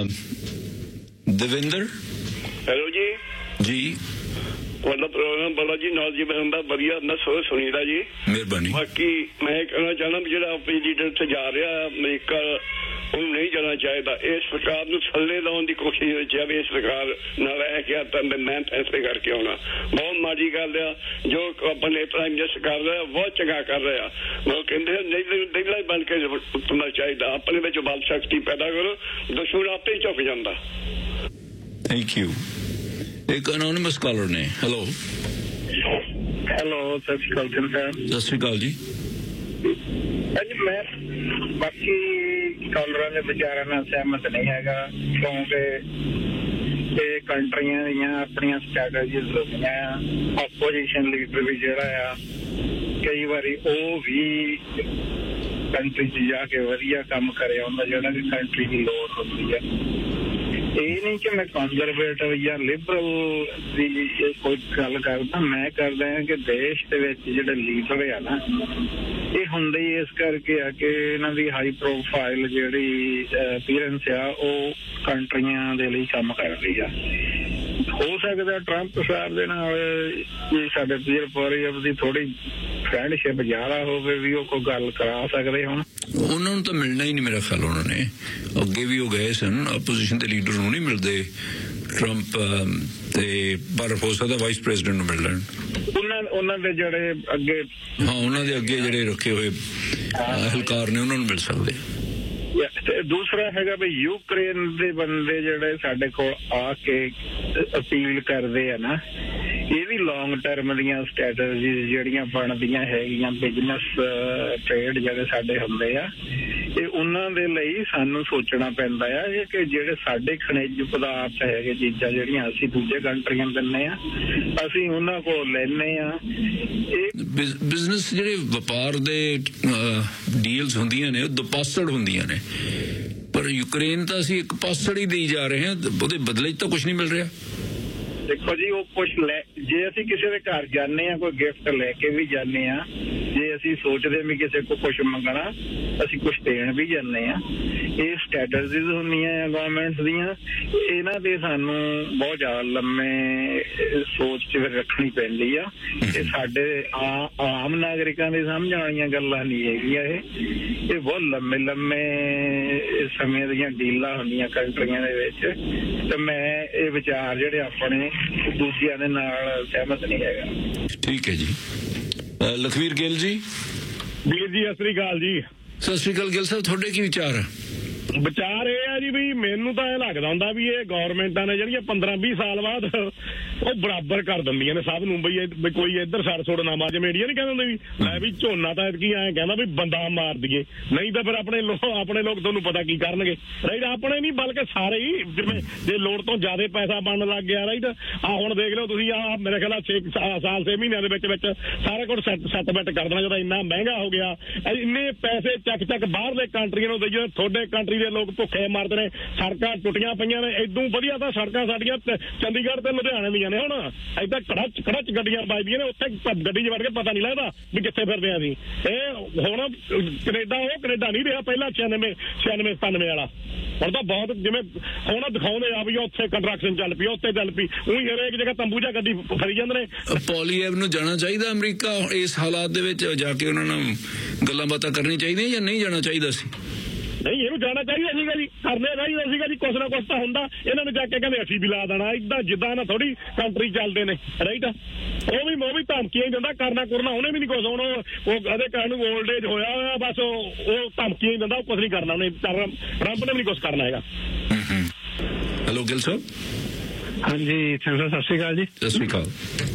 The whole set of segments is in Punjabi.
ਦਵਿੰਦਰ। ਹੈਲੋ ਜੀ। ਜੀ ਤੁਹਾਡਾ ਪ੍ਰੋਗਰਾਮ ਬੜਾ ਜੀ ਨੌਜਵਾਨ ਹੁੰਦਾ, ਵਧੀਆ ਨਾ ਸੁਣੀਦਾ ਜੀ, ਮਿਹਰਬਾਨੀ। ਬਾਕੀ ਮੈਂ ਕਹਿਣਾ ਚਾਹੁੰਦਾ ਵੀ ਜਿਹੜਾ ਆਪਣੀ ਲੀਡਰ ਉੱਥੇ ਜਾ ਰਿਹਾ ਅਮਰੀਕਾ, ਉਹਨੂੰ ਨਹੀਂ ਜਾਣਾ ਚਾਹੀਦਾ। ਇਸ ਸਰਕਾਰ ਨੂੰ ਥੱਲੇ ਲਾਉਣ ਦੀ ਕੋਸ਼ਿਸ਼ ਵਿੱਚ ਆ ਵੀ ਇਹ ਸਰਕਾਰ ਨਾਲ ਰਹਿ ਕੇ ਤਾਂ ਮੈਂ ਫੈਸਲੇ ਕਰਕੇ ਆਉਣਾ। ਬਹੁਤ ਮਾੜੀ ਗੱਲ ਆ ਜੋ ਆਪਣੇ ਪ੍ਰਾਈਮ ਮਿਨਿਸਟਰ ਕਰ ਰਿਹਾ, ਬਹੁਤ ਚੰਗਾ ਕਰ ਰਿਹਾ। ਉਹ ਕਹਿੰਦੇ ਨਹੀਂ ਬਣ ਕੇ ਤੁਰਨਾ ਚਾਹੀਦਾ, ਆਪਣੇ ਵਿੱਚ ਬਲ ਸ਼ਕਤੀ ਪੈਦਾ ਕਰੋ, ਦੁਸ਼ਮਣ ਆਪੇ ਹੀ ਝੁਕ ਜਾਂਦਾ। Thank you. ਇੱਕ ਅਨੋਨਿਮਸ ਕਾਲਰ ਨੇ। ਹੈਲੋ। ਹੈਲੋ, ਸਤਿ ਸ਼੍ਰੀ ਅਕਾਲ ਸਰ। ਸਤਿ ਸ਼੍ਰੀ ਅਕਾਲ ਜੀ। ਅੱਜ ਮੈਂ ਬਾਕੀ ਕਾਲਰਾਂ ਦੇ ਵਿਚਾਰਾਂ ਨਾਲ ਸਹਿਮਤ ਨਹੀਂ ਹੈਗਾ, ਕਿਉਂਕਿ ਇਹ ਕੰਟਰੀਆਂ ਦੀਆਂ ਆਪਣੀਆਂ ਸਟ੍ਰੈਟਜੀਜ਼ ਹੁੰਦੀਆਂ ਆ। ਆਪੋਜੀਸ਼ਨ ਲੀਡਰ ਵੀ ਜਿਹੜਾ ਆ ਕਈ ਵਾਰੀ ਉਹ ਵੀ ਕੰਟਰੀ 'ਚ ਜਾ ਕੇ ਵਧੀਆ ਕੰਮ ਕਰਿਆ ਹੁੰਦਾ ਜਿਹੜਾ ਕਿ ਕੰਟਰੀ ਦੀ ਲੋੜ ਹੁੰਦੀ ਹੈ। ਇਹ ਨਹੀਂ ਕਿ ਮੈਂ ਕੰਜ਼ਰਵੇਟਿਵ ਜਾਂ ਲਿਬਰਲ ਦੀ ਕੋਈ ਗੱਲ ਕਰਦਾ, ਮੈਂ ਕਰਦਾ ਕਿ ਦੇਸ਼ ਦੇ ਵਿੱਚ ਜਿਹੜੇ ਲੀਡਰ ਆ ਨਾ, ਇਹ ਹੁੰਦੇ ਹੀ ਇਸ ਕਰਕੇ ਆ ਕਿ ਇਹਨਾਂ ਦੀ ਹਾਈ ਪ੍ਰੋਫਾਈਲ ਜਿਹੜੀ ਅਪੀਅਰੈਂਸ ਆ ਉਹ ਕੰਟਰੀਆਂ ਦੇ ਲਈ ਕੰਮ ਕਰ ਰਹੀ ਆ। ਹੋ ਸਕਦਾ ਟਰੰਪ ਸਾਹਿਬ ਦੇ ਨਾਲ ਜੇ ਸਾਡੇ ਪੀਰ ਪੋਰੀਅਬ ਦੀ ਥੋੜੀ ਫਰੈਂਡਸ਼ਿਪ ਜ਼ਿਆਦਾ ਹੋਵੇ ਵੀ ਉਹ ਕੋਈ ਗੱਲ ਕਰਾ ਸਕਦੇ ਹੁਣ। ਉਹਨਾਂ ਨੂੰ ਤਾਂ ਮਿਲਣਾ ਹੀ ਨਹੀਂ ਮੇਰਾ ਖਿਆਲ। ਉਹਨਾਂ ਨੇ ਅੱਗੇ ਵੀ ਉਹ ਗਏ ਸਨ, ਆਪੋਜੀਸ਼ਨ ਦੇ ਲੀਡਰ ਨੂੰ ਨਹੀਂ ਮਿਲਦੇ ਟਰੰਪ ਤੇ, ਪਰ ਹੋ ਸਕਦਾ ਵਾਈਸ ਪ੍ਰੈਜ਼ੀਡੈਂਟ ਨੂੰ ਮਿਲ ਲੈਣ। ਉਹਨਾਂ ਦੇ ਜਿਹੜੇ ਅੱਗੇ, ਹਾਂ ਉਹਨਾਂ ਦੇ ਅੱਗੇ ਜਿਹੜੇ ਰੱਖੇ ਹੋਏ ਅਹਿਲਕਾਰ ਨੇ ਉਹਨਾਂ ਨੂੰ ਮਿਲ ਸਕਦੇ। ਤੇ ਦੂਸਰਾ ਹੈਗਾ ਵੀ ਯੂਕਰੇਨ ਦੇ ਬੰਦੇ ਜਿਹੜੇ ਸਾਡੇ ਕੋਲ ਆ ਕੇ ਅਪੀਲ ਕਰਦੇ ਆ ਨਾ, ਇਹ ਵੀ ਲੌਂਗ ਟਰਮ ਦੀਆਂ ਸਟ੍ਰੈਟਜੀਜ਼ ਜਿਹੜੀਆਂ ਬਣਦੀਆਂ ਹੈਗੀਆਂ, ਬਿਜ਼ਨਸ ਟ੍ਰੇਡ ਜਿਹੜੇ ਸਾਡੇ ਹੁੰਦੇ ਆ, ਇਹ ਉਹਨਾਂ ਦੇ ਲਈ ਸਾਨੂੰ ਸੋਚਣਾ ਪੈਂਦਾ ਆ ਕਿ ਜਿਹੜੇ ਸਾਡੇ ਖਣਿਜ ਪਦਾਰਥ ਹੈਗੇ, ਚੀਜ਼ਾਂ ਜਿਹੜੀਆਂ ਅਸੀਂ ਦੂਜੇ ਕੰਟਰੀਆਂ ਨੂੰ ਦਿੰਦੇ ਆ, ਅਸੀਂ ਉਹਨਾਂ ਕੋਲ ਲੈਂਦੇ ਆ। ਇਹ ਬਿਜ਼ਨਸ ਜਿਹੜੇ ਵਪਾਰ ਦੇ ਡੀਲਸ ਹੁੰਦੀਆਂ ਨੇ ਉਹ ਦੁਪਾਸੜ ਹੁੰਦੀਆਂ ਨੇ, ਪਰ ਯੂਕਰੇਨ ਤਾਂ ਅਸੀਂ ਇੱਕ ਪਾਸੜ ਹੀ ਦੇਈ ਜਾ ਰਹੇ ਹਾਂ, ਉਹਦੇ ਬਦਲੇ 'ਚ ਤਾਂ ਕੁਛ ਨਹੀਂ ਮਿਲ ਰਿਹਾ। ਦੇਖੋ ਜੀ, ਉਹ ਕੁਛ ਜੇ ਅਸੀਂ ਕਿਸੇ ਦੇ ਘਰ ਜਾਂਦੇ ਆ, ਕੋਈ ਗਿਫਟ ਲੈ ਕੇ ਵੀ ਜਾਂਦੇ ਆ, ਜੇ ਅਸੀਂ ਸੋਚਦੇ ਵੀ ਕਿਸੇ ਕੋਲ ਕੁਛ ਮੰਗਣਾ, ਅਸੀਂ ਕੁਛ ਦੇਣ ਵੀ ਜਾਂਦੇ ਆ। ਇਹ ਸਟ੍ਰੈਟਜੀਜ਼ ਹੁੰਦੀਆਂ ਆ ਗਵਰਨਮੈਂਟਸ ਦੀਆਂ, ਇਹਨਾਂ ਦੇ ਸਾਨੂੰ ਬਹੁਤ ਜ਼ਿਆਦਾ ਲੰਮੇ ਸੋਚ 'ਚ ਰੱਖਣੀ ਪੈਂਦੀ ਆ। ਇਹ ਸਾਡੇ ਆਮ ਨਾਗਰਿਕਾਂ ਦੇ ਸਮਝ ਵਾਲੀਆਂ ਗੱਲਾਂ ਨਹੀਂ ਹੈਗੀਆਂ। ਇਹ ਬਹੁਤ ਲੰਮੇ ਸਮੇਂ ਦੀਆਂ ਡੀਲਾਂ ਹੁੰਦੀਆਂ ਕੰਟਰੀਆਂ ਦੇ ਵਿੱਚ, ਤੇ ਮੈਂ ਇਹ ਵਿਚਾਰ ਜਿਹੜੇ ਆਪਣੇ ਦੂਜਿਆਂ ਦੇ ਨਾਲ ਸਹਿਮਤ ਨਹੀਂ ਹੈਗਾ। ਠੀਕ ਹੈ ਜੀ। ਲਖਵੀਰ ਗਿੱਲ ਜੀ। ਵੀਰ ਜੀ ਸਤਿ ਸ੍ਰੀ ਅਕਾਲ ਜੀ। ਸਤਿ ਸ੍ਰੀ ਅਕਾਲ ਗਿੱਲ ਸਾਹਿਬ, ਤੁਹਾਡੇ ਕੀ ਵਿਚਾਰ ਆ? ਵਿਚਾਰ ਇਹ ਆ ਜੀ ਵੀ ਮੈਨੂੰ ਤਾਂ ਇਹ ਲੱਗਦਾ ਹੁੰਦਾ ਵੀ ਇਹ ਗੌਰਮੈਂਟਾਂ ਨੇ ਜਿਹੜੀਆਂ 15-20 ਸਾਲ ਬਾਅਦ ਉਹ ਬਰਾਬਰ ਕਰ ਦਿੰਦੀਆਂ ਨੇ ਸਭ ਨੂੰ, ਬਈ ਕੋਈ ਇੱਧਰ ਸੜ ਸੁੜ ਨਾ ਮਾਰ। ਜਿਵੇਂ ਇੰਡੀਆ ਨੀ ਕਹਿੰਦੇ ਵੀ ਲੈ ਵੀ ਝੋਨਾ ਤਾਂ ਐਤਕੀ ਐਂ ਕਹਿੰਦਾ ਵੀ ਬੰਦਾ ਮਾਰ ਦਈਏ, ਨਹੀਂ ਤਾਂ ਫਿਰ ਆਪਣੇ ਲੋਕ ਤੁਹਾਨੂੰ ਪਤਾ ਕੀ ਕਰਨਗੇ, ਰਾਈਟ। ਆਪਣੇ ਨਹੀਂ ਬਲਕਿ ਸਾਰੇ ਹੀ, ਜਿਵੇਂ ਜੇ ਲੋੜ ਤੋਂ ਜ਼ਿਆਦਾ ਪੈਸਾ ਬਣਨ ਲੱਗ ਗਿਆ, ਰਾਈਟ। ਹੁਣ ਦੇਖ ਲਓ ਤੁਸੀਂ, ਮੇਰੇ ਖਿਆਲ 6 ਸਾਲ 6 ਮਹੀਨਿਆਂ ਦੇ ਵਿੱਚ ਸਾਰੇ ਕੋਲ ਸੈੱਟ ਬੈਟ ਕਰ ਦੇਣਾ, ਜਦੋਂ ਇੰਨਾ ਮਹਿੰਗਾ ਹੋ ਗਿਆ। ਇੰਨੇ ਪੈਸੇ ਚੱਕ ਬਾਹਰਲੇ ਕੰਟਰੀਆਂ ਨੂੰ ਦੇਈਏ, ਤੁਹਾਡੇ ਕੰਟਰੀ ਦੇ ਲੋਕ ਭੁੱਖੇ ਮਰਦੇ ਨੇ, ਸੜਕਾਂ ਟੁੱਟੀਆਂ ਪਈਆਂ ਨੇ। ਇਦੋਂ ਵਧੀਆ ਤਾਂ ਸੜਕਾਂ ਸਾਡੀਆਂ ਚੰਡੀਗੜ੍ਹ ਤੇ ਲੁਧਿਆਣੇ ਦੀਆਂ ਨੇ। ਹੁਣ ਏਦਾਂ ਕੜਚ ਗੱਡੀਆਂ ਵੱਜਦੀਆਂ ਨੇ, ਉੱਥੇ ਗੱਡੀ 'ਚ ਵੜ ਕੇ ਪਤਾ ਨਹੀਂ ਲੱਗਦਾ ਵੀ ਕਿੱਥੇ ਫਿਰਦੇ ਆ ਅਸੀਂ। ਇਹ ਹੁਣ ਕੈਨੇਡਾ ਉਹ ਕੈਨੇਡਾ ਨਹੀਂ ਰਿਹਾ ਪਹਿਲਾਂ 96-97 ਵਾਲਾ। ਹੁਣ ਤਾਂ ਬਹੁਤ ਜਿਵੇਂ ਹੁਣ ਦਿਖਾਉਂਦੇ ਆ ਵੀ ਉੱਥੇ ਕੰਸਟਰਕਸ਼ਨ ਚੱਲ ਪਈ, ਉੱਥੇ ਚੱਲ ਪਈ, ਉਹੀ ਹਰੇਕ ਜਗ੍ਹਾ ਤੰਬੂ ਜਾਂ ਗੱਡੀ ਫਰੀ ਜਾਂਦੇ ਨੇ। ਪੋਲੀਐਵ ਨੂੰ ਜਾਣਾ ਚਾਹੀਦਾ ਅਮਰੀਕਾ ਇਸ ਹਾਲਾਤ ਦੇ ਵਿੱਚ? ਜਾ ਕੇ ਉਹਨਾਂ ਨਾਲ ਗੱਲਾਂ ਬਾਤਾਂ ਕਰਨੀ ਚਾਹੀਦੀਆਂ ਜਾਂ ਨਹੀਂ ਜਾਣਾ ਚਾਹੀਦਾ ਸੀ? ਨਹੀਂ, ਇਹਨੂੰ ਜਾਣਾ ਚਾਹੀਦਾ ਸੀਗਾ ਜੀ, ਕਰਨਾ ਚਾਹੀਦਾ ਸੀਗਾ ਜੀ। ਕੁਛ ਨਾ ਕੁਛ ਤਾਂ ਹੁੰਦਾ। ਇਹਨਾਂ ਨੇ ਜਾ ਕੇ ਕਹਿੰਦੇ ਅਸੀਂ ਵੀ ਲਾ ਦੇਣਾ, ਏਦਾਂ ਜਿੱਦਾਂ ਨਾ ਥੋੜੀ ਕੰਟਰੀ ਚੱਲਦੇ ਨੇ, ਰਾਈਟ। ਉਹ ਵੀ ਧਮਕੀਆਂ ਹੀ ਦਿੰਦਾ, ਕਰਨਾ ਉਹਨੇ ਵੀ ਨਹੀਂ ਕੁਛ। ਹੁਣ ਉਹ ਕਦੇ ਕਹਿਣ ਨੂੰ ਓਲਡ ਏਜ ਹੋਇਆ ਹੋਇਆ, ਬਸ ਉਹ ਧਮਕੀਆਂ ਹੀ ਦਿੰਦਾ, ਉਹ ਕੁਛ ਨਹੀਂ ਕਰਨਾ ਉਹਨੇ। ਟਰੰਪ ਨੇ ਵੀ ਨਹੀਂ ਕੁਛ ਕਰਨਾ ਹੈਗਾ। ਹੈਲੋ ਗਿੱਲ ਸਾਹਿਬ। ਹਾਂਜੀ ਸਤਿ ਸ਼੍ਰੀ ਅਕਾਲ ਜੀ। ਸਤਿ ਸ਼੍ਰੀ ਅਕਾਲ।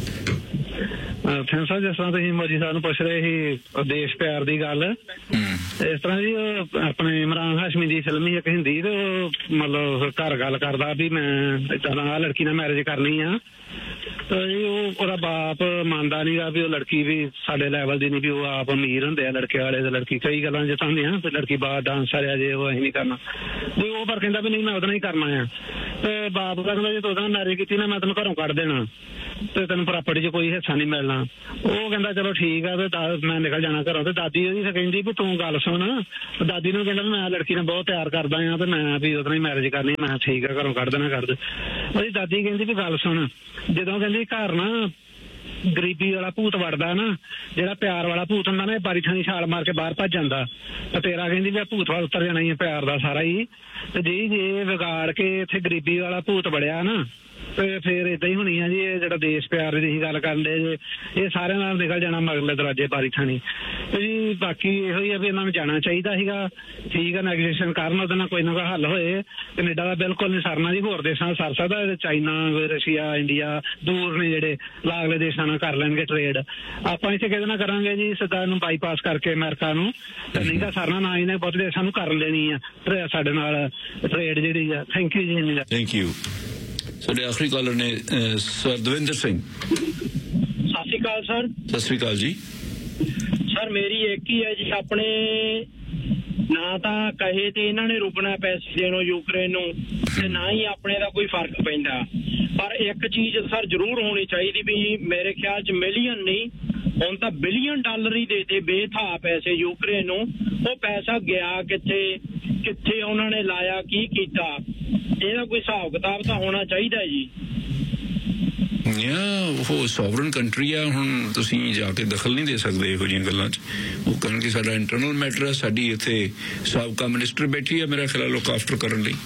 ਸਾਹਿਬ, ਜਿਸ ਤਰ੍ਹਾਂ ਤੁਸੀਂ ਮੋਦੀ ਸਾਹਿਬ ਨੂੰ ਪੁੱਛ ਰਹੇ ਸੀ ਦੇਸ਼ ਪਿਆਰ ਦੀ ਗੱਲ, ਇਸ ਤਰ੍ਹਾਂ ਜੀ ਆਪਣੇ ਇਮਰਾਨ ਹਾਸ਼ਮੀ ਦੀ ਫਿਲਮ ਹੀ ਇੱਕ ਹਿੰਦੀ, ਤੇ ਉਹ ਮਤਲਬ ਘਰ ਗੱਲ ਕਰਦਾ ਵੀ ਮੈਂ ਏਦਾਂ ਆਹ ਲੜਕੀ ਨਾਲ ਮੈਰਿਜ ਕਰਨੀ ਆ, ਜੀ ਉਹਦਾ ਬਾਪ ਮੰਨਦਾ ਨਹੀਂਗਾ ਵੀ ਉਹ ਲੜਕੀ ਵੀ ਸਾਡੇ ਲੈਵਲ ਦੀ ਨਹੀਂ, ਵੀ ਉਹ ਆਪ ਅਮੀਰ ਹੁੰਦੇ ਆ ਲੜਕੇ ਵਾਲੇ ਤੇ ਲੜਕੀ ਕਈ ਗੱਲਾਂ ਜਿੱਦਾਂ ਹੁੰਦੀਆਂ ਤੇ ਲੜਕੀ ਬਾਹਰ ਡਾਂਸਰ ਆ ਜੇ ਉਹ ਅਸੀਂ ਨਹੀਂ ਕਰਨਾ ਵੀ ਉਹ, ਪਰ ਕਹਿੰਦਾ ਵੀ ਨਹੀਂ ਮੈਂ ਉਹਦਾ ਨਹੀਂ ਕਰਨਾ ਆ। ਤੇ ਬਾਪ ਦਾ ਕਹਿੰਦਾ ਜੇ ਤੂੰ ਉਹਦਾ ਮੈਰਿਜ ਕੀਤੀ ਨਾ ਮੈਂ ਤੈਨੂੰ ਘਰੋਂ ਕੱਢ ਦੇਣਾ ਤੇ ਤੈਨੂੰ ਪ੍ਰਾਪਰਟੀ 'ਚ ਕੋਈ ਹਿੱਸਾ ਨਹੀਂ ਮਿਲਣਾ। ਉਹ ਕਹਿੰਦਾ ਚਲੋ ਠੀਕ ਆ ਤੇ ਮੈਂ ਨਿਕਲ ਜਾਣਾ ਘਰੋਂ। ਤੇ ਦਾਦੀ ਉਹਦੀ ਕਹਿੰਦੀ ਵੀ ਤੂੰ ਗੱਲ ਸੁਣ। ਦਾਦੀ ਨੂੰ ਕਹਿੰਦਾ ਮੈਂ ਲੜਕੀ ਨੂੰ ਬਹੁਤ ਪਿਆਰ ਕਰਦਾ ਆ ਤੇ ਮੈਂ ਵੀ ਉਹਦੇ ਨਾਲ ਮੈਰਿਜ ਕਰਨੀ। ਮੈਂ ਠੀਕ ਆ ਘਰੋਂ ਕੱਢ ਦੇਣਾ ਕਰ ਦੇ। ਉਹਦੀ ਦਾਦੀ ਕਹਿੰਦੀ ਵੀ ਗੱਲ ਸੁਣ, ਜਦੋਂ ਕਹਿੰਦੀ ਘਰ ਨਾ ਗਰੀਬੀ ਵਾਲਾ ਭੂਤ ਵੜਦਾ ਨਾ, ਜਿਹੜਾ ਪਿਆਰ ਵਾਲਾ ਭੂਤ ਹੁੰਦਾ ਨਾ, ਇਹ ਬਾਰੀ ਥਾਣੀ ਛਾਲ ਮਾਰ ਕੇ ਬਾਹਰ ਭੱਜ ਜਾਂਦਾ ਤੇ ਤੇਰਾ ਕਹਿੰਦੀ ਵੀ ਭੂਤ ਵਾਲ ਉਤਰ ਜਾਣਾ ਹੀ ਪਿਆਰ ਦਾ ਸਾਰਾ ਹੀ। ਤੇ ਜੇ ਵਿਗਾੜ ਕੇ ਇੱਥੇ ਗਰੀਬੀ ਵਾਲਾ ਭੂਤ ਵੜਿਆ ਨਾ ਤੇ ਫਿਰ ਏਦਾਂ ਹੀ ਹੋਣੀ ਆ ਜੀ। ਇਹ ਜਿਹੜਾ ਦੇਸ਼ ਪਿਆਰ ਦੀ ਤੁਸੀਂ ਗੱਲ ਕਰਨ ਦੇ ਜੇ, ਇਹ ਸਾਰਿਆਂ ਨਾਲ ਨਿਕਲ ਜਾਣਾ ਮਗਰਲੇ ਦਰਵਾਜ਼ੇ ਬਾਰੀ ਥਾਣੀ। ਤੇ ਜੀ ਬਾਕੀ ਇਹੋ ਹੀ ਆ ਵੀ ਇਹਨਾਂ ਨੂੰ ਜਾਣਾ ਚਾਹੀਦਾ ਸੀਗਾ। ਠੀਕ ਆ, ਨੈਗੋਸ਼ੀਏਸ਼ਨ ਕਰਨ, ਉਹਦੇ ਨਾਲ ਕੋਈ ਨਾ ਕੋਈ ਹੱਲ ਹੋਏ। ਕੈਨੇਡਾ ਦਾ ਬਿਲਕੁਲ ਨਹੀਂ ਸਰਨਾ ਜੀ, ਹੋਰ ਦੇਸ਼ਾਂ ਸਰ ਸਕਦਾ। ਚਾਈਨਾ, ਰਸ਼ੀਆ, ਇੰਡੀਆ ਦੂਰ ਨੇ ਜਿਹੜੇ, ਲਾਗਲੇ ਦੇਸ਼ਾਂ ਨਾਲ ਕਰ ਲੈਣਗੇ ਟਰੇਡ। ਆਪਾਂ ਇੱਥੇ ਕਿਹਦੇ ਨਾਲ ਕਰਾਂਗੇ ਜੀ? ਸਿੱਧਾ ਇਹਨੂੰ ਬਾਈਪਾਸ ਕਰਕੇ ਅਮਰੀਕਾ ਨੂੰ, ਤੇ ਨਹੀਂ ਤਾਂ ਸਰਨਾ ਨਾ ਇਹਨੇ ਬਹੁਤ ਦੇਸ਼ਾਂ ਨੂੰ ਕਰ ਲੈਣੀ ਆ ਸਾਡੇ ਨਾਲ ਟਰੇਡ ਜਿਹੜੀ ਆ। ਥੈਂਕ ਯੂ ਜੀ। Thank you. ਸਾਡੇ ਆਖਰੀ ਕਾਲਰ ਨੇ ਸਰ ਦਵਿੰਦਰ ਸਿੰਘ। ਸਤਿ ਸ਼੍ਰੀ ਅਕਾਲ ਸਰ। ਸਤਿ ਸ਼੍ਰੀ ਅਕਾਲ ਜੀ। ਸਰ ਮੇਰੀ ਇੱਕ ਹੀ ਹੈ ਜੀ, ਆਪਣੇ ਨਾ ਤਾਂ ਕਹੇ ਤੇ ਇਹਨਾਂ ਨੇ ਰੁਕਣਾ ਪੈਸੇ ਦੇਣੋਂ ਯੂਕਰੇਨ ਨੂੰ, ਤੇ ਨਾ ਹੀ ਆਪਣੇ ਦਾ ਕੋਈ ਫਰਕ ਪੈਂਦਾ। ਪਰ ਇੱਕ ਚੀਜ਼ ਸਰ ਜ਼ਰੂਰ ਹੋਣੀ ਚਾਹੀਦੀ ਵੀ ਮੇਰੇ ਖਿਆਲ 'ਚ ਮਿਲੀਅਨ ਨਹੀਂ, ਹੁਣ ਤਾਂ ਬਿਲੀਅਨ ਡਾਲਰ ਹੀ ਦੇਤੇ ਬੇਥਾ ਪੈਸੇ ਯੂਕਰੇਨ ਨੂੰ। ਉਹ ਪੈਸਾ ਗਿਆ ਕਿੱਥੇ, ਕਿੱਥੇ ਉਹਨਾਂ ਨੇ ਲਾਇਆ, ਕੀ ਕੀਤਾ, ਇਹਦਾ ਕੋਈ ਹਿਸਾਬ ਕਿਤਾਬ ਤਾਂ ਹੋਣਾ ਚਾਹੀਦਾ ਜੀ। ਉਹ ਸੋਵਰਨ ਕੰਟਰੀ ਆ, ਹੁਣ ਤੁਸੀਂ ਜਾ ਕੇ ਦਖਲ ਨਹੀਂ ਦੇ ਸਕਦੇ ਇਹੋ ਜਿਹੀਆਂ ਗੱਲਾਂ 'ਚ। ਉਹ ਕਹਿਣਗੇ ਸਾਡਾ ਇੰਟਰਨਲ ਮੈਟਰ ਆ, ਸਾਡੀ ਇੱਥੇ ਸਾਬਕਾ ਮਿਨਿਸਟਰ ਬੈਠੀ ਆ ਮੇਰਾ ਖਿਆਲ ਲੁੱਕ ਆਫਟਰ ਕਰਨ ਲਈ।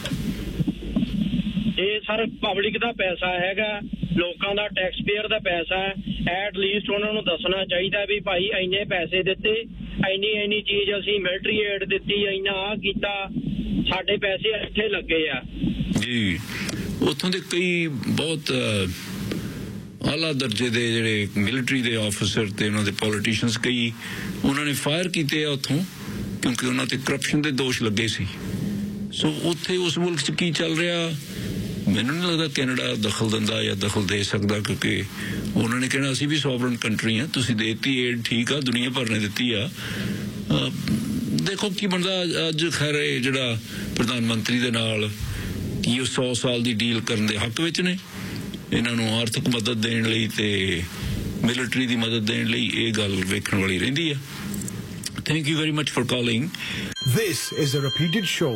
ਇਹ ਸਰ ਪਬਲਿਕ ਦਾ ਪੈਸਾ ਹੈਗਾ, ਲੋਕਾਂ ਦਾ ਟੈਕਸ ਪੇਅਰ ਦਾ ਪੈਸਾ ਹੈ। ਐਟ ਲੀਸਟ ਉਹਨਾਂ ਨੂੰ ਦੱਸਣਾ ਚਾਹੀਦਾ ਵੀ ਭਾਈ ਇੰਨੇ ਪੈਸੇ ਦਿੱਤੇ, ਇੰਨੀ ਚੀਜ਼ ਅਸੀਂ ਮਿਲਟਰੀ ਏਡ ਦਿੱਤੀ, ਇੰਨਾ ਆਹ ਕੀਤਾ, ਸਾਡੇ ਪੈਸੇ ਇੱਥੇ ਲੱਗੇ ਆ ਜੀ। ਉੱਥੋਂ ਦੇ ਕਈ ਬਹੁਤ ਆਲਾ ਦਰਜੇ ਦੇ ਜਿਹੜੇ ਮਿਲਟਰੀ ਦੇ ਆਫਿਸਰ ਤੇ ਉਹਨਾਂ ਦੇ ਪੋਲੀਟੀਸ਼ੀਅਨਸ ਕਈ ਉਹਨਾਂ ਨੇ ਫਾਇਰ ਕੀਤੇ ਆ ਉੱਥੋਂ, ਕਿਉਂਕਿ ਉਹਨਾਂ ਤੇ ਕਰਪਸ਼ਨ ਦੇ ਦੋਸ਼ ਲੱਗੇ ਸੀ। ਸੋ ਉੱਥੇ ਉਸ ਮੁਲਕ 'ਚ ਕੀ ਚੱਲ ਰਿਹਾ ਮੈਨੂੰ ਨਹੀਂ ਲੱਗਦਾ ਕੈਨੇਡਾ ਦਖਲ ਦਿੰਦਾ ਜਾਂ ਦਖਲ ਦੇ ਸਕਦਾ, ਕਿਉਂਕਿ ਉਹਨਾਂ ਨੇ ਕਹਿਣਾ ਅਸੀਂ ਵੀ ਸੋਵਰਨ ਕੰਟਰੀ ਆ, ਤੁਸੀਂ ਦੇਤੀ ਏਡ ਠੀਕ ਆ, ਦੁਨੀਆ ਭਰ ਨੇ ਦਿੱਤੀ ਆ। ਦੇਖੋ ਕੀ ਬਣਦਾ। ਅੱਜ ਖੈਰ ਇਹ ਜਿਹੜਾ ਪ੍ਰਧਾਨ ਮੰਤਰੀ ਦੇ ਨਾਲ ਕੀ ਉਹ 100 ਸਾਲ ਦੀ ਡੀਲ ਕਰਨ ਦੇ ਹੱਕ ਵਿੱਚ ਨੇ। ਇਹਨਾਂ ਨੂੰ ਆਰਥਿਕ ਮਦਦ ਦੇਣ ਲਈ ਤੇ ਮਿਲਟਰੀ ਦੀ ਮਦਦ ਦੇਣ ਲਈ ਇਹ ਗੱਲ ਵੇਖਣ ਵਾਲੀ ਰਹਿੰਦੀ ਆ। Thank you very much for calling. This is a repeated show.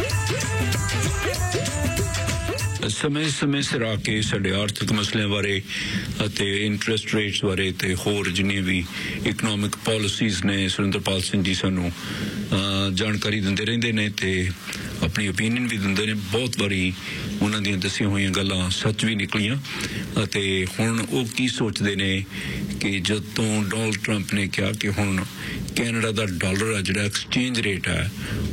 ਸਮੇਂ ਸਿਰ ਆ ਕੇ ਸਾਡੇ ਆਰਥਿਕ ਮਸਲਿਆਂ ਬਾਰੇ ਅਤੇ ਇੰਟਰਸਟ ਰੇਟਸ ਬਾਰੇ ਤੇ ਹੋਰ ਜਿੰਨੀਆਂ ਵੀ ਇਕਨੋਮਿਕ ਪਾਲਿਸੀਜ਼ ਨੇ ਸੁਰਿੰਦਰਪਾਲ ਸਿੰਘ ਜੀ ਸਾਨੂੰ ਜਾਣਕਾਰੀ ਦਿੰਦੇ ਰਹਿੰਦੇ ਨੇ ਤੇ ਆਪਣੀ ਓਪੀਨੀਅਨ ਵੀ ਦਿੰਦੇ ਨੇ। ਬਹੁਤ ਵਾਰੀ ਉਹਨਾਂ ਦੀਆਂ ਦੱਸੀਆਂ ਹੋਈਆਂ ਗੱਲਾਂ ਸੱਚ ਵੀ ਨਿਕਲੀਆਂ। ਅਤੇ ਹੁਣ ਉਹ ਕੀ ਸੋਚਦੇ ਨੇ ਕਿ ਜਦੋਂ ਡੋਨਲਡ ਟਰੰਪ ਨੇ ਕਿਹਾ ਕਿ ਹੁਣ ਕੈਨੇਡਾ ਦਾ ਡਾਲਰ ਆ ਜਿਹੜਾ ਐਕਸਚੇਂਜ ਰੇਟ ਹੈ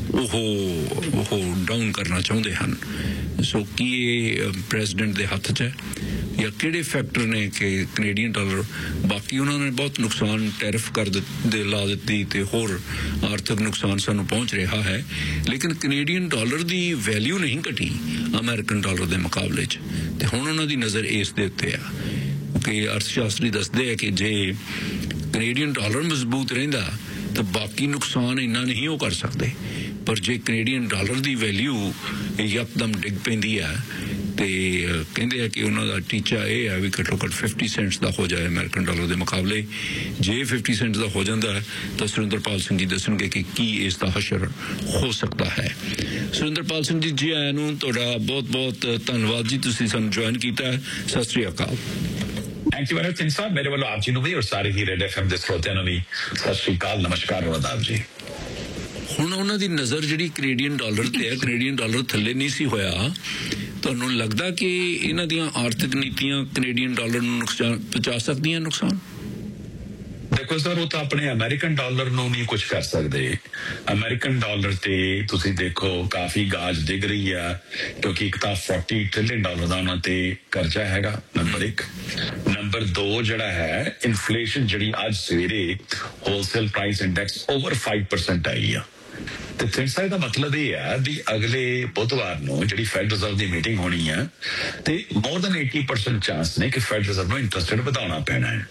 ਉਹ ਡਾਊਨ ਕਰਨਾ ਚਾਹੁੰਦੇ ਹਨ। ਸੋ ਕੀ ਇਹ ਪ੍ਰੈਜ਼ੀਡੈਂਟ ਦੇ ਹੱਥ 'ਚ ਹੈ ਜਾਂ ਕਿਹੜੇ ਫੈਕਟਰ ਨੇ ਕਿ ਕੈਨੇਡੀਅਨ ਡਾਲਰ, ਬਾਕੀ ਉਹਨਾਂ ਨੇ ਬਹੁਤ ਨੁਕਸਾਨ ਟੈਰਿਫ ਲਾ ਦਿੱਤੀ ਤੇ ਹੋਰ ਆਰਥਿਕ ਨੁਕਸਾਨ ਸਾਨੂੰ ਪਹੁੰਚ ਰਿਹਾ ਹੈ, ਲੇਕਿਨ ਕੈਨੇਡੀਅਨ ਡਾਲਰ ਦੀ ਵੈਲਿਊ ਨਹੀਂ ਘਟੀ ਅਮਰੀਕਨ ਡਾਲਰ ਦੇ ਮੁਕਾਬਲੇ 'ਚ। ਤੇ ਹੁਣ ਉਹਨਾਂ ਦੀ ਨਜ਼ਰ ਇਸ ਦੇ ਉੱਤੇ ਆ ਕਿ ਅਰਥ ਸ਼ਾਸਤਰੀ ਦੱਸਦੇ ਆ ਕਿ ਜੇ ਕੈਨੇਡੀਅਨ ਡਾਲਰ ਮਜ਼ਬੂਤ ਰਹਿੰਦਾ ਤਾਂ ਬਾਕੀ ਨੁਕਸਾਨ ਇੰਨਾ ਨਹੀਂ ਉਹ ਕਰ ਸਕਦੇ, ਪਰ ਜੇ ਕੈਨੇਡੀਅਨ ਡਾਲਰ ਦੀ ਵੈਲਿਊ ਯਕਦਮ ਡਿੱਗ ਪੈਂਦੀ ਆ ਤੇ ਕਹਿੰਦੇ ਆ ਕਿ ਉਹਨਾਂ ਦਾ ਟੀਚਾ ਇਹ ਹੈ ਵੀ ਘੱਟੋ ਘੱਟ 50 ਸੈਂਟਸ ਦਾ ਹੋ ਜਾਏ ਅਮਰੀਕਨ ਡਾਲਰ ਦੇ ਮੁਕਾਬਲੇ। ਜੇ 50 ਸੈਂਟਸ ਦਾ ਹੋ ਜਾਂਦਾ ਹੈ ਤਾਂ ਸੁਰਿੰਦਰਪਾਲ ਸਿੰਘ ਜੀ ਦੱਸਣਗੇ ਕਿ ਕੀ ਇਸ ਦਾ ਹਸ਼ਰ ਹੋ ਸਕਦਾ ਹੈ। ਸੁਰਿੰਦਰਪਾਲ ਸਿੰਘ ਜੀ, ਜੀ ਆਇਆਂ ਨੂੰ। ਤੁਹਾਡਾ ਬਹੁਤ ਬਹੁਤ ਧੰਨਵਾਦ ਜੀ, ਤੁਸੀਂ ਸਾਨੂੰ ਜੁਆਇਨ ਕੀਤਾ। ਸਤਿ ਸ੍ਰੀ ਅਕਾਲ। ਥੈਂਕ ਯੂ ਵੈਰੀ ਮਚ ਸਾਹਿਬ। ਮੇਰੇ ਵੱਲੋਂ ਆਪ ਜੀ ਨੂੰ ਵੀ ਔਰ ਸਾਰੇ ਹੀ ਰੇਡ FM ਦੇ ਸਰੋਤਿਆਂ ਨੂੰ ਵੀ ਸਤਿ ਸ੍ਰੀ ਅਕਾਲ, ਨਮਸਕਾਰ ਔਰ ਆਦਾਬ ਜੀ। ਹੁਣ ਉਹਨਾਂ ਦੀ ਨਜ਼ਰ ਜਿਹੜੀ ਕੈਨੇਡੀਅਨ ਡਾਲਰ ਤੇ ਹੈ, ਕੈਨੇਡੀਅਨ ਡਾਲਰ ਥੱਲੇ ਨਹੀਂ ਸੀ ਹੋਇਆ। ਤੁਹਾਨੂੰ ਲੱਗਦਾ ਕਿ ਇਹਨਾਂ ਦੀਆਂ ਆਰਥਿਕ ਨੀਤੀਆਂ ਕੈਨੇਡੀਅਨ ਡਾਲਰ ਨੂੰ ਨੁਕਸਾਨ ਪਹੁੰਚਾ ਸਕਦੀਆਂ? ਨੁਕਸਾਨ ਦੇਖੋ ਸਰ, ਉਹ ਤਾਂ ਆਪਣੇ ਅਮਰੀਕਨ ਡਾਲਰ ਨੂੰ ਨਹੀਂ ਕੁਝ ਕਰ ਸਕਦੇ। ਅਮਰੀਕਨ ਡਾਲਰ ਤੇ ਤੁਸੀਂ ਦੇਖੋ ਕਾਫੀ ਗਾਜ ਡਿੱਗ ਰਹੀ ਆ, ਕਿਉਂਕਿ ਇੱਕ ਤਾਂ $40 ਟ੍ਰਿਲੀਅਨ ਦਾ ਉਹਨਾਂ ਤੇ ਕਰਜ਼ਾ ਹੈਗਾ, ਨੰਬਰ 1। ਨੰਬਰ 2 ਜਿਹੜਾ ਹੈ ਇਨਫਲੇਸ਼ਨ, ਜਿਹੜੀ ਅੱਜ ਸਵੇਰੇ ਹੋਲਸੇਲ ਪ੍ਰਾਈਸ ਇੰਡੈਕਸ ਓਵਰ 5% ਆਈ ਆ। ਤੇ ਥਿੰਸਾ ਦਾ ਮਤਲਬ ਇਹ ਹੈ ਵੀ ਅਗਲੇ ਬੁੱਧਵਾਰ ਨੂੰ ਜਿਹੜੀ ਫੈਡਰਲ ਰਿਜ਼ਰਵ ਦੀ ਮੀਟਿੰਗ ਹੋਣੀ ਹੈ ਤੇ ਮੋਰ ਦੈਨ 80% ਚਾਂਸ ਨੇ ਕਿ ਫੈਡਰਲ ਰਿਜ਼ਰਵ ਨੂੰ ਇੰਟਰਸਟ ਰੇਟ ਵਧਾਉਣਾ ਪੈਣਾ ਹੈ।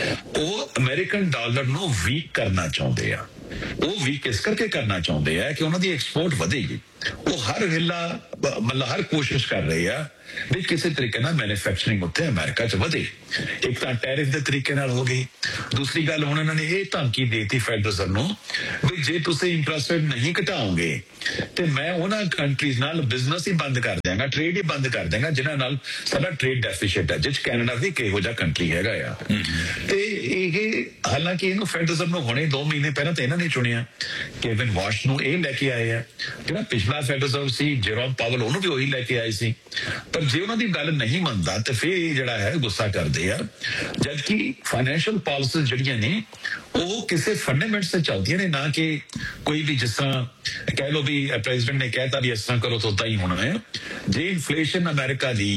ਉਹ ਅਮਰੀਕਨ ਡਾਲਰ ਨੂੰ ਵੀਕ ਕਰਨਾ ਚਾਹੁੰਦੇ ਆ। ਉਹ ਵੀਕ ਇਸ ਕਰਕੇ ਕਰਨਾ ਚਾਹੁੰਦੇ ਆ ਕਿ ਉਹਨਾਂ ਦੀ ਐਕਸਪੋਰਟ ਵਧੇਗੀ। ਉਹ ਹਰ ਹਿੱਲਾ ਮਤਲਬ ਹਰ ਕੋਸ਼ਿਸ਼ ਕਰ ਰਹੇ ਆ ਵੀ ਕਿਸੇ ਤਰੀਕੇ ਨਾਲ ਮੈਨੂਫੈਕਚਰਿੰਗ ਉੱਤੇ ਅਮਰੀਕਾ 'ਚ ਵਧੇ। ਇੱਕ ਤਾਂ ਟੈਰਿਫ ਦੇ ਤਰੀਕੇ ਨਾਲ ਹੋ ਗਈ, ਦੂਸਰੀ ਗੱਲ ਹੁਣ ਇਹਨਾਂ ਨੇ ਇਹ ਧਮਕੀ ਦੇਤੀ ਫੈਡਰਲ ਰਿਜ਼ਰਵ ਨੂੰ ਵੀ ਜੇ ਤੁਸੀਂ ਇੰਟਰਸਟ ਰੇਟ ਨਹੀਂ ਘਟਾਓਗੇ ਤੇ ਮੈਂ ਉਹਨਾਂ ਕੰਟਰੀਜ਼ ਨਾਲ ਬਿਜ਼ਨਸ ਹੀ ਬੰਦ ਕਰ ਦਿਆਂਗਾ, ਟ੍ਰੇਡ ਹੀ ਬੰਦ ਕਰ ਦਿਆਂਗਾ ਜਿਨ੍ਹਾਂ ਨਾਲ ਸਾਡਾ ਟ੍ਰੇਡ ਡੈਫੀਸਿਟ ਹੈ, ਜਿਸ ਕੈਨੇਡਾ ਵੀ ਕਿਹੋ ਜਿਹਾ ਕੰਟਰੀ ਹੈਗਾ ਆ। ਤੇ ਇਹ ਹਾਲਾਂਕਿ ਇਹਨੂੰ ਫੈਡਰਲ ਰਿਜ਼ਰਵ ਨੂੰ ਹੁਣੇ 2 ਮਹੀਨੇ ਪਹਿਲਾਂ ਤਾਂ ਇਹਨਾਂ ਨੇ ਚੁਣਿਆ, ਕੇਵਿਨ ਵਾਸ਼ ਨੂੰ ਇਹ ਲੈ ਕੇ ਆਏ ਆ। ਜਿਹੜਾ ਪਿਛਲਾ ਫੈਡਰਲ ਰਿਜ਼ਰਵ ਸੀ ਜੈਰੋਮ ਪਾਵਲ, ਉਹਨੂੰ ਵੀ ਉਹੀ ਲੈ ਕੇ ਆਏ ਸੀ। ਪਰ ਜੇ ਉਹਨਾਂ ਦੀ ਗੱਲ ਨਹੀਂ ਮੰਨਦਾ ਤੇ ਫਿਰ ਇਹ ਜਿਹੜਾ ਹੈ ਗੁੱਸਾ ਕਰਦੇ ਆ। ਜਦਕਿ ਫਾਈਨੈਂਸ਼ੀਅਲ ਪਾਲਿਸੀਜ਼ ਜਿਹੜੀਆਂ ਨੇ ਉਹ ਕਿਸੇ ਫੰਡਾਮੈਂਟਸ ਤੇ ਚੱਲਦੀਆਂ ਨੇ, ਨਾ ਕਿ ਕੋਈ ਵੀ ਜਿਸ ਤਰ੍ਹਾਂ ਕਹਿ ਲਓ ਵੀ ਪ੍ਰੈਜ਼ੀਡੈਂਟ ਨੇ ਕਹਿਤਾ ਵੀ ਇਸ ਤਰ੍ਹਾਂ ਕਰੋ ਤਾਂ ਉਦਾਂ ਹੀ ਹੋਣਾ ਹੈ। ਜੇ ਇਨਫਲੇਸ਼ਨ ਅਮਰੀਕਾ ਦੀ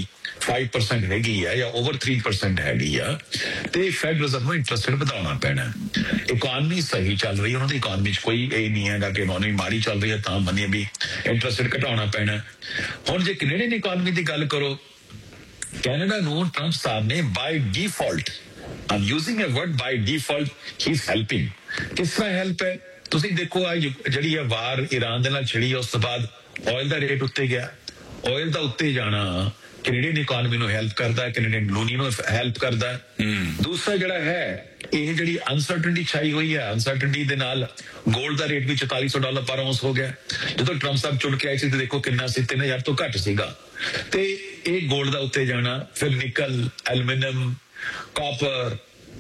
5% ਹੈਗੀ ਆ ਜਾਂ ਓਵਰ 3% ਹੈਗੀ ਆ ਤੇ ਫੈਡਰਲ ਰਿਜ਼ਰਵ ਨੂੰ ਇੰਟਰਸਟ ਰੇਟ ਵਧਾਉਣਾ ਪੈਣਾ। ਇਕਨੋਮੀ ਸਹੀ ਚੱਲ ਰਹੀ ਹੈ, ਉਹਨਾਂ ਦੀ ਇਕਨੋਮੀ 'ਚ ਕੋਈ ਇਹ ਨਹੀਂ ਹੈਗਾ ਕਿ ਇਕਨੋਮੀ ਮਾੜੀ ਚੱਲ ਰਹੀ ਹੈ ਤਾਂ ਮੰਨੀਏ ਵੀ ਇੰਟਰਸਟ ਰੇਟ ਘਟਾਉਣਾ ਪੈਣਾ। ਹੁਣ ਜੇ ਕੈਨੇਡੀਅਨ ਇਕਨੋਮੀ ਦੀ ਗੱਲ ਕਰੋ, ਕੈਨੇਡਾ ਨੂੰ ਟਰੰਪ ਸਾਹਿਬ ਨੇ ਬਾਈ default, Aam using a word by default, he is helping. ਕਿਸ ਤਰ੍ਹਾਂ ਹੈਲਪ ਹੈ ਤੁਸੀਂ ਦੇਖੋ, ਆ ਜਿਹੜੀ ਇਹ ਵਾਰ ਈਰਾਨ ਦੇ ਨਾਲ ਛਿੜੀ ਉਸ ਤੋਂ ਬਾਅਦ ਆਇਲ ਦਾ ਰੇਟ ਉੱਤੇ ਗਿਆ। ਆਇਲ ਦਾ ਉੱਤੇ ਜਾਣਾ ਕੈਨੇਡੀਅਨ ਇਕਨੋਮੀ ਨੂੰ ਹੈਲਪ ਕਰਦਾ, ਕੈਨੇਡੀਅਨ ਲੋਨੀ ਨੂੰ ਹੈਲਪ ਕਰਦਾ। ਦੂਸਰਾ ਜਿਹੜਾ ਹੈ ਇਹ ਜਿਹੜੀ ਅਨਸਰਟਨਟੀ ਛਾਈ ਹੋਈ ਹੈ, ਅਨਸਰਟਨਟੀ ਦੇ ਨਾਲ ਗੋਲਡ ਦਾ ਰੇਟ ਵੀ $4400 ਪਰ ਆਉਂਸ ਹੋ ਗਿਆ। ਜਦੋਂ ਟਰੰਪ ਸਾਹਿਬ ਚੁਣ ਕੇ ਆਏ ਸੀ ਤੇ ਦੇਖੋ ਕਿੰਨਾ ਸੀ, 3000 ਤੋਂ ਘੱਟ ਸੀਗਾ। ਤੇ ਇਹ ਗੋਲਡ ਦਾ ਉੱਤੇ ਜਾਣਾ, ਫਿਰ ਨਿਕਲ, ਐਲੂਮੀਨੀਅਮ, ਕਾਪਰ,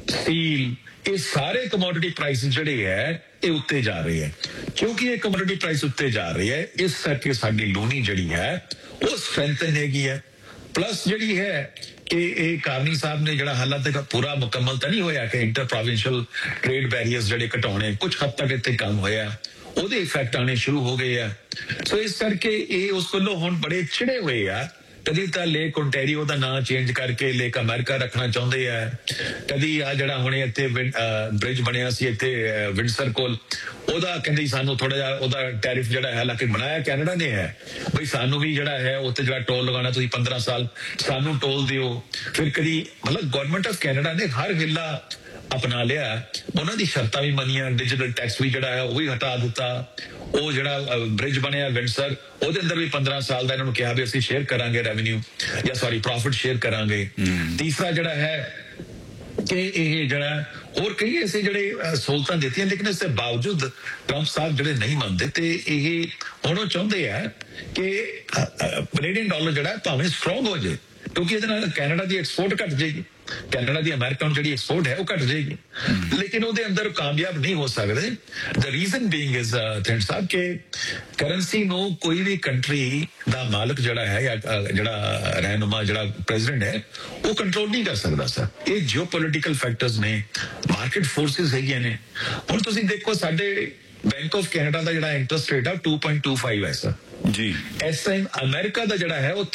ਸਟੀਲ, ਇਹ ਸਾਰੇ ਕਮੋਡਿਟੀ ਪ੍ਰਾਈਸ ਜਿਹੜੇ ਹੈ ਇਹ ਉੱਤੇ ਜਾ ਰਹੇ ਹੈ। ਕਿਉਂਕਿ ਇਹ ਕਮੋਡਿਟੀ ਪ੍ਰਾਈਸ ਉੱਤੇ ਜਾ ਰਹੀ ਹੈ, ਇਸ ਕਰਕੇ ਸਾਡੀ ਲੋਨੀ ਜਿਹੜੀ ਹੈ ਉਹ ਸਟਰੈਂਥਨ ਹੈਗੀ ਹੈ। ਪਲੱਸ ਜਿਹੜੀ ਹੈ ਕਿ ਇਹ ਕਾਰਨੀ ਸਾਹਿਬ ਨੇ ਜਿਹੜਾ ਹਾਲਾਂ ਤੱਕ ਪੂਰਾ ਮੁਕੰਮਲ ਤਾਂ ਨਹੀਂ ਹੋਇਆ ਕਿ ਇੰਟਰ ਪ੍ਰੋਵਿੰਸ਼ੀਅਲ ਟ੍ਰੇਡ ਬੈਰੀਅਰਸ ਜਿਹੜੇ ਘਟਾਉਣੇ, ਕੁਝ ਹੱਦ ਤੱਕ ਇੱਥੇ ਕੰਮ ਹੋਇਆ, ਉਹਦੇ ਇਫੈਕਟ ਆਣੇ ਸ਼ੁਰੂ ਹੋ ਗਏ ਆ। ਸੋ ਇਸ ਕਰਕੇ ਇਹ ਉਸ ਵੱਲੋਂ ਹੁਣ ਬੜੇ ਚਿੜੇ ਹੋਏ ਆ। ਕਦੀ ਤਾਂ ਲੇਕ ਓਨਟਾਰੀਓ ਦਾ ਨਾਂ ਚੇਂਜ ਕਰਕੇ ਲੇਕ ਅਮਰੀਕਾ ਰੱਖਣਾ ਚਾਹੁੰਦੇ ਆ, ਕਦੀ ਆ ਜਿਹੜਾ ਹੁਣੇ ਇੱਥੇ ਬ੍ਰਿਜ ਬਣਿਆ ਸੀ ਇੱਥੇ ਵਿੰਡਸਰ ਕੋਲ, ਉਹਦਾ ਕਹਿੰਦੇ ਸਾਨੂੰ ਥੋੜਾ ਜਿਹਾ ਉਹਦਾ ਟੈਰਿਫ ਜਿਹੜਾ ਹੈ, ਹਾਲਾਂਕਿ ਬਣਾਇਆ ਕੈਨੇਡਾ ਨੇ ਹੈ, ਬਈ ਸਾਨੂੰ ਵੀ ਜਿਹੜਾ ਹੈ ਉੱਥੇ ਜਿਹੜਾ ਟੋਲ ਲਗਾਉਣਾ ਤੁਸੀਂ 15 ਸਾਲ ਸਾਨੂੰ ਟੋਲ ਦਿਓ। ਫਿਰ ਕਦੀ ਮਤਲਬ ਗਵਰਨਮੈਂਟ ਆਫ ਕੈਨੇਡਾ ਨੇ ਹਰ ਹਿੱਲਾ ਅਪਣਾ ਲਿਆ, ਉਹਨਾਂ ਦੀ ਸ਼ਰਤਾਂ ਵੀ ਮੰਨੀਆਂ, ਡਿਜੀਟਲ ਟੈਕਸ ਵੀ ਜਿਹੜਾ ਹੈ ਉਹ ਵੀ ਹਟਾ ਦਿੱਤਾ। ਉਹ ਜਿਹੜਾ ਬ੍ਰਿਜ ਬਣਿਆ ਵਿੰਡਸਰ, ਉਹਦੇ ਅੰਦਰ ਵੀ 15 ਸਾਲ ਦਾ ਇਹਨਾਂ ਨੂੰ ਕਿਹਾ ਵੀ ਅਸੀਂ ਸ਼ੇਅਰ ਕਰਾਂਗੇ ਰੈਵਨਿਊ ਜਾਂ ਸੌਰੀ ਪ੍ਰੋਫਿਟ ਸ਼ੇਅਰ ਕਰਾਂਗੇ। ਤੀਸਰਾ ਜਿਹੜਾ ਹੈ ਕਿ ਇਹ ਜਿਹੜਾ ਹੋਰ ਕਈ ਐਸੇ ਜਿਹੜੇ ਸਹੂਲਤਾਂ ਦਿੱਤੀਆਂ, ਲੇਕਿਨ ਇਸ ਦੇ ਬਾਵਜੂਦ ਟਰੰਪ ਸਾਹਿਬ ਜਿਹੜੇ ਨਹੀਂ ਮੰਨਦੇ ਤੇ ਇਹ ਹੁਣ ਉਹ ਚਾਹੁੰਦੇ ਆ ਕਿ ਕੈਨੇਡੀਅਨ ਡਾਲਰ ਜਿਹੜਾ ਭਾਵੇਂ ਸਟਰੋਂਗ ਹੋ ਜਾਏ, ਕਿਉਂਕਿ ਇਹਦੇ ਨਾਲ ਕੈਨੇਡਾ ਦੀ ਐਕਸਪੋਰਟ ਘਟ ਜਾਏਗੀ, ਕੈਨੇਡਾ ਦੀ ਅਮਰੀਕਾ ਨੂੰ ਜਿਹੜੀ ਐਕਸਪੋਰਟ ਹੈ ਉਹ ਘਟ ਜਾਏਗੀ, ਲੇਕਿਨ ਉਹਦੇ ਅੰਦਰ ਕਾਮਯਾਬ ਨਹੀਂ ਹੋ ਸਕਦੇ। The reason being is Thind ਸਾਹਿਬ ਕਿ ਕਰੰਸੀ ਨੂੰ ਕੋਈ ਵੀ ਕੰਟਰੀ ਦਾ ਮਾਲਕ ਜਿਹੜਾ ਹੈ ਜਾਂ ਜਿਹੜਾ ਰਹਿਨੁਮਾ ਜਿਹੜਾ ਪ੍ਰੈਜ਼ੀਡੈਂਟ ਹੈ ਉਹ ਕੰਟਰੋਲ ਨਹੀਂ ਕਰ ਸਕਦਾ ਸਰ। ਇਹ ਜਿਓਪੋਲਿਟੀਕਲ ਫੈਕਟਰਸ ਨੇ, ਮਾਰਕੀਟ ਫੋਰਸਿਸ ਹੈਗੀਆਂ ਨੇ। ਹੁਣ ਤੁਸੀਂ ਦੇਖੋ ਸਾਡੇ ਬੈਂਕ ਆਫ ਕੈਨੇਡਾ ਦਾ ਜਿਹੜਾ ਇੰਟਰਸਟ ਰੇਟ ਆ 2.25 ਹੈ ਸਰ ਜੀ। ਇਸ ਟਾਈਮ ਅਮਰੀਕਾ ਦਾ ਜਿਹੜਾ ਹੈ ਉਹ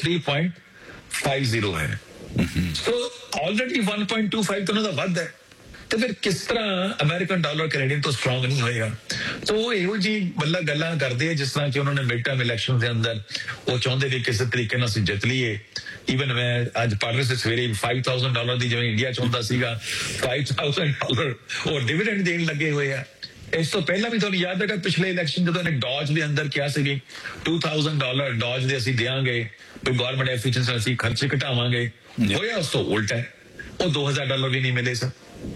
3.50 ਹੈ। ਸੋ ਆਲਰੇਡੀ 1.25 ਤੋਂ ਉਹਦਾ ਵੱਧ ਹੈ, ਤੇ ਫਿਰ ਕਿਸ ਤਰ੍ਹਾਂ ਅਮਰੀਕਨ ਡਾਲਰ ਕੈਨੇਡੀਅਨ ਤੋਂ ਸਟਰੋਂਗ ਨਹੀਂ ਹੋਏਗਾ। ਸੋ ਉਹ ਇਹੋ ਜਿਹੀ ਮਤਲਬ ਗੱਲਾਂ ਕਰਦੇ ਆ ਜਿਸ ਤਰ੍ਹਾਂ ਕਿ ਉਹਨਾਂ ਨੇ ਮਿਡ ਟਰਮ ਇਲੈਕਸ਼ਨ ਦੇ ਅੰਦਰ ਉਹ ਚਾਹੁੰਦੇ ਵੀ ਕਿਸੇ ਤਰੀਕੇ ਨਾਲ ਅਸੀਂ ਜਿੱਤ ਲਈਏ। ਈਵਨ ਮੈਂ ਅੱਜ ਪੜ੍ਹ ਰਿਹਾ ਸੀ ਸਵੇਰੇ $5,000 ਦੀ ਜਿਵੇਂ ਇੰਡੀਆ ਚਾਹੁੰਦਾ ਸੀਗਾ, $5,000 ਉਹ ਡਿਵੀਡੈਂਡ ਦੇਣ ਲੱਗੇ ਹੋਏ ਆ। ਇਸ ਤੋਂ ਪਹਿਲਾਂ ਵੀ ਤੁਹਾਨੂੰ ਯਾਦ ਹੈਗਾ ਪਿਛਲੇ ਇਲੈਕਸ਼ਨ ਜਦੋਂ ਇਹਨੇ ਡੌਜ ਦੇ ਅੰਦਰ ਕਿਹਾ ਸੀ $2,000 ਡੌਜ ਦੇ ਅਸੀਂ ਦੇਵਾਂਗੇ, ਵੀ ਗਵਰਨਮੈਂਟ ਐਫੀਸ਼ੀਐਂਸੀ ਅਸੀਂ ਖਰਚੇ ਘਟਾਵਾਂਗੇ। ਹੋਇਆ ਉਸ ਤੋਂ ਉਲਟਾ, ਉਹ $2,000 ਵੀ ਨਹੀਂ ਮਿਲੇ ਸਰ।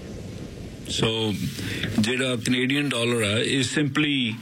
ਸੋ ਜਿਹੜਾ ਕੈਨੇਡੀਅਨ ਡਾਲਰ ਆ ਇਹ ਸਿੰਪਲੀ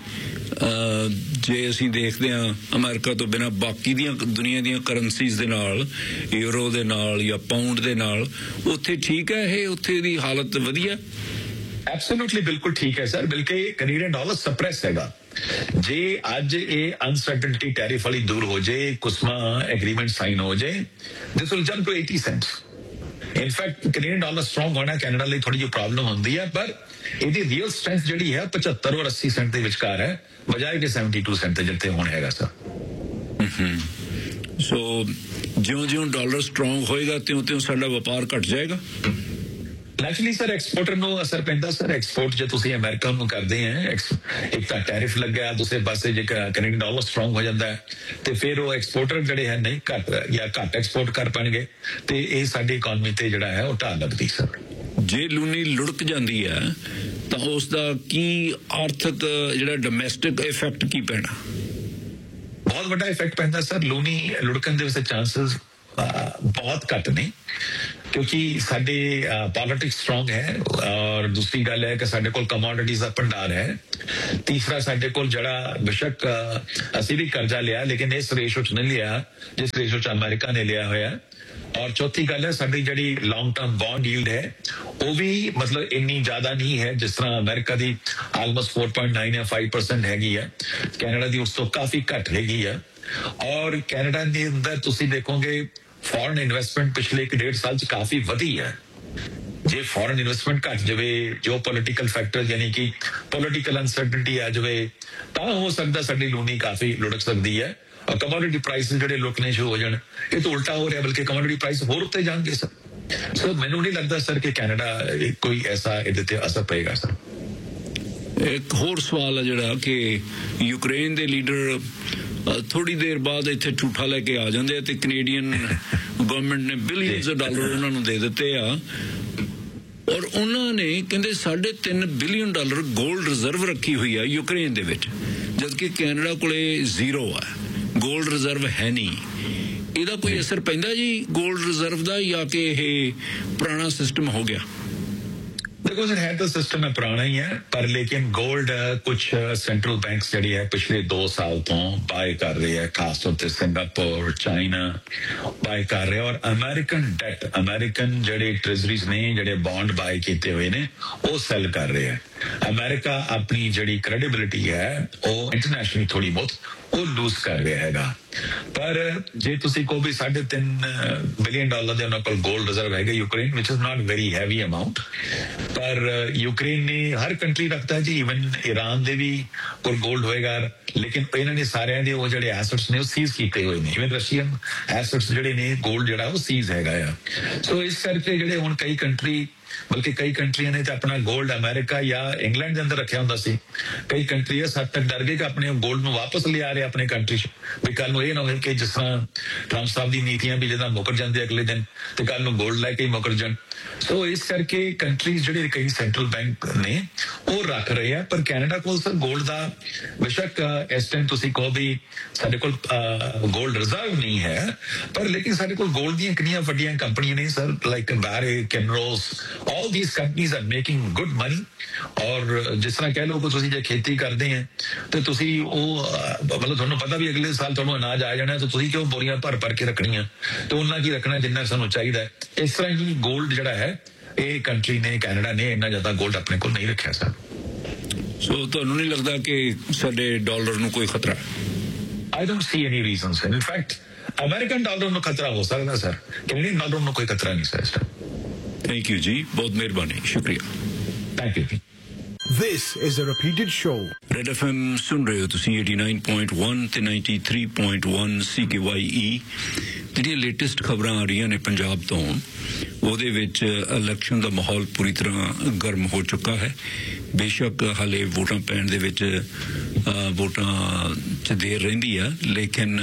ਜੇ ਅਸੀਂ ਦੇਖਦੇ ਹਾਂ ਅਮਰੀਕਾ ਤੋਂ ਬਿਨਾਂ ਬਾਕੀ ਦੀਆਂ ਦੁਨੀਆ ਦੀਆਂ ਕਰੰਸੀਜ਼ ਦੇ ਨਾਲ, ਯੂਰੋ ਦੇ ਨਾਲ ਜਾਂ ਪਾਉਂਡ ਦੇ ਨਾਲ, ਉੱਥੇ ਠੀਕ ਹੈ ਇਹ, ਉੱਥੇ ਦੀ ਹਾਲਤ ਵਧੀਆ? ਐਬਸੋਲੂਟਲੀ ਬਿਲਕੁਲ ਠੀਕ ਹੈ ਸਰ। ਬਲਕਿ ਕੈਨੇਡੀਅਨ ਡਾਲਰ ਸਪਰੈਸ ਹੈਗਾ। ਜੇ ਅੱਜ ਇਹ ਅਨਸਰਟਨਟੀ ਟੈਰਿਫ ਵਾਲੀ ਦੂਰ ਹੋ ਜਾਏ, ਕੁਸਮਾ ਐਗਰੀਮੈਂਟ ਸਾਈਨ ਹੋ ਜਾਏ, this will jump to 80 cents. In fact Canadian dollar strong ਹੋਣਾ ਕੈਨੇਡਾ ਲਈ ਥੋੜੀ ਜਿਹੀ ਪ੍ਰੋਬਲਮ ਹੁੰਦੀ ਹੈ, ਪਰ ਇਹਦੀ ਰੀਅਲ ਸਟਰੈਂਥ ਜਿਹੜੀ ਹੈ 75 ਔਰ 80 ਸੈਂਟ ਦੇ ਵਿਚਕਾਰ ਹੈ, ਬਜਾਏ ਕਿ 72 ਸੈਂਟ ਤੇ ਜਿੱਥੇ ਹੁਣ ਹੈਗਾ ਸਰ। ਸੋ ਜਿਉਂ-ਜਿਉਂ ਡਾਲਰ ਸਟਰੋਂਗ ਹੋਏਗਾ ਤਿਉਂ-ਤਿਉਂ ਸਾਡਾ ਵਪਾਰ ਘਟ ਜਾਏਗਾ। ਨੈਚੁਰਲੀ ਸਰ ਐਕਸਪੋਰਟਰ ਨੂੰ ਅਸਰ ਪੈਂਦਾ ਸਰ। ਐਕਸਪੋਰਟ ਜੇ ਤੁਸੀਂ ਅਮਰੀਕਾ ਨੂੰ ਕਰਦੇ ਆ, ਇੱਕ ਤਾਂ ਟੈਰਿਫ ਲੱਗਿਆ, ਦੂਸਰੇ ਪਾਸੇ ਜੇ ਕੈਨੇਡੀਅਨ ਡਾਲਰ ਸਟਰੋਂਗ ਹੋ ਜਾਂਦਾ ਤੇ ਫਿਰ ਉਹ ਐਕਸਪੋਰਟਰ ਜਿਹੜੇ ਹੈ ਨਹੀਂ ਘੱਟ ਐਕਸਪੋਰਟ ਕਰ ਪਾਣਗੇ ਤੇ ਇਹ ਸਾਡੀ ਇਕਨੋਮੀ ਤੇ ਜਿਹੜਾ ਹੈ ਉਹ ਢਾਲ ਲੱਗਦੀ ਸਰ। ਜੇ ਲੂਨੀ ਲੁੜਕ ਜਾਂਦੀ ਹੈ ਤਾਂ ਉਸ ਦਾ ਕੀ ਆਰਥਿਕ ਜਿਹੜਾ ਡੋਮੈਸਟਿਕ ਇਫੈਕਟ ਕੀ ਪੈਣਾ? ਬਹੁਤ ਵੱਡਾ ਇਫੈਕਟ ਪੈਂਦਾ ਸਰ। ਲੂਨੀ ਲੁੜਕਣ ਦੇ ਵਿੱਚ ਚਾਂਸਸ ਬਹੁਤ ਘੱਟ ਨੇ ਕਿਉਂਕਿ ਸਾਡੇ ਪੋਲਿਟਿਕਸ ਸਟਰੋਂਗ ਹੈ ਔਰ ਦੂਸਰੀ ਗੱਲ ਹੈ ਕਿ ਸਾਡੇ ਕੋਲ ਕਮੋਡਿਟੀਜ਼ ਦਾ ਭੰਡਾਰ ਹੈ। ਤੀਸਰਾ ਸਾਡੇ ਕੋਲ ਜਿਹੜਾ ਬੇਸ਼ੱਕ ਅਸੀਂ ਵੀ ਕਰਜ਼ਾ ਲਿਆ ਲੇਕਿਨ ਇਸ ਰੇਸ਼ੋ 'ਚ ਨਹੀਂ ਲਿਆ ਜਿਸ ਰੇਸ਼ੋ 'ਚ ਅਮਰੀਕਾ ਨੇ ਲਿਆ ਹੋਇਆ। ਔਰ ਚੌਥੀ ਗੱਲ ਹੈ ਸਾਡੀ ਜਿਹੜੀ ਲੌਂਗ ਟਰਮ ਬੌਂਡ ਯੀਲਡ ਹੈ ਉਹ ਵੀ ਮਤਲਬ ਇੰਨੀ ਜ਼ਿਆਦਾ ਨਹੀਂ ਹੈ ਜਿਸ ਤਰ੍ਹਾਂ ਅਮਰੀਕਾ ਦੀ ਆਲਮੋਸਟ 4.9 ਜਾਂ 5% ਹੈਗੀ ਆ। ਕੈਨੇਡਾ ਦੀ ਉਸ ਤੋਂ ਕਾਫੀ ਘੱਟ ਹੈਗੀ ਆ। ਔਰ ਕੈਨੇਡਾ ਦੇ ਅੰਦਰ ਤੁਸੀਂ ਦੇਖੋਗੇ ਫੋਰਨ ਇਨਵੈਸਟਮੈਂਟ ਪਿਛਲੇ 1.5 ਸਾਲ 'ਚ ਕਾਫੀ ਵਧੀ ਹੈ। ਜੇ ਫੋਰਨ ਇਨਵੈਸਟਮੈਂਟ ਘੱਟ ਜਾਵੇ, ਜੋ ਪੋਲੀਟੀਕਲ ਫੈਕਟਰ ਯਾਨੀ ਕਿ ਪੋਲੀਟੀਕਲ ਅਨਸਰਟਨਟੀ ਆ ਜਾਵੇ ਤਾਂ ਹੋ ਸਕਦਾ ਸਾਡੀ ਲੂਨੀ ਕਾਫੀ ਲੁੜਕ ਸਕਦੀ ਹੈ। ਔਰ ਕਮੋਡਿਟੀ ਪ੍ਰਾਈਸ ਜਿਹੜੇ ਲੁਕਣੇ ਸ਼ੁਰੂ ਹੋ ਜਾਣ, ਇਹ ਤਾਂ ਉਲਟਾ ਹੋ ਰਿਹਾ ਬਲਕਿ ਕਮੋਡਿਟੀ ਪ੍ਰਾਈਸ ਹੋਰ ਉੱਤੇ ਜਾਣਗੇ ਸਰ। ਸੋ ਮੈਨੂੰ ਨਹੀਂ ਲੱਗਦਾ ਸਰ ਕਿ ਕੈਨੇਡਾ ਕੋਈ ਐਸਾ ਇਹਦੇ ਤੇ ਅਸਰ ਪਏਗਾ ਸਰ। ਇੱਕ ਹੋਰ ਸਵਾਲ ਹੈ ਜਿਹੜਾ ਕਿ ਯੂਕਰੇਨ ਦੇ ਲੀਡਰ ਥੋੜੀ ਦੇਰ ਬਾਅਦ ਇੱਥੇ ਝੂਠਾ ਲੈ ਕੇ ਆ ਜਾਂਦੇ ਆ ਤੇ ਕੈਨੇਡੀਅਨ ਗਵਰਨਮੈਂਟ ਨੇ ਬਿਲੀਅਨਸ ਆਫ ਡਾਲਰ ਉਹਨਾਂ ਨੂੰ ਦੇ ਦਿੱਤੇ ਆ ਔਰ ਉਹਨਾਂ ਨੇ ਕਹਿੰਦੇ $3.5 ਬਿਲੀਅਨ ਗੋਲਡ ਰਿਜ਼ਰਵ ਰੱਖੀ ਹੋਈ ਆ ਯੂਕਰੇਨ ਦੇ ਵਿੱਚ, ਜਦਕਿ ਕੈਨੇਡਾ ਕੋਲੇ ਜ਼ੀਰੋ ਆ, ਗੋਲਡ ਰਿਜ਼ਰਵ ਹੈ ਨਹੀਂ। ਇਹਦਾ ਕੋਈ ਅਸਰ ਪੈਂਦਾ ਜੀ ਗੋਲਡ ਰਿਜ਼ਰਵ ਦਾ ਜਾਂ ਕਿ ਇਹ ਪੁਰਾਣਾ ਸਿਸਟਮ ਹੋ ਗਿਆ? देखो सर है तो सिस्टम है पुराना ही है पर लेकिन गोल्ड कुछ सेंट्रल बैंक्स जड़ी है पिछले 2 साल तो बाय कर रही है, खास तौर पर सिंगापुर चाइना बाय कर रहे हैं। और अमेरिकन डेट अमेरिकन जड़े ट्रेजरीज ने जड़े बॉन्ड बाय किए हुए ने वो सेल कर रहे हैं। अमेरिका अपनी जड़ी क्रेडिबिलिटी है वो इंटरनेशनली थोड़ी बहुत वो लूज कर रहा हैगा। पर जे तुसी को भी $3.5 बिलियन ਦੇ ਉਹਨਾਂ ਕੋਲ ਗੋਲਡ ਰਿਜ਼ਰਵ ਹੈਗਾ Ukraine which is not very heavy amount. ਪਰ ਯੂਕਰੇਨ ਨੇ ਹਰ ਕੰਟਰੀ ਰੱਖਦਾ ਜੀ, ਇਵਨ ਈਰਾਨ ਦੇ ਵੀ ਕੋਲ ਗੋਲਡ ਹੋਏਗਾ ਲੇਕਿਨ ਇਹਨਾਂ ਨੇ ਸਾਰਿਆਂ ਦੇ ਉਹ ਜਿਹੜੇ ਐਸੈਟਸ ਨੇ ਉਹ ਸੀਜ਼ ਕੀਤੇ ਹੋਏ ਨੇ। ਇਵਨ ਰਸ਼ੀਅਨ ਐਸੈਟਸ ਜਿਹੜੇ ਨੇ ਗੋਲਡ ਜਿਹੜਾ ਉਹ ਸੀਜ਼ ਹੈਗਾ ਆ। ਸੋ ਇਸ ਕਰਕੇ ਜਿਹੜੇ ਹੁਣ ਕਈ ਕੰਟਰੀ ਬਲਕਿ ਕਈ ਕੰਟਰੀਆਂ ਨੇ ਤਾਂ ਆਪਣਾ ਗੋਲਡ ਅਮਰੀਕਾ ਜਾਂ ਇੰਗਲੈਂਡ ਦੇ ਅੰਦਰ ਰੱਖਿਆ ਹੁੰਦਾ ਸੀ। ਕਈ ਕੰਟਰੀ ਇਸ ਹੱਦ ਤੱਕ ਡਰ ਗਏ ਕਿ ਆਪਣੇ ਗੋਲਡ ਨੂੰ ਵਾਪਸ ਲਿਆ ਰਹੇ ਆਪਣੇ ਕੰਟਰੀ 'ਚ ਵੀ ਕੱਲ ਨੂੰ ਇਹ ਨਾ ਹੋਵੇ ਕਿ ਜਿਸ ਤਰ੍ਹਾਂ ਟਰੰਪ ਸਾਹਿਬ ਦੀ ਨੀਤੀਆਂ ਵੀ ਜਿੱਦਾਂ ਮੁੱਕਰ ਜਾਂਦੇ ਅਗਲੇ ਦਿਨ ਤੇ ਕੱਲ ਨੂੰ ਗੋਲਡ ਲੈ ਕੇ ਹੀ ਮੁੱਕਰ ਜਾਣ। ਸੋ ਇਸ ਕਰਕੇ ਕੰਟਰੀਜ਼ ਜਿਹੜੇ ਕਈ ਸੈਂਟਰਲ ਬੈਂਕ ਨੇ ਉਹ ਰੱਖ ਰਹੇ ਆ। ਪਰ ਕੈਨੇਡਾ ਕੋਲ ਸਰ ਗੋਲਡ ਦਾ ਬੇਸ਼ੱਕ ਇਸ ਟਾਈਮ ਤੁਸੀਂ ਕਹੋ ਵੀ ਸਾਡੇ ਕੋਲ ਗੋਲਡ ਰਿਜ਼ਰਵ ਨਹੀਂ ਹੈ ਪਰ ਲੇਕਿਨ ਸਾਡੇ ਕੋਲ ਗੋਲਡ ਦੀਆਂ ਕਿੰਨੀਆਂ ਵੱਡੀਆਂ ਕੰਪਨੀਆਂ ਨੇ ਸਰ ਲਾਈਕ ਬਾਰੇ ਕੈਨਰੋਸ all these companies are making good money। ਔਰ ਜਿਸ ਤਰ੍ਹਾਂ ਕਹਿ ਲਓ ਕਿ ਤੁਸੀਂ ਜੇ ਖੇਤੀ ਕਰਦੇ ਆ ਤੇ ਤੁਸੀਂ ਉਹ ਮਤਲਬ ਤੁਹਾਨੂੰ ਪਤਾ ਵੀ ਅਗਲੇ ਸਾਲ ਤੁਹਾਨੂੰ ਅਨਾਜ ਆ ਜਾਣਾ ਤੇ ਤੁਸੀਂ ਕਿਉਂ ਬੋਰੀਆਂ ਭਰ ਕੇ ਰੱਖਣੀਆਂ ਤੇ ਉਹਨਾਂ ਕੀ ਰੱਖਣਾ ਜਿੰਨਾ ਸਾਨੂੰ ਚਾਹੀਦਾ। ਇਸ ਤਰ੍ਹਾਂ ਹੀ ਗੋਲਡ ਜਿਹੜਾ ਹੈ ਇਹ ਕੰਟਰੀ ਨੇ ਕੈਨੇਡਾ ਨੇ ਇੰਨਾ ਜ਼ਿਆਦਾ ਗੋਲਡ ਆਪਣੇ ਕੋਲ ਨਹੀਂ ਰੱਖਿਆ ਸਰ। ਸੋ ਤੁਹਾਨੂੰ ਨਹੀਂ ਲੱਗਦਾ ਕਿ ਸਾਡੇ ਡਾਲਰ ਨੂੰ ਕੋਈ ਖਤਰਾ? I don't see any reasons. In fact, American dollar ਨੂੰ ਖਤਰਾ ਹੋ ਸਕਦਾ ਸਰ, ਕੈਨੇਡੀਅਨ ਡਾਲਰ ਨੂੰ ਕੋਈ ਖਤਰਾ ਨਹੀਂ ਸਰ ਇਸ ਟਾਈਮ। थैंक यू जी, बहुत मेहरबानी, शुक्रिया। Thank you. This is a repeated show. Red FM सुन रहे हो तुसी 89.1 ਤੇ 93.1 CKYE। ਜਿਹੜੀਆਂ ਲੇਟੈਸਟ ਖਬਰਾਂ ਆ ਰਹੀਆਂ ਨੇ ਪੰਜਾਬ ਤੋਂ ਉਹਦੇ ਵਿੱਚ ਇਲੈਕਸ਼ਨ ਦਾ ਮਾਹੌਲ ਪੂਰੀ ਤਰ੍ਹਾਂ ਗਰਮ ਹੋ ਚੁੱਕਾ ਹੈ। ਬੇਸ਼ੱਕ ਹਾਲੇ ਵੋਟਾਂ ਪੈਣ ਦੇ ਵਿੱਚ ਵੋਟਾਂ 'ਚ ਦੇਰ ਰਹਿੰਦੀ ਆ ਲੇਕਿਨ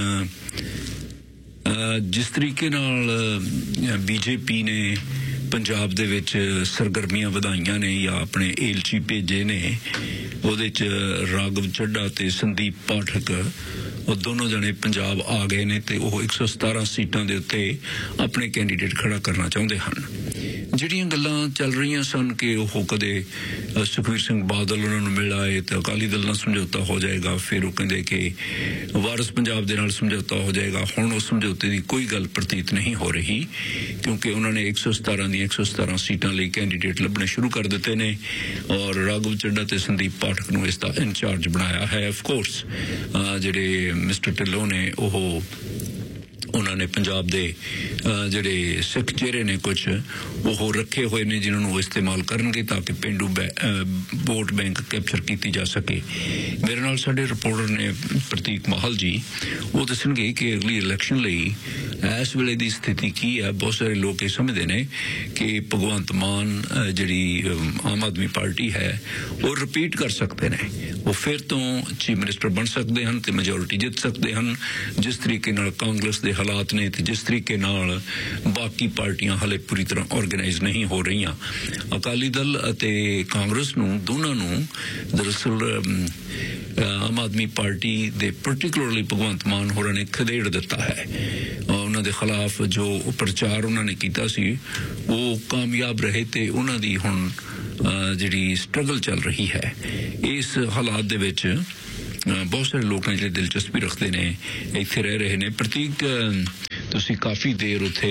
ਜਿਸ ਤਰੀਕੇ ਨਾਲ ਬੀਜੇਪੀ ਨੇ ਪੰਜਾਬ ਦੇ ਵਿੱਚ ਸਰਗਰਮੀਆਂ ਵਧਾਈਆਂ ਨੇ ਜਾਂ ਆਪਣੇ ਏਲਚੀ ਭੇਜੇ ਨੇ ਉਹਦੇ 'ਚ ਰਾਘਵ ਚੱਡਾ ਤੇ ਸੰਦੀਪ ਪਾਠਕ ਉਹ ਦੋਨੋਂ ਜਣੇ ਪੰਜਾਬ ਆ ਗਏ ਨੇ ਤੇ ਉਹ 117 ਸੀਟਾਂ ਦੇ ਉੱਤੇ ਆਪਣੇ ਕੈਂਡੀਡੇਟ ਖੜਾ ਕਰਨਾ ਚਾਹੁੰਦੇ ਹਨ। ਜਿਹੜੀਆਂ ਗੱਲਾਂ ਚੱਲ ਰਹੀਆਂ ਸਨ ਕਿ ਉਹ ਕਦੇ ਸੁਖਬੀਰ ਸਿੰਘ ਬਾਦਲ ਉਹਨਾਂ ਨੂੰ ਮਿਲ ਆਏ ਤੇ ਅਕਾਲੀ ਦਲ ਨਾਲ ਸਮਝੌਤਾ ਹੋ ਜਾਏਗਾ, ਫਿਰ ਉਹ ਕਹਿੰਦੇ ਕਿ ਵਾਰਿਸ ਪੰਜਾਬ ਦੇ ਨਾਲ ਸਮਝੌਤਾ ਹੋ ਜਾਏਗਾ। ਹੁਣ ਉਸ ਸਮਝੌਤੇ ਦੀ ਕੋਈ ਗੱਲ ਪ੍ਰਤੀਤ ਨਹੀਂ ਹੋ ਰਹੀ ਕਿਉਂਕਿ ਉਹਨਾਂ ਨੇ 117 ਦੀਆਂ 117 ਸੀਟਾਂ ਲਈ ਕੈਂਡੀਡੇਟ ਲੱਭਣੇ ਸ਼ੁਰੂ ਕਰ ਦਿੱਤੇ ਨੇ ਔਰ ਰਾਘਵ ਚੱਡਾ ਤੇ ਸੰਦੀਪ ਪਾਠਕ ਨੂੰ ਇਸ ਦਾ ਇੰਚਾਰਜ ਬਣਾਇਆ ਹੈ। ਆਫ ਕੋਰਸ ਜਿਹੜੇ ਮਿਸਟਰ ਢਿੱਲੋਂ ਨੇ ਉਹ ਉਹਨਾਂ ਨੇ ਪੰਜਾਬ ਦੇ ਜਿਹੜੇ ਸਿੱਖ ਚਿਹਰੇ ਨੇ ਕੁਝ ਉਹ ਰੱਖੇ ਹੋਏ ਨੇ ਜਿਨ੍ਹਾਂ ਨੂੰ ਉਹ ਇਸਤੇਮਾਲ ਕਰਨਗੇ ਤਾਂ ਕਿ ਪੇਂਡੂ ਵੋਟ ਬੈਂਕ ਕੈਪਚਰ ਕੀਤੀ ਜਾ ਸਕੇ। ਮੇਰੇ ਨਾਲ ਸਾਡੇ ਰਿਪੋਰਟਰ ਨੇ ਪ੍ਰਤੀਕ ਮਾਹਲ ਜੀ, ਉਹ ਦੱਸਣਗੇ ਕਿ ਅਗਲੀ ਇਲੈਕਸ਼ਨ ਲਈ ਇਸ ਵੇਲੇ ਦੀ ਸਥਿਤੀ ਕੀ ਹੈ। ਬਹੁਤ ਸਾਰੇ ਲੋਕ ਇਹ ਸਮਝਦੇ ਨੇ ਕਿ ਭਗਵੰਤ ਮਾਨ ਜਿਹੜੀ ਆਮ ਆਦਮੀ ਪਾਰਟੀ ਹੈ ਉਹ ਰਿਪੀਟ ਕਰ ਸਕਦੇ ਨੇ, ਉਹ ਫਿਰ ਤੋਂ ਚੀਫ ਮਿਨਿਸਟਰ ਬਣ ਸਕਦੇ ਹਨ ਤੇ ਮੈਜੋਰਿਟੀ ਜਿੱਤ ਸਕਦੇ ਹਨ। ਜਿਸ ਤਰੀਕੇ ਨਾਲ ਕਾਂਗਰਸ ਦੇ ਹਾਲਾਤ ਨੇ ਤੇ ਜਿਸ ਤਰੀਕੇ ਨਾਲ ਬਾਕੀ ਪਾਰਟੀਆਂ ਹਲੇ ਪੂਰੀ ਤਰ੍ਹਾਂ ਆਰਗੇਨਾਈਜ਼ ਨਹੀਂ ਹੋ ਰਹੀਆਂ, ਅਕਾਲੀ ਦਲ ਅਤੇ ਕਾਂਗਰਸ ਨੂੰ ਦੋਨਾਂ ਨੂੰ ਦਰਅਸਲ ਆਮ ਆਦਮੀ ਪਾਰਟੀ ਦੇ ਪਾਰਟਿਕੂਲਰਲੀ ਭਗਵੰਤ ਮਾਨ ਹੋਰਾਂ ਨੇ ਖਦੇੜ ਦਿੱਤਾ ਹੈ। ਉਹਨਾਂ ਦੇ ਖਿਲਾਫ ਜੋ ਪ੍ਰਚਾਰ ਉਹਨਾਂ ਨੇ ਕੀਤਾ ਸੀ ਉਹ ਕਾਮਯਾਬ ਰਹੇ ਤੇ ਉਹਨਾਂ ਦੀ ਹੁਣ ਜਿਹੜੀ ਸਟਰਗਲ ਚੱਲ ਰਹੀ ਹੈ। ਇਸ ਹਾਲਾਤ ਦੇ ਵਿੱਚ ਬਹੁਤ ਸਾਰੇ ਲੋਕ ਨੇ ਜਿਹੜੇ ਦਿਲਚਸਪੀ ਰੱਖਦੇ ਨੇ ਇੱਥੇ ਰਹਿ ਰਹੇ ਨੇ। ਪ੍ਰਤੀਕ, ਤੁਸੀਂ ਕਾਫੀ ਦੇਰ ਉੱਥੇ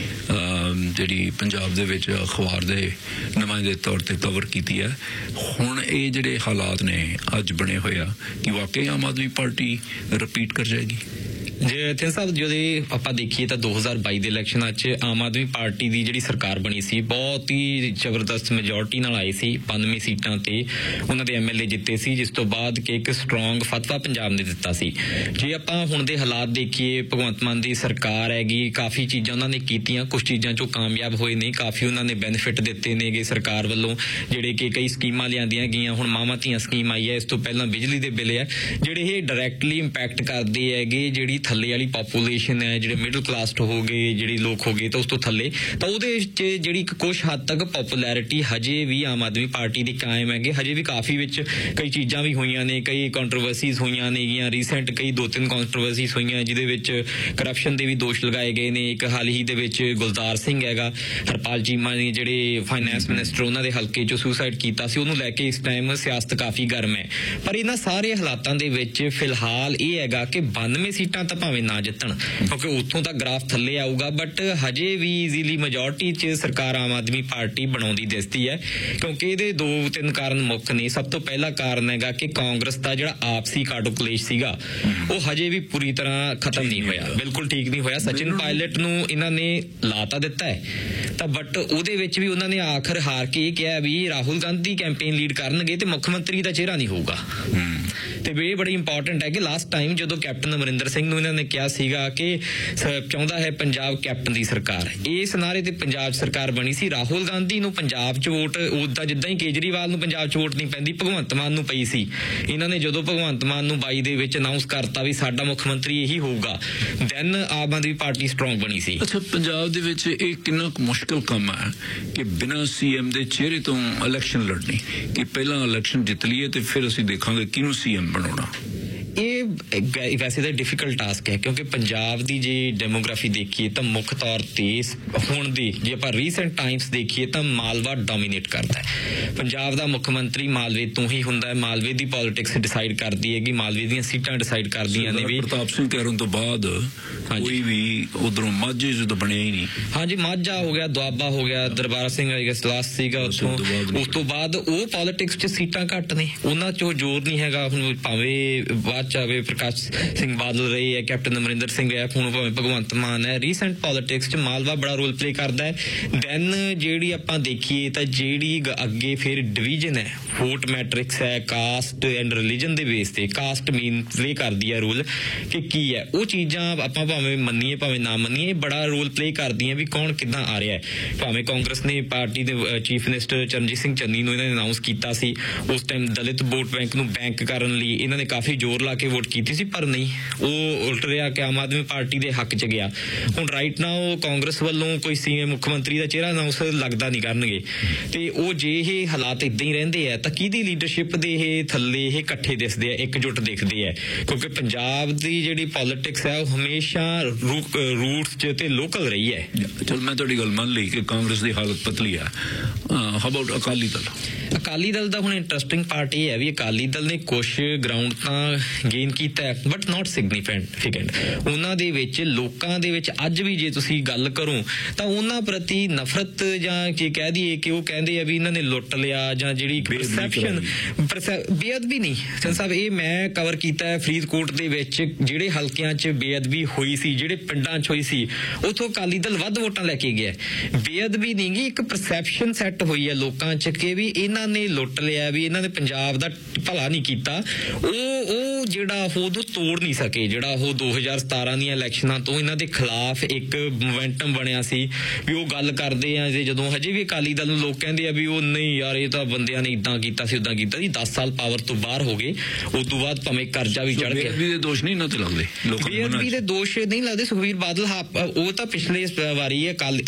ਜਿਹੜੀ ਪੰਜਾਬ ਦੇ ਵਿੱਚ ਅਖਬਾਰ ਦੇ ਨੁਮਾਇੰਦੇ ਤੌਰ ਤੇ ਕਵਰ ਕੀਤੀ ਹੈ, ਹੁਣ ਇਹ ਜਿਹੜੇ ਹਾਲਾਤ ਨੇ ਅੱਜ ਬਣੇ ਹੋਏ ਆ ਕਿ ਵਾਕਈ ਆਮ ਆਦਮੀ ਪਾਰਟੀ ਰਿਪੀਟ ਕਰ ਜਾਏਗੀ? ਜੇ ਇੱਥੇ ਸਾਹਿਬ ਜਦੋਂ ਆਪਾਂ ਦੇਖੀਏ ਤਾਂ 2022 ਦੇ ਇਲੈਕਸ਼ਨਾਂ 'ਚ ਆਮ ਆਦਮੀ ਪਾਰਟੀ ਦੀ ਜਿਹੜੀ ਸਰਕਾਰ ਬਣੀ ਸੀ ਬਹੁਤ ਹੀ ਜ਼ਬਰਦਸਤ ਮੈਜੋਰਟੀ ਨਾਲ ਆਈ ਸੀ। 92 ਸੀਟਾਂ ਤੇ ਉਹਨਾਂ ਦੇ MLA ਜਿੱਤੇ ਸੀ, ਜਿਸ ਤੋਂ ਬਾਅਦ ਕਿ ਇੱਕ ਸਟਰੋਂਗ ਫਤਵਾ ਪੰਜਾਬ ਨੇ ਦਿੱਤਾ ਸੀ। ਜੇ ਆਪਾਂ ਹੁਣ ਦੇ ਹਾਲਾਤ ਦੇਖੀਏ, ਭਗਵੰਤ ਮਾਨ ਦੀ ਸਰਕਾਰ ਹੈਗੀ, ਕਾਫੀ ਚੀਜ਼ਾਂ ਉਹਨਾਂ ਨੇ ਕੀਤੀਆਂ, ਕੁਝ ਚੀਜ਼ਾਂ 'ਚੋਂ ਕਾਮਯਾਬ ਹੋਏ ਨੇ, ਕਾਫੀ ਉਹਨਾਂ ਨੇ ਬੈਨੀਫਿਟ ਦਿੱਤੇ ਨੇਗੇ ਸਰਕਾਰ ਵੱਲੋਂ, ਜਿਹੜੇ ਕਿ ਕਈ ਸਕੀਮਾਂ ਲਿਆਂਦੀਆਂ ਗਈਆਂ। ਹੁਣ ਮਾਵਾਂ ਧੀਆਂ ਸਕੀਮ ਆਈ ਹੈ, ਇਸ ਤੋਂ ਪਹਿਲਾਂ ਬਿਜਲੀ ਦੇ ਬਿੱਲ ਹੈ, ਜਿਹੜੇ ਇਹ ਡਾਇਰੈਕਟਲੀ ਇੰਪੈਕਟ ਕਰਦੇ ਹੈਗੇ ਜਿਹੜੀ ਥੱਲੇ ਵਾਲੀ ਪਾਪੂਲੇਸ਼ਨ ਹੈ, ਜਿਹੜੇ ਮਿਡਲ ਕਲਾਸ ਹੋ ਗਏ, ਜਿਹੜੇ ਲੋਕ ਹੋ ਗਏ ਤਾਂ ਉਸ ਤੋਂ ਥੱਲੇ, ਤਾਂ ਉਹਦੇ 'ਚ ਜਿਹੜੀ ਕੁਝ ਹੱਦ ਤੱਕ ਪੋਪੂਲੈਰਿਟੀ ਹਜੇ ਵੀ ਆਮ ਆਦਮੀ ਪਾਰਟੀ ਦੀ ਕਾਇਮ ਹੈਗੇ। ਹਜੇ ਵੀ ਕਾਫੀ ਵਿੱਚ ਕਈ ਚੀਜ਼ਾਂ ਵੀ ਹੋਈਆਂ ਨੇ, ਕਈ ਕੰਟਰੋਵਰਸੀਜ਼ ਹੋਈਆਂ ਨੇਗੀਆਂ, ਰੀਸੈਂਟ ਕਈ 2-3 ਕੰਟਰੋਵਰਸੀਜ਼ ਹੋਈਆਂ ਜਿਹਦੇ ਵਿੱਚ ਕਰਪਸ਼ਨ ਦੇ ਵੀ ਦੋਸ਼ ਲਗਾਏ ਗਏ ਨੇ। ਇੱਕ ਹਾਲ ਹੀ ਦੇ ਵਿੱਚ ਗੁਲਜ਼ਾਰ ਸਿੰਘ ਹੈਗਾ, ਹਰਪਾਲ ਚੀਮਾ ਨੇ ਜਿਹੜੇ ਫਾਈਨੈਂਸ ਮਿਨਿਸਟਰ, ਉਹਨਾਂ ਦੇ ਹਲਕੇ 'ਚੋਂ ਸੁਸਾਈਡ ਕੀਤਾ ਸੀ, ਉਹਨੂੰ ਲੈ ਕੇ ਇਸ ਟਾਈਮ ਸਿਆਸਤ ਕਾਫੀ ਗਰਮ ਹੈ। ਪਰ ਇਹਨਾਂ ਸਾਰੇ ਹਾਲਾਤਾਂ ਦੇ ਵਿੱਚ ਫਿਲਹਾਲ ਇਹ ਹੈਗਾ ਕਿ 92 ਸੀਟਾਂ ਤਾਂ ਭਾਵੇਂ ਨਾ ਜਿੱਤਣ ਕਿਉਂਕਿ ਉੱਥੋਂ ਤਾਂ ਗ੍ਰਾਫ ਥੱਲੇ ਆਊਗਾ, ਬਟ ਹਜੇ ਵੀ ਈਜ਼ੀਲੀ ਮੈਜੋਰਟੀ 'ਚ ਸਰਕਾਰ ਆਮ ਆਦਮੀ ਪਾਰਟੀ ਬਣਾਉਂਦੀ ਦਿਸਦੀ ਹੈ। ਕਿਉਂਕਿ ਇਹਦੇ 2-3 ਕਾਰਨ ਮੁੱਖ ਨੇ। ਸਭ ਤੋਂ ਪਹਿਲਾ ਕਾਰਨ ਹੈਗਾ ਕਿ ਕਾਂਗਰਸ ਦਾ ਜਿਹੜਾ ਆਪਸੀ ਕਾਟੋ ਕਲੇਸ਼ ਸੀਗਾ ਉਹ ਹਜੇ ਵੀ ਪੂਰੀ ਤਰ੍ਹਾਂ ਖਤਮ ਨਹੀਂ ਹੋਇਆ, ਬਿਲਕੁਲ ਠੀਕ ਨਹੀਂ ਹੋਇਆ। ਸਚਿਨ ਪਾਇਲਟ ਨੂੰ ਇਹਨਾਂ ਨੇ ਲਾਤਾ ਦਿੱਤਾ ਹੈ ਤਾਂ ਬਟ ਉਹਦੇ ਵਿੱਚ ਵੀ ਉਹਨਾਂ ਨੇ ਆਖਰ ਹਾਰ ਕੇ ਇਹ ਕਿਹਾ ਵੀ ਰਾਹੁਲ ਗਾਂਧੀ ਕੈਂਪੇਨ ਲੀਡ ਕਰਨਗੇ ਤੇ ਮੁੱਖ ਮੰਤਰੀ ਦਾ ਚਿਹਰਾ ਨਹੀਂ ਹੋਊਗਾ। ਤੇ ਇਹ ਬੜੀ ਇੰਪੋਰਟੈਂਟ ਹੈ ਕਿ ਲਾਸਟ ਟਾਈਮ ਜਦੋਂ ਕੈਪਟਨ ਅਮਰਿੰਦਰ ਸਿੰਘ ਨੂੰ ਇਹਨਾਂ ਨੇ ਕਿਹਾ ਸੀਗਾ ਕਿ ਚਾਹੁੰਦਾ ਹੈ ਪੰਜਾਬ ਕੈਪਟਨ ਦੀ ਸਰਕਾਰ, ਇਸ ਨਾਰੇ ਤੇ ਪੰਜਾਬ ਸਰਕਾਰ ਬਣੀ ਸੀ। ਰਾਹੁਲ ਗਾਂਧੀ ਨੂੰ ਪੰਜਾਬ 'ਚ ਵੋਟ ਉਦਾਂ ਜਿੱਦਾਂ ਹੀ ਕੇਜਰੀਵਾਲ ਨੂੰ ਪੰਜਾਬ 'ਚ ਵੋਟ ਨਹੀਂ ਪੈਂਦੀ, ਭਗਵੰਤ ਮਾਨ ਨੂੰ ਪਈ ਸੀ। ਇਹਨਾਂ ਨੇ ਜਦੋਂ ਭਗਵੰਤ ਮਾਨ ਨੂੰ 22 ਦੇ ਵਿੱਚ ਅਨਾਉਂਸ ਕਰਤਾ ਵੀ ਸਾਡਾ ਮੁੱਖ ਮੰਤਰੀ ਇਹੀ ਹੋਊਗਾ, then Aam Aadmi party strong ਬਣੀ ਸੀ। ਅੱਛਾ, ਪੰਜਾਬ ਦੇ ਵਿੱਚ ਇਹ ਕਿੰਨਾ ਕੁ ਮੁਸ਼ਕਿਲ ਕੰਮ ਹੈ ਕਿ ਬਿਨਾਂ CM ਦੇ ਚਿਹਰੇ ਤੋਂ ਇਲੈਕਸ਼ਨ ਲੜਨੀ, ਕਿ ਪਹਿਲਾਂ ਇਲੈਕਸ਼ਨ ਜਿੱਤ ਲਈਏ ਤੇ ਫਿਰ ਅਸੀਂ ਦੇਖਾਂਗੇ ਕਿਹਨੂੰ CM ਬਣਾਉਣਾ। ਇਹ ਵੈਸੇ ਤਾਂ ਡਿਫਿਕਲਟ ਟਾਸਕ ਹੈ ਕਿਉਂਕਿ ਪੰਜਾਬ ਦੀ ਜੇ ਡੈਮੋਗ੍ਰਾਫੀ ਦੇਖੀਏ ਤਾਂ ਮੁੱਖ ਤੌਰ ਤੇ ਹੁਣ ਦੀ ਜੇ ਆਪਾਂ ਰੀਸੈਂਟ ਟਾਈਮਸ ਦੇਖੀਏ ਤਾਂ ਮਾਲਵਾ ਡੋਮੀਨੇਟ ਕਰਦਾ ਹੈ। ਪੰਜਾਬ ਦਾ ਮੁੱਖ ਮੰਤਰੀ ਮਾਲਵੇ ਤੋਂ ਹੀ ਹੁੰਦਾ ਹੈ, ਮਾਲਵੇ ਦੀ ਪੋਲਿਟਿਕਸ ਡਿਸਾਈਡ ਕਰਦੀ ਹੈ ਕਿ ਮਾਲਵੇ ਦੀਆਂ ਸੀਟਾਂ ਡਿਸਾਈਡ ਕਰਦੀਆਂ ਨੇ। ਵੀ ਪ੍ਰਤਾਪ ਸਿੰਘ ਕਹਿਣ ਤੋਂ ਬਾਅਦ ਕੋਈ ਵੀ ਉਧਰੋਂ ਮਾਝੇ ਜਦੋਂ ਬਣਿਆ ਹੀ ਨਹੀਂ। ਹਾਂਜੀ, ਮਾਝਾ ਹੋ ਗਿਆ, ਦੁਆਬਾ ਹੋ ਗਿਆ, ਦਰਬਾਰ ਸਿੰਘ ਲਾਸਟ ਸੀਗਾ ਉੱਥੋਂ। ਉਸ ਤੋਂ ਬਾਅਦ ਉਹ ਪੋਲਿਟਿਕਸ 'ਚ ਸੀਟਾਂ ਘੱਟ ਨੇ, ਉਹਨਾਂ 'ਚੋਂ ਜ਼ੋਰ ਨਹੀਂ ਹੈਗਾ। ਹੁਣ ਭਾਵੇਂ ਬਾਅਦ ਚਾਵੇ ਪ੍ਰਕਾਸ਼ ਸਿੰਘ ਬਾਦਲ ਰਹੇ ਹੈ, ਕੈਪਟਨ ਅਮਰਿੰਦਰ ਸਿੰਘ ਹੈ, ਹੁਣ ਭਾਵੇਂ ਭਗਵੰਤ ਮਾਨ ਹੈ, ਰੀਸੈਂਟ ਪੋਲਿਟਿਕਸ 'ਚ ਮਾਲਵਾ ਬੜਾ ਰੋਲ ਪਲੇ ਕਰਦਾ ਹੈ। ਦੈਨ ਜਿਹੜੀ ਆਪਾਂ ਦੇਖੀਏ ਤਾਂ ਜਿਹੜੀ ਅੱਗੇ ਫਿਰ ਡਿਵੀਜ਼ਨ ਹੈ, ਵੋਟ ਮੈਟ੍ਰਿਕਸ ਹੈ, ਕਾਸਟ ਐਂਡ ਰਿਲੀਜਨ ਦੇ ਬੇਸ ਤੇ, ਕਾਸਟ ਮੀਨ ਪਲੇ ਕਰਦੀ ਹੈ ਰੋਲ ਕਿ ਕੀ ਹੈ। ਉਹ ਚੀਜ਼ਾਂ ਆਪਾਂ ਭਾਵੇਂ ਮੰਨੀਏ ਭਾਵੇਂ ਨਾ ਮੰਨੀਏ ਬੜਾ ਰੋਲ ਪਲੇ ਕਰਦੀਆਂ ਵੀ ਕੌਣ ਕਿੱਦਾਂ ਆ ਰਿਹਾ ਹੈ। ਭਾਵੇਂ ਕਾਂਗਰਸ ਨੇ ਪਾਰਟੀ ਦੇ ਚੀਫ ਮਿਨਿਸਟਰ ਚਰਨਜੀਤ ਸਿੰਘ ਚੰਨੀ ਨੂੰ ਇਹਨਾਂ ਨੇ ਅਨਾਉਂਸ ਕੀਤਾ ਸੀ, ਉਸ ਟਾਈਮ ਦਲਿਤ ਵੋਟ ਬੈਂਕ ਨੂੰ ਬੈਂਕ ਕਰਨ ਲਈ ਇਹਨਾਂ ਨੇ ਕਾਫੀ ਜ਼ੋਰ ਲਾ ਕੇ ਵੋਟ ਕੀਤੀ ਸੀ, ਪਰ ਨਹੀਂ, ਉਹ ਉਲਟ ਰਿਹਾ ਕਿ ਆਮ ਆਦਮੀ ਪਾਰਟੀ ਦੇ ਹੱਕ 'ਚ ਗਿਆ। ਹੁਣ ਰਾਈਟ ਨਾਓ ਕਾਂਗਰਸ ਵੱਲੋਂ ਕੋਈ CM ਮੁੱਖ ਮੰਤਰੀ ਦਾ ਚਿਹਰਾ ਅਨਾਉਂਸ ਲੱਗਦਾ ਨਹੀਂ ਕਰਨਗੇ ਤੇ ਉਹ ਜੇ ਇਹ ਹਾਲਾਤ ਇਦਾਂ ਹੀ ਰਹਿੰਦੇ ਆ ਤਾਂ ਕਿਹਦੀ ਲੀਡਰਸ਼ਿਪ ਦੇ ਇਹ ਥੱਲੇ ਇਹ ਇਕੱਠੇ ਦਿਸਦੇ ਆ, ਇਕਜੁੱਟ ਦਿਖਦੇ ਆ। ਕਿਉਂਕਿ ਪੰਜਾਬ ਦੀ ਜਿਹੜੀ ਪੋਲਿਟਿਕਸ ਹੈ ਉਹ ਹਮੇਸ਼ਾ ਰੂਟਸ 'ਚ ਤੇ ਲੋਕਲ ਰਹੀ ਹੈ। ਚਲ ਮੈਂ ਤੁਹਾਡੀ ਗੱਲ ਮੰਨ ਲਈ ਕਿ ਕਾਂਗਰਸ ਦੀ ਹਾਲਤ ਪਤਲੀ ਹੈ। How about Akali Dal? ਅਕਾਲੀ ਦਲ ਦਾ ਹੁਣ ਇੰਟਰਸਟਿੰਗ ਪਾਰਟ ਇਹ ਹੈ ਵੀ ਅਕਾਲੀ ਦਲ ਨੇ ਕੁਝ ਗਰਾਊਂਡ ਤਾਂ ਗੇਨ ਕੀਤਾ ਹੈ ਬਟ ਨਾਟ ਸਿਗਨੀਫਿਕੈਂਟ। ਉਹਨਾਂ ਦੇ ਵਿੱਚ ਲੋਕਾਂ ਦੇ ਵਿੱਚ ਅੱਜ ਵੀ ਜੇ ਤੁਸੀਂ ਗੱਲ ਕਰੋ ਤਾਂ ਉਹਨਾਂ ਪ੍ਰਤੀ ਨਫ਼ਰਤ ਜਾਂ ਜੇ ਕਹਿ ਦਈਏ ਕਿ ਉਹ ਕਹਿੰਦੇ ਆ ਵੀ ਇਹਨਾਂ ਨੇ ਲੁੱਟ ਲਿਆ ਜਾਂ ਜਿਹੜੀ ਪਰਸੈਪਸ਼ਨ ਬੇਅਦਬੀ ਨਹੀਂ। ਸਾਹਿਬ ਇਹ ਮੈਂ ਕਵਰ ਕੀਤਾ ਹੈ ਫਰੀਦਕੋਟ ਦੇ ਵਿੱਚ ਜਿਹੜੇ ਹਲਕਿਆਂ 'ਚ ਬੇਅਦਬੀ ਹੋਈ ਸੀ, ਜਿਹੜੇ ਪਿੰਡਾਂ 'ਚ ਹੋਈ ਸੀ, ਉੱਥੋਂ ਅਕਾਲੀ ਦਲ ਵੱਧ ਵੋਟਾਂ ਲੈ ਕੇ ਗਿਆ। ਬੇਅਦਬੀ ਨਹੀਂ ਗੀ, ਇੱਕ ਪਰਸੈਪਸ਼ਨ ਸੈੱਟ ਹੋਈ ਹੈ ਲੋਕਾਂ 'ਚ ਕਿ ਵੀ ਇਹਨਾਂ ਨੇ ਲੁੱਟ ਲਿਆ, ਵੀ ਇਹਨਾਂ ਨੇ ਪੰਜਾਬ ਦਾ ਭਲਾ ਨਹੀਂ ਕੀਤਾ। ਉਹ ਜਿਹੜਾ ਉਦੋਂ ਤੋੜ ਨਹੀਂ ਸਕੇ, ਜਿਹੜਾ ਉਹ 2017 ਦੀਆਂ ਇਲੈਕਸ਼ਨਾਂ ਤੋਂ ਇਹਨਾਂ ਦੇ ਖਿਲਾਫ ਇੱਕ ਮੋਮੈਂਟਮ ਬਣਿਆ ਸੀ ਵੀ ਉਹ ਗੱਲ ਕਰਦੇ ਆ। ਜਦੋਂ ਹਜੇ ਵੀ ਅਕਾਲੀ ਦਲ ਨੂੰ ਲੋਕ ਕਹਿੰਦੇ ਆ ਵੀ ਉਹ ਨਹੀਂ ਯਾਰ ਇਹ ਤਾਂ ਬੰਦਿਆਂ ਨੇ ਇਦਾਂ ਕੀਤਾ ਸੀ ਉਦਾਂ ਕੀਤਾ ਸੀ, 10 ਸਾਲ ਪਾਵਰ ਤੋਂ ਬਾਹਰ ਹੋ ਗਏ, ਉਸ ਤੋਂ ਬਾਅਦ ਭਾਵੇਂ ਕਰਜ਼ਾ ਵੀ ਚੜ ਗਿਆ। ਬੇਅਦਬੀ ਦੇ ਦੋਸ਼ ਨਹੀਂ ਇਹਨਾਂ ਤੇ ਲੱਗਦੇ, ਬੇਅਦਬੀ ਦੇ ਦੋਸ਼ ਨਹੀਂ ਲੱਗਦੇ। ਸੁਖਬੀਰ ਬਾਦਲ ਉਹ ਤਾਂ ਪਿਛਲੇ ਵਾਰੀ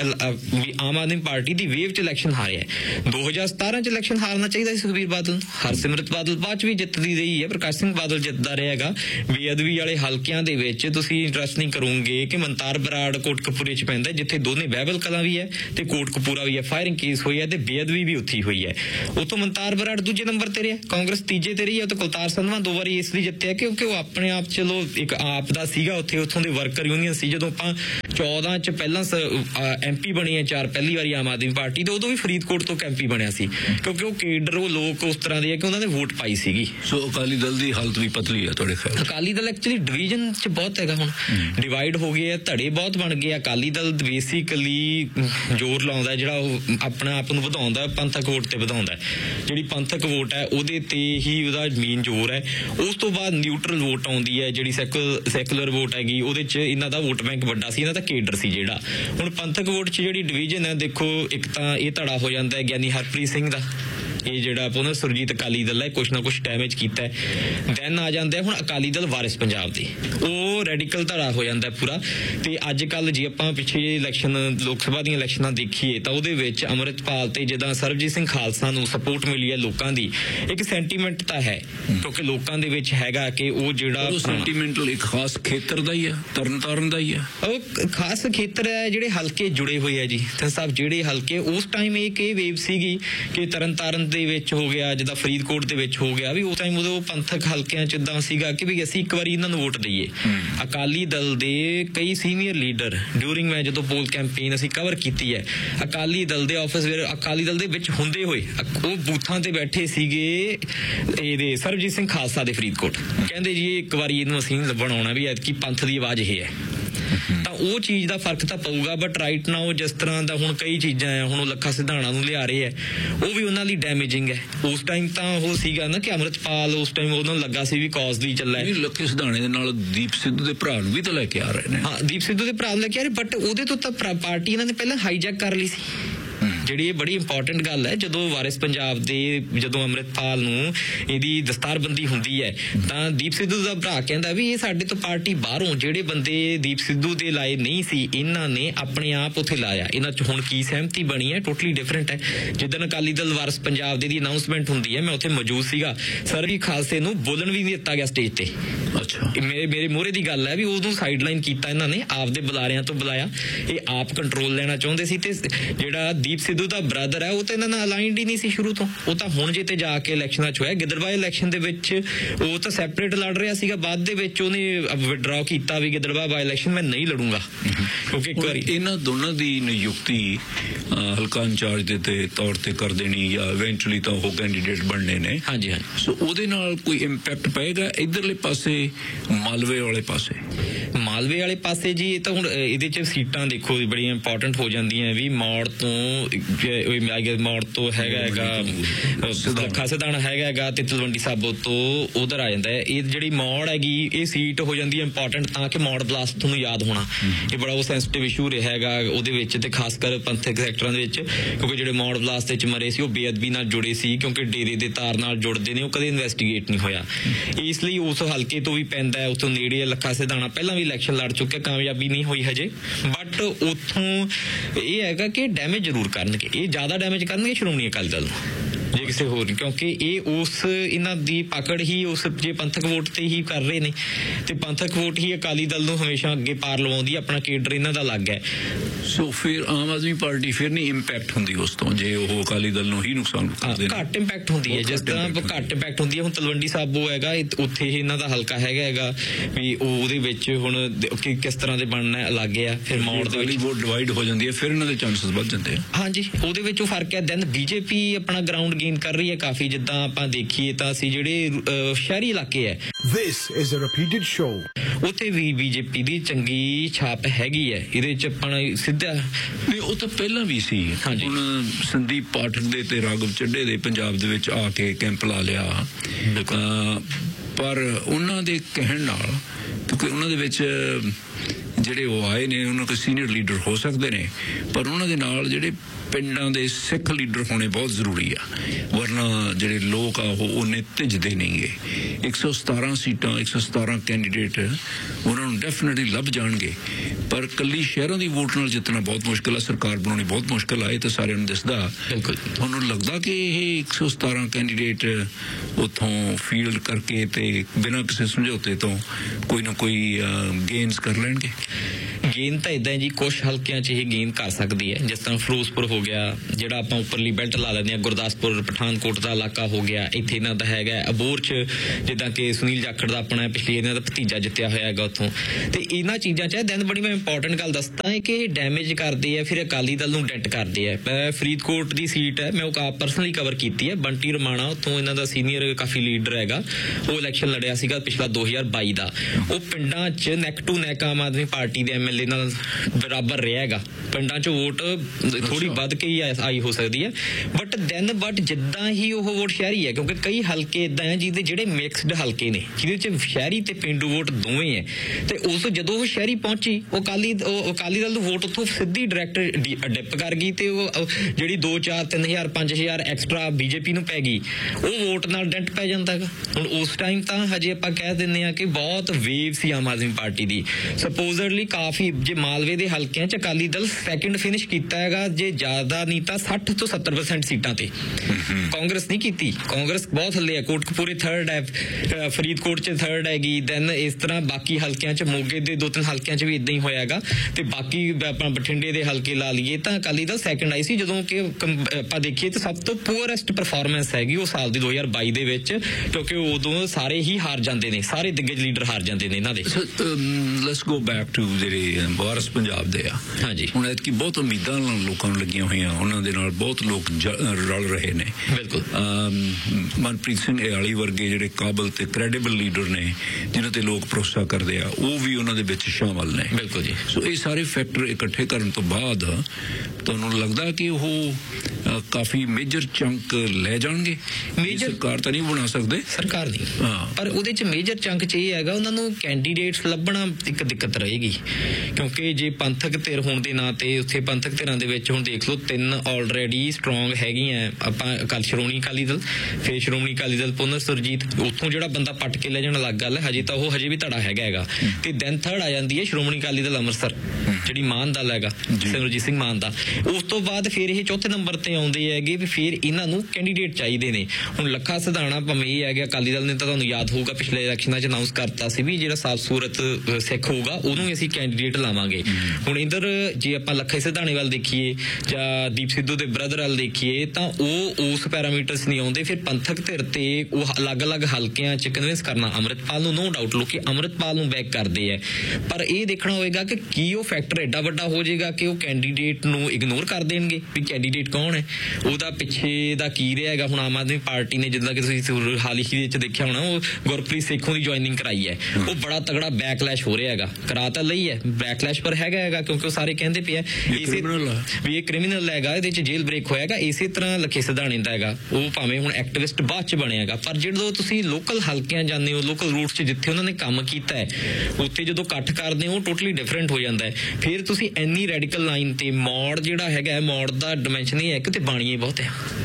ਆਮ ਆਦਮੀ ਪਾਰਟੀ ਦੀ ਵੇਵ 'ਚ ਇਲੈਕਸ਼ਨ ਹਾਰਿਆ। 2017 'ਚ ਇਲੈਕਸ਼ਨ ਹਾਰਨਾ ਚਾਹੀਦਾ ਸੀ ਸੁਖਬੀਰ ਬਾਦਲ ਨੂੰ। ਹਰਸਿਮਰਤ ਬਾਦਲ ਬਾਅਦ 'ਚ ਵੀ ਜਿੱਤਦੀ ਰਹੀ ਹੈ, ਪ੍ਰਕਾਸ਼ ਸਿੰਘ ਬਾਦਲ ਜਿੱਤਦਾ ਰਿਹਾ ਹੈਗਾ। ਬੇਅਦਬੀ ਵਾਲੇ ਹਲਕਿਆਂ ਦੇ ਵਿੱਚ ਤੁਸੀਂ ਇੰਟਰਸਟ ਨਹੀਂ ਕਰੋਗੇ ਕਿ ਮਨਤਾਰ ਬਰਾੜ ਕੋਟਕਪੂਰੇ 'ਚ ਪੈਂਦਾ, ਜਿੱਥੇ ਦੋਨੇ ਬਹਿਬਲ ਕਲਾਂ ਵੀ ਹੈ ਤੇ ਕੋਟਕਪੂਰਾ ਵੀ ਹੈ, ਫਾਇਰਿੰਗ ਕੇਸ ਹੋਈ ਹੈ ਤੇ ਬੇਅਦਬੀ ਵੀ ਉੱਥੀ ਹੋਈ ਹੈ। ਉੱਥੋਂ ਮਨਤਾਰ ਬਰਾੜ ਦੂਜੇ ਨੰਬਰ ਤੇ ਰਿਹਾ, ਕਾਂਗਰਸ ਤੀਜੇ ਤੇ ਰਹੀ ਹੈ। ਤੇ ਕੁਲਤਾਰ ਸੰਧਵਾ 2 ਵਾਰੀ ਇਸ ਲਈ ਜਿੱਤਿਆ ਕਿਉਂਕਿ ਉਹ ਆਪਣੇ ਆਪ ਚਲੋ ਇੱਕ ਆਪ ਦਾ ਸੀਗਾ, ਉੱਥੋਂ ਦੇ ਵਰਕਰ ਯੂਨੀਅਨ ਸੀ। ਜਦੋਂ ਆਪਾਂ 14 'ਚ ਪਹਿਲਾਂ MP ਬਣੀ ਹੈ 4 ਪਹਿਲੀ ਵਾਰੀ ਆਮ ਆਦਮੀ ਪਾਰਟੀ ਤੇ ਉਦੋਂ ਵੀ ਫਰੀਦਕੋਟ ਤੋਂ MP ਬਣਿਆ ਸੀ ਕਿਉਂਕਿ ਉਹ ਕੇਡਰ ਉਹ ਲੋਕ ਉਸ ਤਰ੍ਹਾਂ ਦੇ ਆ ਕਿ ਉਹਨਾਂ ਨੇ ਵੋਟ ਪਾਈ ਸੀਗੀ। ਸੋ ਅਕਾਲੀ ਦਲ ਦੀ ਹਾਲਤ ਵੀ ਪਤਲੀ ਹੈ ਤੁਹਾਡੇ ਖਿਆਲ? ਅਕਾਲੀ ਦਲ ਐਕਚੁਅਲੀ ਡਿਵੀਜ਼ਨ 'ਚ ਬਹੁਤ ਹੈਗਾ, ਹੁਣ ਡਿਵਾਈਡ ਹੋ ਗਏ ਆ, ਧੜੇ ਬਹੁਤ ਬਣ ਗਏ। ਅਕਾਲੀ ਦਲ ਬੇਸਿਕਲੀ ਜ਼ੋਰ ਲਾਉਂਦਾ ਜਿਹੜਾ ਉਹ ਆਪਣੇ ਆਪ ਨੂੰ ਵਧਾਉਂਦਾ, ਪੰਥਕ ਵੋਟ ਤੇ ਵਧਾਉਂਦਾ। ਜਿਹੜੀ ਪੰਥਕ ਵੋਟ ਹੈ ਉਹਦੇ ਤੇ ਹੀ ਉਹਦਾ ਮੇਨ ਜ਼ੋਰ ਹੈ। ਉਸ ਤੋਂ ਬਾਅਦ ਨਿਊਟਰਲ ਵੋਟ ਆਉਂਦੀ ਹੈ, ਜਿਹੜੀ ਸੈਕੂਲਰ ਵੋਟ ਹੈਗੀ, ਉਹਦੇ 'ਚ ਇਹਨਾਂ ਦਾ ਵੋਟ ਬੈਂਕ ਵੱਡਾ ਸੀ, ਇਹਨਾਂ ਦਾ ਕੇਡਰ ਸੀ ਜਿਹੜਾ। ਹੁਣ ਪੰਥਕ ਵੋਟ 'ਚ ਜਿਹੜੀ ਡਿਵੀਜ਼ਨ ਹੈ, ਦੇਖੋ ਇੱਕ ਤਾਂ ਇਹ ਧੜਾ ਹੋ ਜਾਂਦਾ ਹੈ ਗਿਆਨੀ ਹਰਪ੍ਰੀਤ ਸਿੰਘ ਦਾ, ਇਹ ਜਿਹੜਾ ਪੁਨਰ ਸੁਰਜੀਤ ਅਕਾਲੀ ਦਲ ਹੈ ਕੁਛ ਨਾ ਕੁਛ ਡੈਮੇਜ ਕੀਤਾ ਹੈ। ਦੈਨ ਆ ਜਾਂਦੇ ਹੁਣ ਅਕਾਲੀ ਦਲ ਵਾਰਿਸ ਪੰਜਾਬ ਦੇ, ਉਹ ਰੈਡੀਕਲ ਧੜਾ ਹੋ ਜਾਂਦਾ ਪੂਰਾ। ਤੇ ਅੱਜ ਕੱਲ ਜੇ ਆਪਾਂ ਪਿੱਛੇ ਇਲੈਕਸ਼ਨ ਲੋਕ ਸਭਾ ਦੀਆਂ ਇਲੈਕਸ਼ਨਾਂ ਦੇਖੀਏ ਤਾਂ ਉਹਦੇ ਵਿੱਚ ਅੰਮ੍ਰਿਤਪਾਲ ਤੇ ਜਿੱਦਾਂ ਸਰਬਜੀਤ ਸਿੰਘ ਖਾਲਸਾ ਨੂੰ ਸਪੋਰਟ ਮਿਲੀ ਹੈ ਲੋਕਾਂ ਦੀ, ਇੱਕ ਸੈਂਟੀਮੈਂਟ ਤਾਂ ਹੈ ਕਿਉਂਕਿ ਲੋਕਾਂ ਦੇ ਵਿੱਚ ਹੈਗਾ ਕਿ ਉਹ ਜਿਹੜਾ ਸੈਂਟੀਮੈਂਟਲ ਇੱਕ ਖਾਸ ਖੇਤਰ ਦਾ ਹੀ ਹੈ, ਤਰਨਤਾਰਨ ਦਾ ਹੀ ਹੈ, ਉਹ ਖਾਸ ਖੇਤਰ ਹੈ, ਜਿਹੜੇ ਹਲਕੇ ਜੁੜੇ ਹੋਏ ਆ ਜੀ ਸਾਹਿਬ, ਜਿਹੜੇ ਹਲਕੇ ਉਸ ਟਾਈਮ ਇਹ ਵੇਵ ਸੀਗੀ ਕਿ ਤਰਨਤਾਰਨ ਦੇ ਵਿੱਚ ਹੋ ਗਿਆ, ਜਿੱਦਾਂ ਫਰੀਦਕੋਟ ਦੇ ਵਿੱਚ ਹੋ ਗਿਆ, ਵੀ ਉਸ ਟਾਈਮ ਉਦੋਂ ਪੰਥਕ ਹਲਕਿਆਂ 'ਚ ਇਦਾਂ ਸੀਗਾ ਕਿ ਵੀ ਅਸੀਂ ਇੱਕ ਵਾਰੀ ਇਹਨਾਂ ਨੂੰ ਵੋਟ ਦਈਏ। ਅਕਾਲੀ ਦਲ ਦੇ ਕਈ ਸੀਨੀਅਰ ਲੀਡਰ ਡਿਊਰਿੰਗ ਮੈਂ ਜਦੋਂ ਪੋਲ ਕੈਂਪੇਨ ਅਸੀਂ ਕਵਰ ਕੀਤੀ ਹੈ, ਅਕਾਲੀ ਦਲ ਦੇ ਆਫਿਸ ਅਕਾਲੀ ਦਲ ਦੇ ਵਿੱਚ ਹੁੰਦੇ ਹੋਏ ਉਹ ਬੂਥਾਂ ਤੇ ਬੈਠੇ ਸੀਗੇ ਇਹਦੇ ਸਰਬਜੀਤ ਸਿੰਘ ਖਾਲਸਾ ਦੇ ਫਰੀਦਕੋਟ, ਕਹਿੰਦੇ ਜੀ ਇੱਕ ਵਾਰੀ ਇਹਨੂੰ ਅਸੀਂ ਬਣਾਉਣਾ ਵੀ ਐਤਕੀ ਪੰਥ ਦੀ ਆਵਾਜ਼ ਇਹ ਹੈ। ਤਾਂ ਉਹ ਚੀਜ਼ ਦਾ ਫਰਕ ਤਾਂ ਪਊਗਾ, ਬਟ ਰਾਈਟ ਨਾਓ ਜਿਸ ਤਰ੍ਹਾਂ ਦਾ ਹੁਣ ਕਈ ਚੀਜ਼ਾਂ ਆ, ਹੁਣ ਉਹ ਲੱਖਾ ਸਿਧਾਣਾ ਨੂੰ ਲਿਆ ਰਹੇ ਹੈ, ਉਹ ਵੀ ਉਹਨਾਂ ਲਈ ਡੈਮੇਜਿੰਗ ਹੈ। ਉਸ ਟਾਈਮ ਤਾਂ ਉਹ ਸੀਗਾ ਨਾ ਕਿ ਅੰਮ੍ਰਿਤਪਾਲ ਉਸ ਟਾਈਮ ਉਹਨਾਂ ਨੂੰ ਲੱਗਾ ਸੀ ਵੀ ਕੌਜ਼ ਦੀ ਚੱਲਾ। ਲੱਖੇ ਸਿਧਾਣੇ ਦੇ ਨਾਲ ਦੀਪ ਸਿੱਧੂ ਦੇ ਭਰਾ ਨੂੰ ਵੀ ਤਾਂ ਲੈ ਕੇ ਆ ਰਹੇ ਨੇ। ਹਾਂ, ਦੀਪ ਸਿੱਧੂ ਦੇ ਭਰਾ ਨੂੰ ਲੈ ਕੇ ਆ ਰਹੇ, ਬਟ ਉਹਦੇ ਤੋਂ ਤਾਂ ਪਾਰਟੀ ਇਹਨਾਂ ਨੇ ਪਹਿਲਾਂ ਹਾਈਜੈਕ ਕਰ ਲਈ ਸੀ, ਜਿਹੜੀ ਇਹ ਬੜੀ ਇੰਪੋਰਟੈਂਟ ਗੱਲ ਹੈ। ਜਦੋਂ ਵਾਰਿਸ ਪੰਜਾਬ ਦੇ ਜਦੋਂ ਅੰਮ੍ਰਿਤਪਾਲ ਨੂੰ ਇਹਦੀ ਦਸਤਾਰਬੰਦੀ ਹੁੰਦੀ ਹੈ ਤਾਂ ਦੀਪ ਸਿੱਧੂ ਦਾ ਭਰਾ ਕਹਿੰਦਾ ਵੀ ਇਹ ਸਾਡੇ ਤੋਂ ਪਾਰਟੀ ਬਾਹਰੋਂ ਜਿਹੜੇ ਬੰਦੇ ਦੀਪ ਸਿੱਧੂ ਦੇ ਲਾਏ ਨਹੀਂ ਸੀ ਇਹਨਾਂ ਨੇ ਆਪਣੇ ਆਪ ਉੱਥੇ ਲਾਇਆ। ਇਹਨਾਂ 'ਚ ਹੁਣ ਕੀ ਸਹਿਮਤੀ ਬਣੀ ਹੈ ਟੋਟਲੀ ਡਿਫਰੈਂਟ ਹੈ। ਜਿੱਦਣ ਅਕਾਲੀ ਦਲ ਵਾਰਿਸ ਪੰਜਾਬ ਦੇ ਦੀ ਅਨਾਉਂਸਮੈਂਟ ਹੁੰਦੀ ਹੈ, ਮੈਂ ਉੱਥੇ ਮੌਜੂਦ ਸੀਗਾ, ਸਰਬਜੀਤ ਖਾਲਸੇ ਨੂੰ ਬੋਲਣ ਵੀ ਨਹੀਂ ਦਿੱਤਾ ਗਿਆ ਸਟੇਜ ਤੇ। ਅੱਛਾ, ਮੇਰੇ ਮੂਹਰੇ ਦੀ ਗੱਲ ਹੈ ਵੀ ਉਦੋਂ ਸਾਈਡਲਾਈਨ ਕੀਤਾ ਇਹਨਾਂ ਨੇ, ਆਪਦੇ ਬੁਲਾਰਿਆਂ ਤੋਂ ਬੁਲਾਇਆ, ਇਹ ਆਪ ਕੰਟਰੋਲ ਲੈਣਾ ਚਾਹੁੰਦੇ ਸੀ। ਤੇ ਜਿਹੜਾ ਦੀਪ ਸਿੱਧੂ ਦਾ ਬ੍ਰਦਰ ਹੈ ਉਹ ਤਾਂ ਇਹਨਾਂ ਨਾਲ ਅਲਾਈਨਡ ਹੀ ਨਹੀਂ ਸੀ ਸ਼ੁਰੂ ਤੋਂ, ਉਹ ਤਾਂ ਹੁਣ ਜੇ ਤੇ ਜਾ ਕੇ ਇਲੈਕਸ਼ਨਾਂ 'ਚ ਹੋਇਆ। ਗਿੱਦੜਬਾਹਾ ਇਲੈਕਸ਼ਨ ਦੇ ਵਿੱਚ ਉਹ ਤਾਂ ਸੈਪਰੇਟ ਲੜ ਰਿਹਾ ਸੀਗਾ, ਬਾਅਦ ਦੇ ਵਿੱਚ ਉਹਨੇ ਵਿਡਰਾਅ ਕੀਤਾ ਵੀ ਗਿੱਦੜਬਾਹਾ ਬਾਈ ਇਲੈਕਸ਼ਨ ਮੈਂ ਨਹੀਂ ਲੜੂੰਗਾ ਕਿਉਂਕਿ ਇੱਕ ਵਾਰੀ ਇਹਨਾਂ ਦੋਨਾਂ ਦੀ ਨਿਯੁਕਤੀ ਹਲਕਾ ਇੰਚਾਰਜ ਦੇ ਤੌਰ ਤੇ ਕਰ ਦੇਣੀ ਜਾਂ ਇਵੈਂਚੁਅਲੀ ਤਾਂ ਉਹ ਕੈਂਡੀਡੇਟ ਬਣਨੇ ਨੇ। ਹਾਂਜੀ ਹਾਂਜੀ। ਸੋ ਉਹਦੇ ਨਾਲ ਕੋਈ ਇੰਪੈਕਟ ਪਏਗਾ ਇਧਰਲੇ ਪਾਸੇ ਮਾਲਵੇ ਵਾਲੇ ਪਾਸੇ? ਮਾਲਵੇ ਵਾਲੇ ਪਾਸੇ ਜੀ ਇਹ ਤਾਂ ਹੁਣ ਇਹਦੇ 'ਚ ਸੀਟਾਂ ਦੇਖੋ ਬੜੀਆਂ ਇੰਪੋਰਟੈਂਟ ਹੋ ਜਾਂਦੀਆਂ ਵੀ ਮੌੜ ਤੋਂ ਹੈਗਾ ਲੱਖਾ ਸਿਧਾਣਾ ਹੈਗਾ ਤੇ ਤਲਵੰਡੀ ਸਾਬੋ ਤੋਂ ਉਧਰ ਆ ਜਾਂਦਾ ਹੈ। ਇਹ ਜਿਹੜੀ ਮੌੜ ਹੈਗੀ ਇਹ ਸੀਟ ਹੋ ਜਾਂਦੀ ਹੈ ਇੰਪੋਰਟੈਂਟ ਤਾਂ ਕਿ ਮੌੜ ਬਲਾਸਟ ਤੁਹਾਨੂੰ ਯਾਦ ਹੋਣਾ ਇਹ ਬੜਾ ਉਹ ਸੈਂਸਿਟਿਵ ਇਸ਼ੂ ਰਿਹਾ ਹੈਗਾ ਉਹਦੇ ਵਿੱਚ, ਤੇ ਖਾਸ ਕਰ ਪੰਥਕ ਸੈਕਟਰਾਂ ਦੇ ਵਿੱਚ, ਕਿਉਂਕਿ ਜਿਹੜੇ ਮੌੜ ਬਲਾਸਟ ਵਿੱਚ ਮਰੇ ਸੀ ਉਹ ਬੇਅਦਬੀ ਨਾਲ ਜੁੜੇ ਸੀ, ਕਿਉਂਕਿ ਡੇਰੇ ਦੇ ਤਾਰ ਨਾਲ ਜੁੜਦੇ ਨੇ, ਉਹ ਕਦੇ ਇਨਵੈਸਟੀਗੇਟ ਨਹੀਂ ਹੋਇਆ। ਇਸ ਲਈ ਉਸ ਹਲਕੇ ਤੋਂ ਵੀ ਪੈਂਦਾ ਹੈ, ਉੱਥੋਂ ਨੇੜੇ ਲੱਖਾ ਸਿਧਾਣਾ ਪਹਿਲਾਂ ਵੀ ਇਲੈਕਸ਼ਨ ਲੜ ਚੁੱਕਿਆ, ਕਾਮਯਾਬੀ ਨਹੀਂ ਹੋਈ ਹਜੇ, ਬਟ ਉੱਥੋਂ ਇਹ ਹੈਗਾ ਕਿ ਡੈਮੇਜ ਜ਼ਰੂਰ ਕਰਨਗੇ, ਇਹ ਜ਼ਿਆਦਾ ਡੈਮੇਜ ਕਰਨਗੇ ਸ਼੍ਰੋਮਣੀ ਅਕਾਲੀ ਦਲ ਨੂੰ ਜੇ ਕਿਸੇ ਹੋਰ ਨਹੀਂ, ਕਿਉਂਕਿ ਇਹ ਇਹਨਾਂ ਦੀ ਪਕੜ ਹੀ ਉਸ ਜੇ ਪੰਥਕ ਵੋਟ ਤੇ ਹੀ ਕਰ ਰਹੇ ਨੇ, ਤੇ ਪੰਥਕ ਵੋਟ ਹੀ ਅਕਾਲੀ ਦਲ ਨੂੰ ਹਮੇਸ਼ਾ ਅੱਗੇ ਪਾਰ ਲਵਾਉਂਦੀ, ਆਪਣਾ ਕੇਡਰ ਇਹਨਾਂ ਦਾ ਅਲੱਗ ਹੈ। ਸੋ ਫਿਰ ਆਮ ਆਦਮੀ ਪਾਰਟੀ ਫਿਰ ਨਹੀਂ ਇੰਪੈਕਟ ਹੁੰਦੀ ਉਸ ਤੋਂ, ਜੇ ਉਹ ਅਕਾਲੀ ਦਲ ਨੂੰ ਹੀ ਨੁਕਸਾਨ ਕਰਦੇ ਨੇ? ਘੱਟ ਇੰਪੈਕਟ ਹੁੰਦੀ ਹੈ, ਜਿਸ ਤਰ੍ਹਾਂ ਘੱਟ ਇੰਪੈਕਟ ਹੁੰਦੀ ਹੈ। ਹੁਣ ਤਲਵੰਡੀ ਸਾਬੋ ਹੈਗਾ, ਉੱਥੇ ਇਹਨਾਂ ਦਾ ਹਲਕਾ ਹੈਗਾ ਵੀ ਉਹਦੇ ਵਿੱਚ ਹੁਣ ਕਿਸ ਤਰ੍ਹਾਂ ਦੇ ਬਣਨਾ ਅਲੱਗ ਆ। ਫਿਰ ਮੌੜ ਦੇ ਵਿੱਚ ਵੋਟ ਡਿਵਾਈਡ ਹੋ ਜਾਂਦੀ ਹੈ, ਫਿਰ ਇਹਨਾਂ ਦੇ ਚਾਂਸਸ ਵੱਧ ਜਾਂਦੇ ਆ। ਹਾਂਜੀ, ਉਹਦੇ ਵਿੱਚ ਉਹ ਫਰਕ ਹੈ। ਦੈਨ ਬੀਜੇਪੀ ਆਪਣਾ ਗਰਾਊਂਡ ਗੇਨ ਕਰ ਰਹੀ ਹੈ ਕਾਫੀ। ਜਿੱਦਾਂ ਆਪਾਂ ਦੇਖੀਏ ਤਾਂ ਅਸੀਂ ਜਿਹੜੇ ਸ਼ਹਿਰੀ ਇਲਾਕੇ ਹੈ This is a repeated show. ਉੱਥੇ ਵੀ ਬੀਜੇਪੀ ਦੀ ਚੰਗੀ ਛਾਪ ਹੈਗੀ ਹੈ। ਇਹਦੇ ਚ ਆਪਾਂ ਸਿੱਧਾ ਨਹੀਂ, ਉਹ ਤਾਂ ਪਹਿਲਾਂ ਵੀ ਸੀ। ਹੁਣ ਸੰਦੀਪ ਪਾਠਕ ਦੇ ਤੇ ਰਾਘਵ ਚੱਡੇ ਦੇ ਪੰਜਾਬ ਦੇ ਵਿੱਚ ਆ ਕੇ ਕੈਂਪ ਲਾ ਲਿਆ, ਪਰ ਉਹਨਾਂ ਦੇ ਕਹਿਣ ਨਾਲ, ਕਿਉਂਕਿ ਉਹਨਾਂ ਦੇ ਵਿੱਚ ਜਿਹੜੇ ਉਹ ਆਏ ਨੇ ਉਹਨਾਂ ਕੋਈ ਸੀਨੀਅਰ ਲੀਡਰ ਹੋ ਸਕਦੇ ਨੇ, ਪਰ ਉਹਨਾਂ ਦੇ ਨਾਲ ਜਿਹੜੇ ਪਿੰਡਾਂ ਦੇ ਸਿੱਖ ਲੀਡਰ ਹੋਣੇ ਬਹੁਤ ਜ਼ਰੂਰੀ ਆ, ਵਰਨਾ ਜਿਹੜੇ ਲੋਕ ਆ ਉਹ ਉਹਨੇ ਭਿੱਜਦੇ ਨਹੀਂਗੇ। 117 ਸੀਟਾਂ, 117 ਕੈਂਡੀਡੇਟ ਉਹਨਾਂ ਨੂੰ ਡੈਫੀਨਿਟਲੀ ਲੱਭ ਜਾਣਗੇ, ਪਰ ਕੱਲੀ ਸ਼ਹਿਰਾਂ ਦੀ ਵੋਟ ਨਾਲ ਜਿੱਤਣਾ ਬਹੁਤ ਮੁਸ਼ਕਿਲ ਆ, ਸਰਕਾਰ ਬਣਾਉਣੀ ਬਹੁਤ ਮੁਸ਼ਕਿਲ ਆ। ਇਹ ਤਾਂ ਸਾਰਿਆਂ ਨੂੰ ਦਿਸਦਾ। ਤੁਹਾਨੂੰ ਲੱਗਦਾ ਕਿ ਇਹ 117 ਕੈਂਡੀਡੇਟ ਉੱਥੋਂ ਫੀਲਡ ਕਰਕੇ ਤੇ ਬਿਨਾਂ ਕਿਸੇ ਸਮਝੌਤੇ ਤੋਂ ਕੋਈ ਨਾ ਕੋਈ ਗੇਨਸ ਕਰ ਲੈਣਗੇ? ਗੇਨ ਤਾਂ ਇਦਾਂ ਜੀ, ਕੁਛ ਹਲਕਿਆਂ 'ਚ ਇਹ ਗੇਨ ਕਰ ਸਕਦੀ ਹੈ, ਜਿਸ ਤਰ੍ਹਾਂ ਫਿਰੋਜ਼ਪੁਰ ਹੋ ਗਿਆ, ਜਿਹੜਾ ਆਪਾਂ ਉੱਪਰਲੀ ਬੈਲਟ ਲਾ ਲੈਂਦੇ ਹਾਂ, ਗੁਰਦਾਸਪੁਰ ਪਠਾਨਕੋਟ ਦਾ ਇਲਾਕਾ ਹੋ ਗਿਆ, ਇੱਥੇ ਇਹਨਾਂ ਦਾ ਹੈਗਾ। ਅਬੋਹਰ 'ਚ ਜਿੱਦਾਂ ਕਿ ਸੁਨੀਲ ਜਾਖੜ ਦਾ ਆਪਣਾ ਪਿਛਲੇ ਇਹਨਾਂ ਦਾ ਭਤੀਜਾ ਜਿੱਤਿਆ ਹੋਇਆ ਹੈਗਾ ਉੱਥੋਂ। ਤੇ ਇਹਨਾਂ ਚੀਜ਼ਾਂ 'ਚ ਦੈਨ ਬੜੀ ਮੈਂ ਇੰਪੋਰਟੈਂਟ ਗੱਲ ਦੱਸਦਾ ਹੈ ਕਿ ਡੈਮੇਜ ਕਰਦੇ ਆ, ਫਿਰ ਅਕਾਲੀ ਦਲ ਨੂੰ ਡੈਂਟ ਕਰਦੇ ਆ। ਫਰੀਦਕੋਟ ਦੀ ਸੀਟ ਹੈ, ਮੈਂ ਉਹ ਪਰਸਨਲੀ ਕਵਰ ਕੀਤੀ ਹੈ। ਬੰਟੀ ਰਮਾਣਾ ਉੱਥੋਂ ਇਹਨਾਂ ਦਾ ਸੀਨੀਅਰ ਕਾਫੀ ਲੀਡਰ ਹੈਗਾ, ਉਹ ਇਲੈਕਸ਼ਨ ਲੜਿਆ ਸੀਗਾ ਪਿਛਲਾ 2022 ਦਾ। ਉਹ ਪਿੰਡਾਂ 'ਚ neck to neck Aam Aadmi party ਦੇ MLA ਨਾਲ ਬਰਾਬਰ ਰਿਹਾ ਹੈਗਾ। ਪਿੰਡਾਂ 'ਚ ਵੋਟ ਥੋੜੀ ਵੱਧ ਕੇ ਹੀ ਆਈ ਹੋ ਸਕਦੀ ਹੈ, ਬਟ ਜਿੱਦਾਂ ਹੀ ਉਹ ਵੋਟ ਸ਼ਹਿਰੀ ਹੈ, ਕਿਉਂਕਿ ਕਈ ਹਲਕੇ ਇਦਾਂ ਹੈ ਜਿਹਦੇ ਜਿਹੜੇ ਮਿਕਸਡ ਹਲਕੇ ਨੇ, ਜਿਹਦੇ 'ਚ ਸ਼ਹਿਰੀ ਤੇ ਪਿੰਡੂ ਵੋਟ ਦੋਵੇਂ ਹੈ। ਤੇ ਉਸ ਜਦੋਂ ਉਹ ਸ਼ਹਿਰੀ ਪਹੁੰਚੀ, ਉਹ ਅਕਾਲੀ ਦਲ ਨੂੰ ਵੋਟ ਉੱਥੋਂ ਸਿੱਧੀ ਡਾਇਰੈਕਟ ਡਿਪ ਕਰ ਗਈ, ਤੇ ਉਹ ਜਿਹੜੀ 2-4 3,000 5,000 ਐਕਸਟਰਾ ਬੀਜੇਪੀ ਨੂੰ ਪੈ ਗਈ, ਉਹ ਵੋਟ ਨਾਲ ਡੈਂਟ ਪੈ ਜਾਂਦਾ ਹੈਗਾ। ਹੁਣ ਉਸ ਟਾਈਮ ਤਾਂ ਹਜੇ ਆਪਾਂ ਕਹਿ ਦਿੰਦੇ ਹਾਂ ਕਿ ਬਹੁਤ ਵੇਵ ਸੀ ਆਮ ਆਦਮੀ ਪਾਰਟੀ ਦੀ। ਸਪੋਜ਼ਰਲੀ ਕਾਫੀ ਜੇ ਮਾਲਵੇ ਦੇ ਹਲਕਿਆਂ 'ਚ ਅਕਾਲੀ ਦਲ ਸੈਕਿੰਡ ਫਿਨਿਸ਼ ਕੀਤਾ ਹੈਗਾ, ਜੇ ਜ਼ਿਆਦਾ ਨਹੀਂ ਤਾਂ 60 ਤੋਂ 70% ਸੀਟਾਂ ਤੇ। ਕਾਂਗਰਸ ਨਹੀਂ ਕੀਤੀ, ਕਾਂਗਰਸ ਬਹੁਤ ਥੱਲੇ ਹੈ। ਕੋਟਕਪੂਰੇ 3rd ਹੈ, ਫਰੀਦਕੋਟ 'ਚ 3rd ਹੈਗੀ। ਦੈਨ ਇਸ ਤਰ੍ਹਾਂ ਬਾਕੀ ਹਲਕਿਆਂ 'ਚ ਮੋਗੇ ਦੇ 2-3 ਹਲਕਿਆਂ 'ਚ ਵੀ ਇਦਾਂ ਹੀ ਹੋਇਆ ਹੈਗਾ, ਤੇ ਬਾਕੀ ਆਪਾਂ ਬਠਿੰਡੇ ਦੇ ਹਲਕੇ ਲਾ ਲਈਏ ਤਾਂ ਅਕਾਲੀ ਦਲ ਸੈਕਿੰਡ ਆਈ ਸੀ। ਜਦੋਂ ਕਿ ਆਪਾਂ ਦੇਖੀਏ ਤਾਂ ਸਭ ਤੋਂ ਪੂਅਰੈਸਟ ਪਰਫਾਰਮੈਂਸ ਹੈਗੀ ਉਹ ਸਾਲ ਦੀ 2022 ਦੇ ਵਿੱਚ, ਕਿਉਂਕਿ ਉਦੋਂ ਸਾਰੇ ਹੀ ਹਾਰ ਜਾਂਦੇ ਨੇ, ਸਾਰੇ ਦਿੱਗਜ ਲੀਡਰ ਹਾਰ ਜਾਂਦੇ ਨੇ ਇਹਨਾਂ ਦੇ। ਲੈਟਸ ਗੋ ਬੈਕ ਟੂ ਜਿਹੜੇ ਵਾਰਸ ਪੰਜਾਬ ਦੇ ਆ। ਹਾਂਜੀ, ਹੁਣ ਐਤਕੀ ਬਹੁਤ ਉਮੀਦਾਂ ਲੋਕਾਂ ਨੂੰ ਲੱਗੀਆਂ ਹੋਈਆਂ, ਉਹਨਾਂ ਦੇ ਨਾਲ ਬਹੁਤ ਲੋਕ ਰਲ ਰਹੇ ਨੇ। ਬਿਲਕੁਲ। ਮਨਪ੍ਰੀਤ ਸਿੰਘ ਇਆਲੀ ਵਰਗੇ ਜਿਹੜੇ ਕਾਬਲ ਤੇ ਕ੍ਰੈਡੀਬਲ ਲੀਡਰ ਨੇ, ਜਿਨ੍ਹਾਂ ਤੇ ਲੋਕ ਭਰੋਸਾ ਕਰਦੇ ਆ, ਉਹ ਵੀ ਉਹਨਾਂ ਦੇ ਵਿੱਚ ਸ਼ਾਮਲ ਨੇ। ਬਿਲਕੁਲ ਜੀ। ਸੋ ਇਹ ਸਾਰੇ ਫੈਕਟਰ ਇਕੱਠੇ ਕਰਨ ਤੋਂ ਬਾਅਦ ਤੁਹਾਨੂੰ ਲੱਗਦਾ ਕਿ ਉਹ ਕਾਫੀ ਮੇਜਰ ਚੰਕ ਲੈ ਜਾਣਗੇ? ਸਰਕਾਰ ਤਾਂ ਨਹੀਂ ਬਣਾ ਸਕਦੇ, ਸਰਕਾਰ ਨਹੀਂ, ਪਰ ਉਹਦੇ 'ਚ ਮੇਜਰ ਚੰਕ 'ਚ ਇਹ ਹੈਗਾ ਉਹਨਾਂ ਨੂੰ ਕੈਂਡੀਡੇਟਸ ਲੱਭਣਾ ਇੱਕ ਦਿੱਕਤ ਰਹੇਗੀ, ਕਿਉਂਕਿ ਜੇ ਪੰਥਕ ਧਿਰ ਹੋਣ ਦੇ ਨਾਂ ਤੇ ਉੱਥੇ ਪੰਥਕ ਧਿਰਾਂ ਦੇ ਵਿੱਚ ਹੁਣ ਦੇਖ ਲਓ 3 ਆਲਰੇਡੀ ਸਟਰੋਂਗ ਹੈਗੀਆਂ। ਆਪਾਂ ਸ਼੍ਰੋਮਣੀ ਅਕਾਲੀ ਦਲ, ਫਿਰ ਸ਼੍ਰੋਮਣੀ ਅਕਾਲੀ ਦਲ ਪੁਨਰ ਸੁਰਜੀਤ, ਉੱਥੋਂ ਜਿਹੜਾ ਬੰਦਾ ਪੱਟ ਕੇ ਲੈ ਜਾਣ ਅਲੱਗ ਗੱਲ ਹੈ, ਹਜੇ ਤਾਂ ਉਹ ਹਜੇ ਵੀ ਧੜਾ ਹੈਗਾ। ਤੇ ਦੈਨ 3rd ਆ ਜਾਂਦੀ ਹੈ ਸ਼੍ਰੋਮਣੀ ਅਕਾਲੀ ਦਲ ਅੰਮ੍ਰਿਤਸਰ, ਜਿਹੜੀ ਮਾਨ ਦਲ ਹੈਗਾ ਸਿਮਰਜੀਤ ਸਿੰਘ ਮਾਨ ਦਾ। ਉਸ ਤੋਂ ਬਾਅਦ ਫਿਰ ਇਹ 4ਥੇ ਨੰਬਰ ਤੇ ਆਉਂਦੇ ਹੈਗੇ ਵੀ ਫਿਰ ਇਹਨਾਂ ਨੂੰ ਕੈਂਡੀਡੇਟ ਚਾਹੀਦੇ ਨੇ। ਹੁਣ ਲੱਖਾ ਸਿਧਾਣਾ ਭਾਵੇਂ ਇਹ ਹੈਗਾ, ਅਕਾਲੀ ਦਲ ਨੇ ਤਾਂ ਤੁਹਾਨੂੰ ਯਾਦ ਹੋਊਗਾ ਪਿਛਲੇ ਇਲੈਕਸ਼ਨਾਂ 'ਚ ਅਨਾਉਂਸ ਕਰਤਾ ਸੀ ਵੀ ਜਿਹੜਾ ਸਾਫ਼ ਸੂਰਤ ਸਿੱਖ ਹੋਊਗਾ ਉਹਨੂੰ ਅਸੀਂ ਕੈਂਡੀਡੇਟ ਲਾਵਾਂਗੇ। ਹੁਣ ਇੱਧਰ ਜੇ ਆਪਾਂ ਲੱਖਾ ਸਿਧਾਣੇ ਵੱਲ ਦੇਖੀਏ ਜਾਂ ਦੀਪ ਸਿੱਧੂ ਦੇ ਬ੍ਰਦਰ ਵੱਲ ਦੇਖੀਏ ਤਾਂ ਉਹ ਉਸ ਪੈਰਾਮੀਟਰਸ ਨਹੀਂ ਆਉਂਦੇ। ਫਿਰ ਪੰਥਕ ਧਿਰ ਤੇ ਉਹ ਅਲੱਗ-ਅਲੱਗ ਹਲਕਿਆਂ 'ਚ ਕਨਵਿੰਸ ਕਰਨਾ, ਅੰਮ੍ਰਿਤਪਾਲ ਨੂੰ ਨੋ ਡਾਊਟ ਲੋਕੀ ਅੰਮ੍ਰਿਤਪਾਲ ਨੂੰ ਬੈਕ ਕਰਦੇ ਹੈ, ਪਰ ਇਹ ਦੇਖਣਾ ਹੋਏਗਾ ਕਿ ਕੀ ਉਹ ਫੈਕਟਰ ਐਡਾ ਵੱਡਾ ਹੋ ਜਾਏਗਾ ਕਿ ਉਹ ਕੈਂਡੀਡੇਟ ਨੂੰ ਇਗਨੋਰ ਕਰ ਦੇਣਗੇ ਵੀ ਕੈਂਡੀਡੇਟ ਕੌਣ ਹੈ, ਉਹਦਾ ਪਿੱਛੇ ਦਾ ਕੀ ਰਿਹਾ ਹੈਗਾ। ਹੁਣ ਆਮ ਆਦਮੀ ਪਾਰਟੀ ਨੇ ਜਿੱਦਾਂ ਕਿ ਤੁਸੀਂ ਹਾਲ ਹੀ ਵਿੱਚ ਦੇਖਿਆ ਹੋਣਾ, ਉਹ ਗੁਰਪ੍ਰੀਤ ਸੇਖੋਂ ਦੀ ਜੁਆਇਨਿੰਗ ਕਰਾਈ ਹੈ, ਉਹ ਬੜਾ ਤਗੜਾ ਬੈਕਲੈਸ਼ ਹੋ ਰਿਹਾ ਹੈਗਾ। ਕਰਾ ਤਾਂ ਲਈ ਹੈ ਬੈਕਲੈਸ਼, ਪਰ ਹੈਗਾ ਕਿਉਂਕਿ ਉਹ ਸਾਰੇ ਕਹਿੰਦੇ ਪਏ ਵੀ ਇਹ ਕ੍ਰਿਮੀਨਲ ਹੈਗਾ, ਇਹਦੇ 'ਚ ਜੇਲ੍ਹ ਬ੍ਰੇਕ ਹੋਇਆਗਾ। ਇਸੇ ਤਰ੍ਹਾਂ ਲੱਖੇ ਸਿਧਾਣੇ ਦਾ ਹੈਗਾ, ਉਹ ਭਾਵੇਂ ਹੁਣ ਐਕਟਿਵਿਸਟ ਬਾਅਦ 'ਚ ਬਣਿਆਗਾ, ਪਰ ਜਦੋਂ ਤੁਸੀਂ ਲੋਕਲ ਹਲਕਿਆਂ ਜਾਂਦੇ ਹੋ, ਲੋਕਲ ਰੂਟਸ 'ਚ ਜਿੱਥੇ ਉਹਨਾਂ ਨੇ ਕੰਮ ਕੀਤਾ ਹੈ, ਉੱਥੇ ਜਦੋਂ ਇਕੱਠ ਕਰਦੇ ਹੋ ਟੋਟਲੀ ਡਿਫਰੈਂਟ ਹੋ ਜਾਂਦਾ ਹੈ। ਫਿਰ ਤੁਸੀਂ ਇੰਨੀ ਰੈਡੀਕਲ ਲਾਈਨ ਤੇ ਮੋੜ ਜਿਹੜਾ ਹੈਗਾ, ਮੋੜ ਦਾ ਡਿਮੈਂਸ਼ਨ ਇਹ ਹੈ ਕਿ ਤੇ ਬਾਣੀਏ ਬਹੁਤ ਹੈ,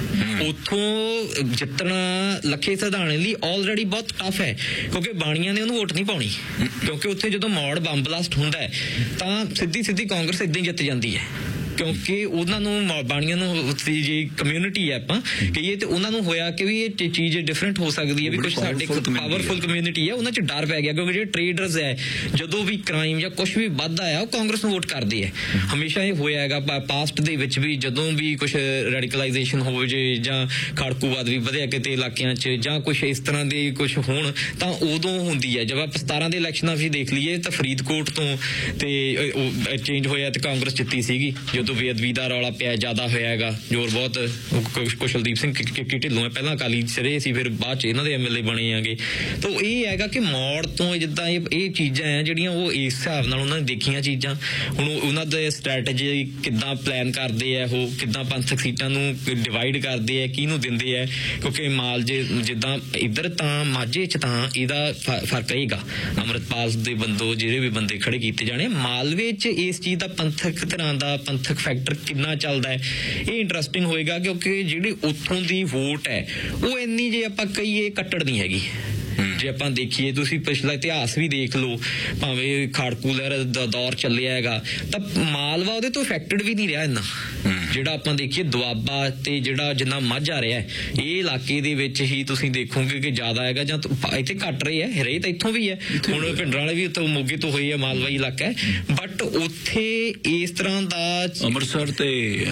ਉੱਥੋਂ ਜਿੱਤਣਾ ਲੱਖੇ ਸਿਧਾਣੇ ਲਈ ਆਲਰੇਡੀ ਬਹੁਤ ਟਫ ਹੈ, ਕਿਉਂਕਿ ਬਾਣੀਆਂ ਨੇ ਉਹਨੂੰ ਵੋਟ ਨਹੀਂ ਪਾਉਣੀ, ਕਿਉਂਕਿ ਉੱਥੇ ਜਦੋਂ ਮੋੜ ਬੰਬ ਬਲਾਸਟ ਹੁੰਦਾ ਹੈ ਤਾਂ ਸਿੱਧੀ ਕਾਂਗਰਸ ਏਦਾਂ ਹੀ ਜਿੱਤ ਜਾਂਦੀ ਹੈ, ਕਿਉਂਕਿ ਉਹਨਾਂ ਨੂੰ ਬਾਣੀਆਂ ਨੂੰ ਜੀ ਕਮਿਊਨਿਟੀ ਹੈ ਆਪਾਂ ਕਹੀਏ, ਤੇ ਉਹਨਾਂ ਨੂੰ ਹੋਇਆ ਕਿ ਵੀ ਇਹ ਚੀਜ਼ ਡਿਫਰੈਂਟ ਹੋ ਸਕਦੀ ਹੈ, ਵੀ ਕੁਝ ਸਾਡੇ ਪਾਵਰਫੁਲ ਕਮਿਊਨਿਟੀ ਹੈ, ਉਹਨਾਂ 'ਚ ਡਰ ਪੈ ਗਿਆ, ਕਿਉਂਕਿ ਜਿਹੜੇ ਟ੍ਰੇਡਰਸ ਹੈ ਜਦੋਂ ਵੀ ਕ੍ਰਾਈਮ ਜਾਂ ਕੁਝ ਵੀ ਵੱਧਦਾ ਆ ਉਹ ਕਾਂਗਰਸ ਨੂੰ ਵੋਟ ਕਰਦੇ ਹੈ। ਹਮੇਸ਼ਾ ਇਹ ਹੋਇਆ ਹੈਗਾ ਪਾਸਟ ਦੇ ਵਿੱਚ ਵੀ, ਜਦੋਂ ਵੀ ਕੁਝ ਰੈਡੀਕਲਾਈਜੇਸ਼ਨ ਹੋ ਜੇ ਜਾਂ ਖੜਕੂਵਾਦ ਵੀ ਵਧਿਆ ਕਿਤੇ ਇਲਾਕਿਆਂ 'ਚ ਜਾਂ ਕੁਝ ਇਸ ਤਰ੍ਹਾਂ ਦੇ ਕੁਝ ਹੋਣ ਤਾਂ ਉਦੋਂ ਹੁੰਦੀ ਹੈ। ਜਦ ਆਪਾਂ 17 ਦੇ ਇਲੈਕਸ਼ਨਾਂ ਵੀ ਦੇਖ ਲਈਏ ਤਾਂ ਫਰੀਦਕੋਟ ਤੋਂ ਤੇ ਚੇਂਜ ਹੋਇਆ ਤੇ ਕਾਂਗਰਸ ਜਿੱਤੀ ਸੀਗੀ, ਜਦੋਂ ਉਦੋਂ ਬੇਅਦਬੀ ਦਾ ਰੌਲਾ ਪਿਆ ਜ਼ਿਆਦਾ ਹੋਇਆ ਹੈਗਾ, ਜ਼ੋਰ ਬਹੁਤ ਕੁਸ਼ਲਦੀਪ ਸਿੰਘ ਢਿੱਲੋਂ ਹੈ, ਪਹਿਲਾਂ ਅਕਾਲੀ ਰਹੇ ਸੀ, ਫਿਰ ਬਾਅਦ 'ਚ ਇਹਨਾਂ ਦੇ MLA ਬਣੇ ਆਗੇ। ਤਾਂ ਇਹ ਹੈਗਾ ਕਿ ਮੋੜ ਤੋਂ ਜਿੱਦਾਂ ਇਹ ਚੀਜ਼ਾਂ ਹੈ ਜਿਹੜੀਆਂ ਉਹ ਇਸ ਹਿਸਾਬ ਨਾਲ ਉਹਨਾਂ ਨੇ ਦੇਖੀਆਂ ਚੀਜ਼ਾਂ। ਹੁਣ ਉਹਨਾਂ ਦੇ ਸਟ੍ਰੈਟਜੀ ਕਿੱਦਾਂ ਪਲਾਨ ਕਰਦੇ ਆ, ਉਹ ਕਿੱਦਾਂ ਪੰਥਕ ਸੀਟਾਂ ਨੂੰ ਡਿਵਾਈਡ ਕਰਦੇ ਆ, ਕਿਹਨੂੰ ਦਿੰਦੇ ਆ, ਕਿਉਂਕਿ ਮਾਲਵੇ ਜਿੱਦਾਂ ਇੱਧਰ ਤਾਂ ਮਾਝੇ 'ਚ ਤਾਂ ਇਹਦਾ ਫਰਕ ਰਹੇਗਾ। ਅੰਮ੍ਰਿਤਪਾਲ ਦੇ ਬੰਦੋ ਜਿਹੜੇ ਵੀ ਬੰਦੇ ਖੜੇ ਕੀਤੇ ਜਾਣੇ, ਮਾਲਵੇ 'ਚ ਇਸ ਚੀਜ਼ ਦਾ ਪੰਥਕ ਤਰ੍ਹਾਂ ਦਾ ਪੰਥਕ ਫੈਕਟਰ ਕਿੰਨਾ ਚੱਲਦਾ ਹੈ, ਇਹ ਇੰਟਰਸਟਿੰਗ ਹੋਏਗਾ। ਕਿਉਂਕਿ ਜਿਹੜੀ ਉੱਥੋਂ ਦੀ ਵੋਟ ਹੈ ਉਹ ਇੰਨੀ, ਜੇ ਆਪਾਂ ਕਹੀਏ, ਕੱਟੜ ਨਹੀਂ ਹੈਗੀ। ਜੇ ਆਪਾਂ ਦੇਖੀਏ, ਤੁਸੀਂ ਪਿਛਲਾ ਇਤਿਹਾਸ ਵੀ ਦੇਖ ਲਓ, ਭਾਵੇਂ ਖਾੜਕੂ ਲਹਿਰ ਦਾ ਦੌਰ ਚੱਲਿਆ ਹੈਗਾ, ਤਾਂ ਮਾਲਵਾ ਉਹਦੇ ਤੋਂ ਅਫੈਕਟਡ ਵੀ ਨਹੀਂ ਰਿਹਾ ਇੰਨਾ। ਜਿਹੜਾ ਆਪਾਂ ਦੇਖੀਏ ਦੁਆਬਾ ਤੇ ਜਿਹੜਾ ਜਿੰਨਾ ਮਾਝਾ ਰਿਹਾ, ਇਹ ਇਲਾਕੇ ਦੇ ਵਿੱਚ ਹੀ ਤੁਸੀਂ ਦੇਖੋਗੇ ਕਿ ਜ਼ਿਆਦਾ ਹੈਗਾ, ਜਾਂ ਇੱਥੇ ਘੱਟ ਰਹੇ ਹੈ, ਰਹੇ ਤਾਂ ਇੱਥੋਂ ਵੀ ਹੈ। ਹੁਣ ਭਿੰਡਰਾਂ ਵਾਲੇ ਵੀ ਉੱਥੋਂ ਮੋਗੇ ਤੋਂ ਹੋਈ ਹੈ, ਮਾਲਵਾਈ ਇਲਾਕਾ ਹੈ, ਬਟ ਉੱਥੇ ਇਸ ਤਰ੍ਹਾਂ ਦਾ ਅੰਮ੍ਰਿਤਸਰ ਦੇ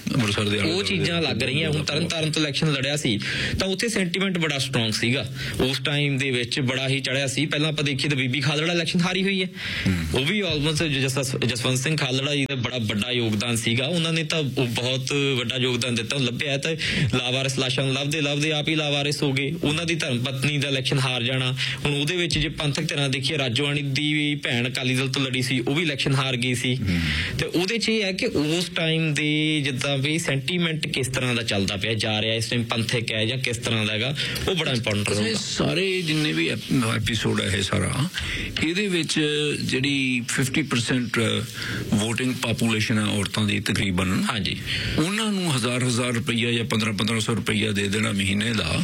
ਉਹ ਚੀਜ਼ਾਂ ਲੱਗ ਰਹੀਆਂ। ਹੁਣ ਤਰਨਤਾਰਨ ਤੋਂ ਇਲੈਕਸ਼ਨ ਲੜਿਆ ਸੀ ਤਾਂ ਉੱਥੇ ਸੈਂਟੀਮੈਂਟ ਬੜਾ ਸਟਰੋਂਗ ਸੀਗਾ, ਉਸ ਟਾਈਮ ਦੇ ਵਿੱਚ ਬੜਾ ਹੀ ਚੜਿਆ ਸੀ। ਪਹਿਲਾਂ ਆਪਾਂ ਦੇਖੀਏ ਤਾਂ ਬੀਬੀ ਖਾਲੜਾ ਇਲੈਕਸ਼ਨ ਹਾਰੀ ਹੋਈ ਹੈ, ਉਹ ਵੀ ਆਲਮੋਸਟ ਜਸਵੰਤ ਸਿੰਘ ਖਾਲੜਾ ਜੀ ਦਾ ਬੜਾ ਵੱਡਾ ਯੋਗਦਾਨ ਸੀਗਾ, ਉਹਨਾਂ ਨੇ ਤਾਂ ਬਹੁਤ ਵੱਡਾ ਯੋਗਦਾਨ ਦਿੱਤਾ, ਲੱਭਿਆ ਤਾਂ ਲਾਵਾਰਿਸ ਲਾਸ਼ਾਂ ਨੂੰ ਲੱਭਦੇ ਆਪ ਹੀ ਲਾਵਾਰਿਸ ਹੋ ਗਏ। ਉਹਨਾਂ ਦੀ ਧਰਮ ਪਤਨੀ ਦਾ ਇਲੈਕਸ਼ਨ ਹਾਰ ਜਾਣਾ। ਹੁਣ ਉਹਦੇ ਵਿੱਚ ਜੇ ਪੰਥਕ ਤਰ੍ਹਾਂ ਦੇਖੀਏ, ਰਾਜੋਆਣੀ ਦੀ ਵੀ ਭੈਣ ਅਕਾਲੀ ਦਲ ਤੋਂ ਲੜੀ ਸੀ, ਉਹ ਵੀ ਇਲੈਕਸ਼ਨ ਹਾਰ ਗਈ ਸੀ। ਤੇ ਉਹਦੇ 'ਚ ਇਹ ਹੈ ਕਿ ਉਸ ਟਾਈਮ ਦੇ ਜਿੱਦਾਂ ਵੀ ਸੈਂਟੀਮੈਂਟ ਕਿਸ ਤਰ੍ਹਾਂ ਦਾ ਚੱਲਦਾ ਪਿਆ ਜਾ ਰਿਹਾ ਇਸ ਟਾਈਮ, ਪੰਥਕ ਹੈ ਜਾਂ ਕਿਸ ਤਰ੍ਹਾਂ ਦਾ ਹੈਗਾ, ਉਹ ਬੜਾ ਇੰਪੋਰਟੈਂਟ ਰਹੂਗਾ। ਸਾਰੇ ਜਿੰਨੇ ਵੀ ਐਪੀਸੋਡ ਹੈ ਸਾਰਾ, ਇਹਦੇ ਵਿੱਚ ਜਿਹੜੀ 50% ਵੋਟਿੰਗ ਪਾਪੂਲੇਸ਼ਨ ਹੈ ਔਰਤਾਂ ਦੀ ਤਕਰੀਬਨ, ਹਾਂਜੀ, ਉਹਨਾਂ ਨੂੰ 1000 ਰੁਪਈਆ ਜਾਂ 1500 ਰੁਪਈਆ ਦੇ ਦੇਣਾ ਮਹੀਨੇ ਦਾ,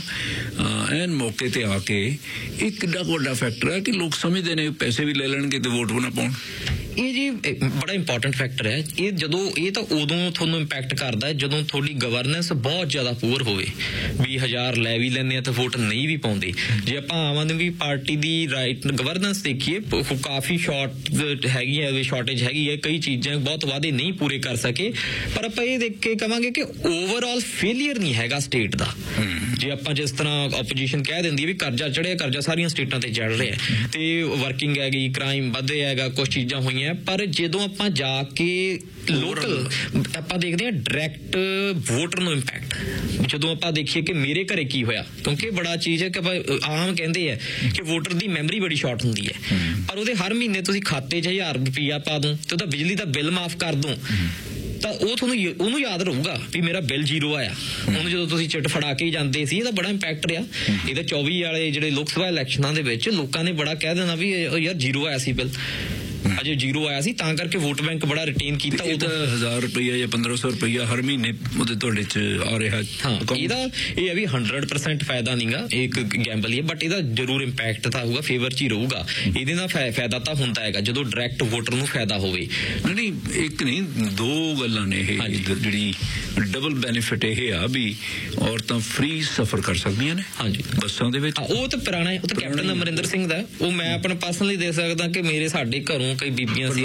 ਐਨ ਮੌਕੇ ਤੇ ਆ ਕੇ, ਇਹ ਕਿੱਡਾ ਵੱਡਾ ਫੈਕਟਰ ਹੈ ਕਿ ਲੋਕ ਸਮਝਦੇ ਨੇ ਪੈਸੇ ਵੀ ਲੈ ਲੈਣਗੇ ਤੇ ਵੋਟ ਵੀ ਨਾ ਪਾਉਣ। ਇਹ ਜੀ ਬੜਾ ਇੰਪੋਰਟੈਂਟ ਫੈਕਟਰ ਹੈ। ਇਹ ਜਦੋਂ ਇਹ ਤਾਂ ਉਦੋਂ ਤੁਹਾਨੂੰ ਇੰਪੈਕਟ ਕਰਦਾ ਹੈ ਜਦੋਂ ਤੁਹਾਡੀ ਗਵਰਨੈਂਸ ਬਹੁਤ ਜ਼ਿਆਦਾ ਪੂਅਰ ਹੋਵੇ। 20,000 ਲੈ ਵੀ ਲੈਂਦੇ ਆ ਤਾਂ ਵੋਟ ਨਹੀਂ ਵੀ ਪਾਉਂਦੇ। ਜੇ ਆਪਾਂ ਆਮ ਆਦਮੀ ਪਾਰਟੀ ਦੀ ਰਾਈਟ ਗਵਰਨੈਂਸ ਦੇਖੀਏ, ਕਾਫੀ ਸ਼ਾਰਟੇਜ ਹੈਗੀ ਹੈ, ਕਈ ਚੀਜ਼ਾਂ ਬਹੁਤ ਵਾਅਦੇ ਨਹੀਂ ਪੂਰੇ ਕਰ ਸਕੇ, ਪਰ ਆਪਾਂ ਇਹ ਦੇਖ ਕੇ ਕਵਾਂਗੇ ਕਿ ਓਵਰਆਲ ਫੇਲੀਅਰ ਨਹੀਂ ਹੈਗਾ ਸਟੇਟ ਦਾ। ਜੇ ਆਪਾਂ ਜਿਸ ਤਰ੍ਹਾਂ ਆਪੋਜੀਸ਼ਨ ਕਹਿ ਦਿੰਦੀ ਵੀ ਕਰਜ਼ਾ ਚੜਿਆ, ਕਰਜ਼ਾ ਸਾਰੀਆਂ ਸਟੇਟਾਂ ਤੇ ਚੜ ਰਿਹਾ ਤੇ ਵਰਕਿੰਗ ਹੈਗੀ, ਕ੍ਰਾਈਮ ਵਧਿਆ ਹੈਗਾ, ਕੁਛ ਚੀਜ਼ਾਂ ਹੋਈਆਂ, ਪਰ ਜਦੋਂ ਆਪਾਂ ਜਾ ਕੇ ਲੋਕਲ ਆਪਾਂ ਦੇਖਦੇ ਹਾਂ ਡਾਇਰੈਕਟ ਵੋਟਰ ਨੂੰ ਇੰਪੈਕਟ, ਜਦੋਂ ਆਪਾਂ ਦੇਖੀਏ ਕਿ ਮੇਰੇ ਘਰੇ ਕੀ ਹੋਇਆ, ਕਿਉਂਕਿ ਬੜਾ ਚੀਜ਼ ਹੈ ਕਿ ਆਮ ਕਹਿੰਦੇ ਆ ਕਿ ਵੋਟਰ ਦੀ ਮੈਮਰੀ ਬੜੀ ਸ਼ਾਰਟ ਹੁੰਦੀ ਹੈ, ਪਰ ਉਹਦੇ ਹਰ ਮਹੀਨੇ ਤੁਸੀਂ ਖਾਤੇ 'ਚ 1000 ਰੁਪਈਆ ਪਾ ਦੂੰ ਤੇ ਉਹਦਾ ਬਿਜਲੀ ਦਾ ਬਿੱਲ ਮਾਫ ਕਰ ਦੂੰ ਤਾਂ ਉਹ ਉਹਨੂੰ ਯਾਦ ਰਹੂਗਾ ਵੀ ਮੇਰਾ ਬਿੱਲ 0 ਆਇਆ। ਹੁਣ ਜਦੋਂ ਤੁਸੀਂ ਚਿੱਟ ਫੜਾ ਕੇ ਜਾਂਦੇ ਸੀ, ਇਹਦਾ ਬੜਾ ਇੰਪੈਕਟ ਰਿਹਾ। ਇਹਦਾ 24 ਵਾਲੇ ਜਿਹੜੇ ਲੋਕ ਸਭਾ ਇਲੈਕਸ਼ਨਾਂ ਦੇ ਵਿੱਚ ਲੋਕਾਂ ਨੇ ਬੜਾ ਕਹਿ ਦੇਣਾ ਵੀ ਯਾਰ 0 ਆਇਆ ਸੀ ਬਿੱਲ, ਅਜੇ 0 ਆਇਆ ਸੀ, ਤਾਂ ਕਰਕੇ ਵੋਟ ਬੈਂਕ ਬੜਾ ਰਿਟੇਨ ਕੀਤਾ। ਉਹ ਤਾਂ 1000 ਰੁਪਈਆ ਜਾਂ 1500 ਰੁਪਈਆ ਹਰ ਮਹੀਨੇ ਉਹਦੇ ਤੁਹਾਡੇ 'ਚ ਆ ਰਿਹਾ। ਹਾਂ, ਇਹਦਾ ਇਹ ਹੈ ਵੀ 100% ਫਾਇਦਾ ਨਹੀਂਗਾ, ਇੱਕ ਗੈਂਬਲ ਹੀ ਹੈ, ਬਟ ਇਹਦਾ ਜ਼ਰੂਰ ਇੰਪੈਕਟ ਤਾਂ ਹੋਊਗਾ, ਫੇਵਰ 'ਚ ਹੀ ਰਹੂਗਾ। ਇਹਦੇ ਨਾਲ ਫਾਇਦਾ ਤਾਂ ਹੁੰਦਾ ਹੈਗਾ ਜਦੋਂ ਡਾਇਰੈਕਟ ਵੋਟਰ ਨੂੰ ਫਾਇਦਾ ਹੋਵੇ। ਨਹੀਂ, ਇੱਕ ਨਹੀਂ, ਦੋ ਗੱਲਾਂ ਨੇ ਇਹ, ਜਿਹੜੀ ਡਬਲ ਬੈਨੀਫਿਟ ਇਹ ਆ ਵੀ ਔਰਤਾਂ ਫ੍ਰੀ ਸਫ਼ਰ ਕਰ ਸਕਦੀਆਂ ਨੇ। ਹਾਂਜੀ, ਬੱਸਾਂ ਦੇ ਵਿੱਚ। ਉਹ ਤਾਂ ਪੁਰਾਣਾ ਹੈ, ਉਹ ਤਾਂ ਕੈਪਟਨ ਅਮਰਿੰਦਰ ਸਿੰਘ ਦਾ। ਉਹ ਮੈਂ ਆਪਣਾ ਪਰਸਨਲੀ ਦੇਖ ਸਕਦਾ ਕਿ ਸਾਡੇ ਘਰੋਂ ਕਈ ਬੀਬੀਆਂ ਸੀ,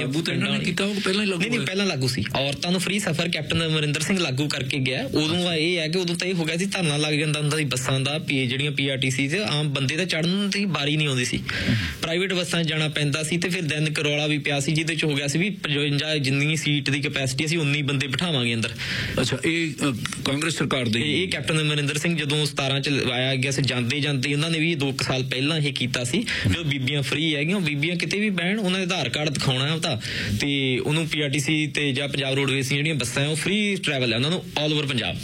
ਪਹਿਲਾਂ ਲਾਗੂ ਸੀ ਔਰਤਾਂ ਨੂੰ ਫ੍ਰੀ ਸਫ਼ਰ, ਕੈਪਟਨ ਅਮਰਿੰਦਰ ਸਿੰਘ ਲਾਗੂ ਕਰਕੇ ਗਿਆ। ਉਦੋਂ ਇਹ ਹੈ ਕਿ ਉਦੋਂ ਤਾਂ ਇਹ ਹੋ ਗਿਆ ਸੀ ਧਰਨਾ ਲੱਗ ਜਾਂਦਾ ਹੁੰਦਾ ਸੀ ਬੱਸਾਂ ਦਾ, ਜਿਹੜੀਆਂ PRTC 'ਚ ਆਮ ਬੰਦੇ ਤਾਂ ਚੜ੍ਹਨ ਦੀ ਵਾਰੀ ਨਹੀਂ ਆਉਂਦੀ ਸੀ, ਪ੍ਰਾਈਵੇਟ ਬੱਸਾਂ 'ਚ ਜਾਣਾ ਪੈਂਦਾ ਸੀ। ਤੇ ਫਿਰ ਦਿਨ ਕਰੌਲਾ ਵੀ ਪਿਆ ਸੀ ਜਿਹਦੇ 'ਚ ਹੋ ਗਿਆ ਸੀ ਵੀ 55 ਜਿੰਨੀ ਸੀਟ ਦੀ ਕੈਪੈਸਿਟੀ ਅਸੀਂ 19 ਬੰਦੇ ਬਿਠਾਵਾਂਗੇ ਅੰਦਰ। ਅੱਛਾ, ਇਹ ਕਾਂਗਰਸ ਸਰਕਾਰ ਦੇ, ਇਹ ਕੈਪਟਨ ਅਮਰਿੰਦਰ ਸਿੰਘ ਜਦੋਂ 17 'ਚ ਆਇਆ ਗਿਆ ਸੀ, ਜਾਂਦੇ ਉਹਨਾਂ ਨੇ ਵੀ 2 ਸਾਲ ਪਹਿਲਾਂ ਇਹ ਕੀਤਾ ਸੀ। ਜਦੋਂ ਬੀਬੀਆਂ ਫ੍ਰੀ ਹੈਗੀਆਂ, ਬੀਬੀਆਂ ਕਿਤੇ ਵੀ ਬਹਿਣ, ਉਹਨਾਂ ਦੇ ਆਧਾਰ ਕਾਰਡ ਦਿਖਾਉਣਾ ਉਹਦਾ, ਤੇ ਉਹਨੂੰ PRTC ਤੇ ਜਾਂ ਪੰਜਾਬ ਰੋਡਵੇਜ਼ ਜਿਹੜੀਆਂ ਬੱਸਾਂ ਉਹ ਫ੍ਰੀ ਟਰੈਵਲ ਹੈ ਉਹਨਾਂ ਨੂੰ ਆਲ ਓਵਰ ਪੰਜਾਬ।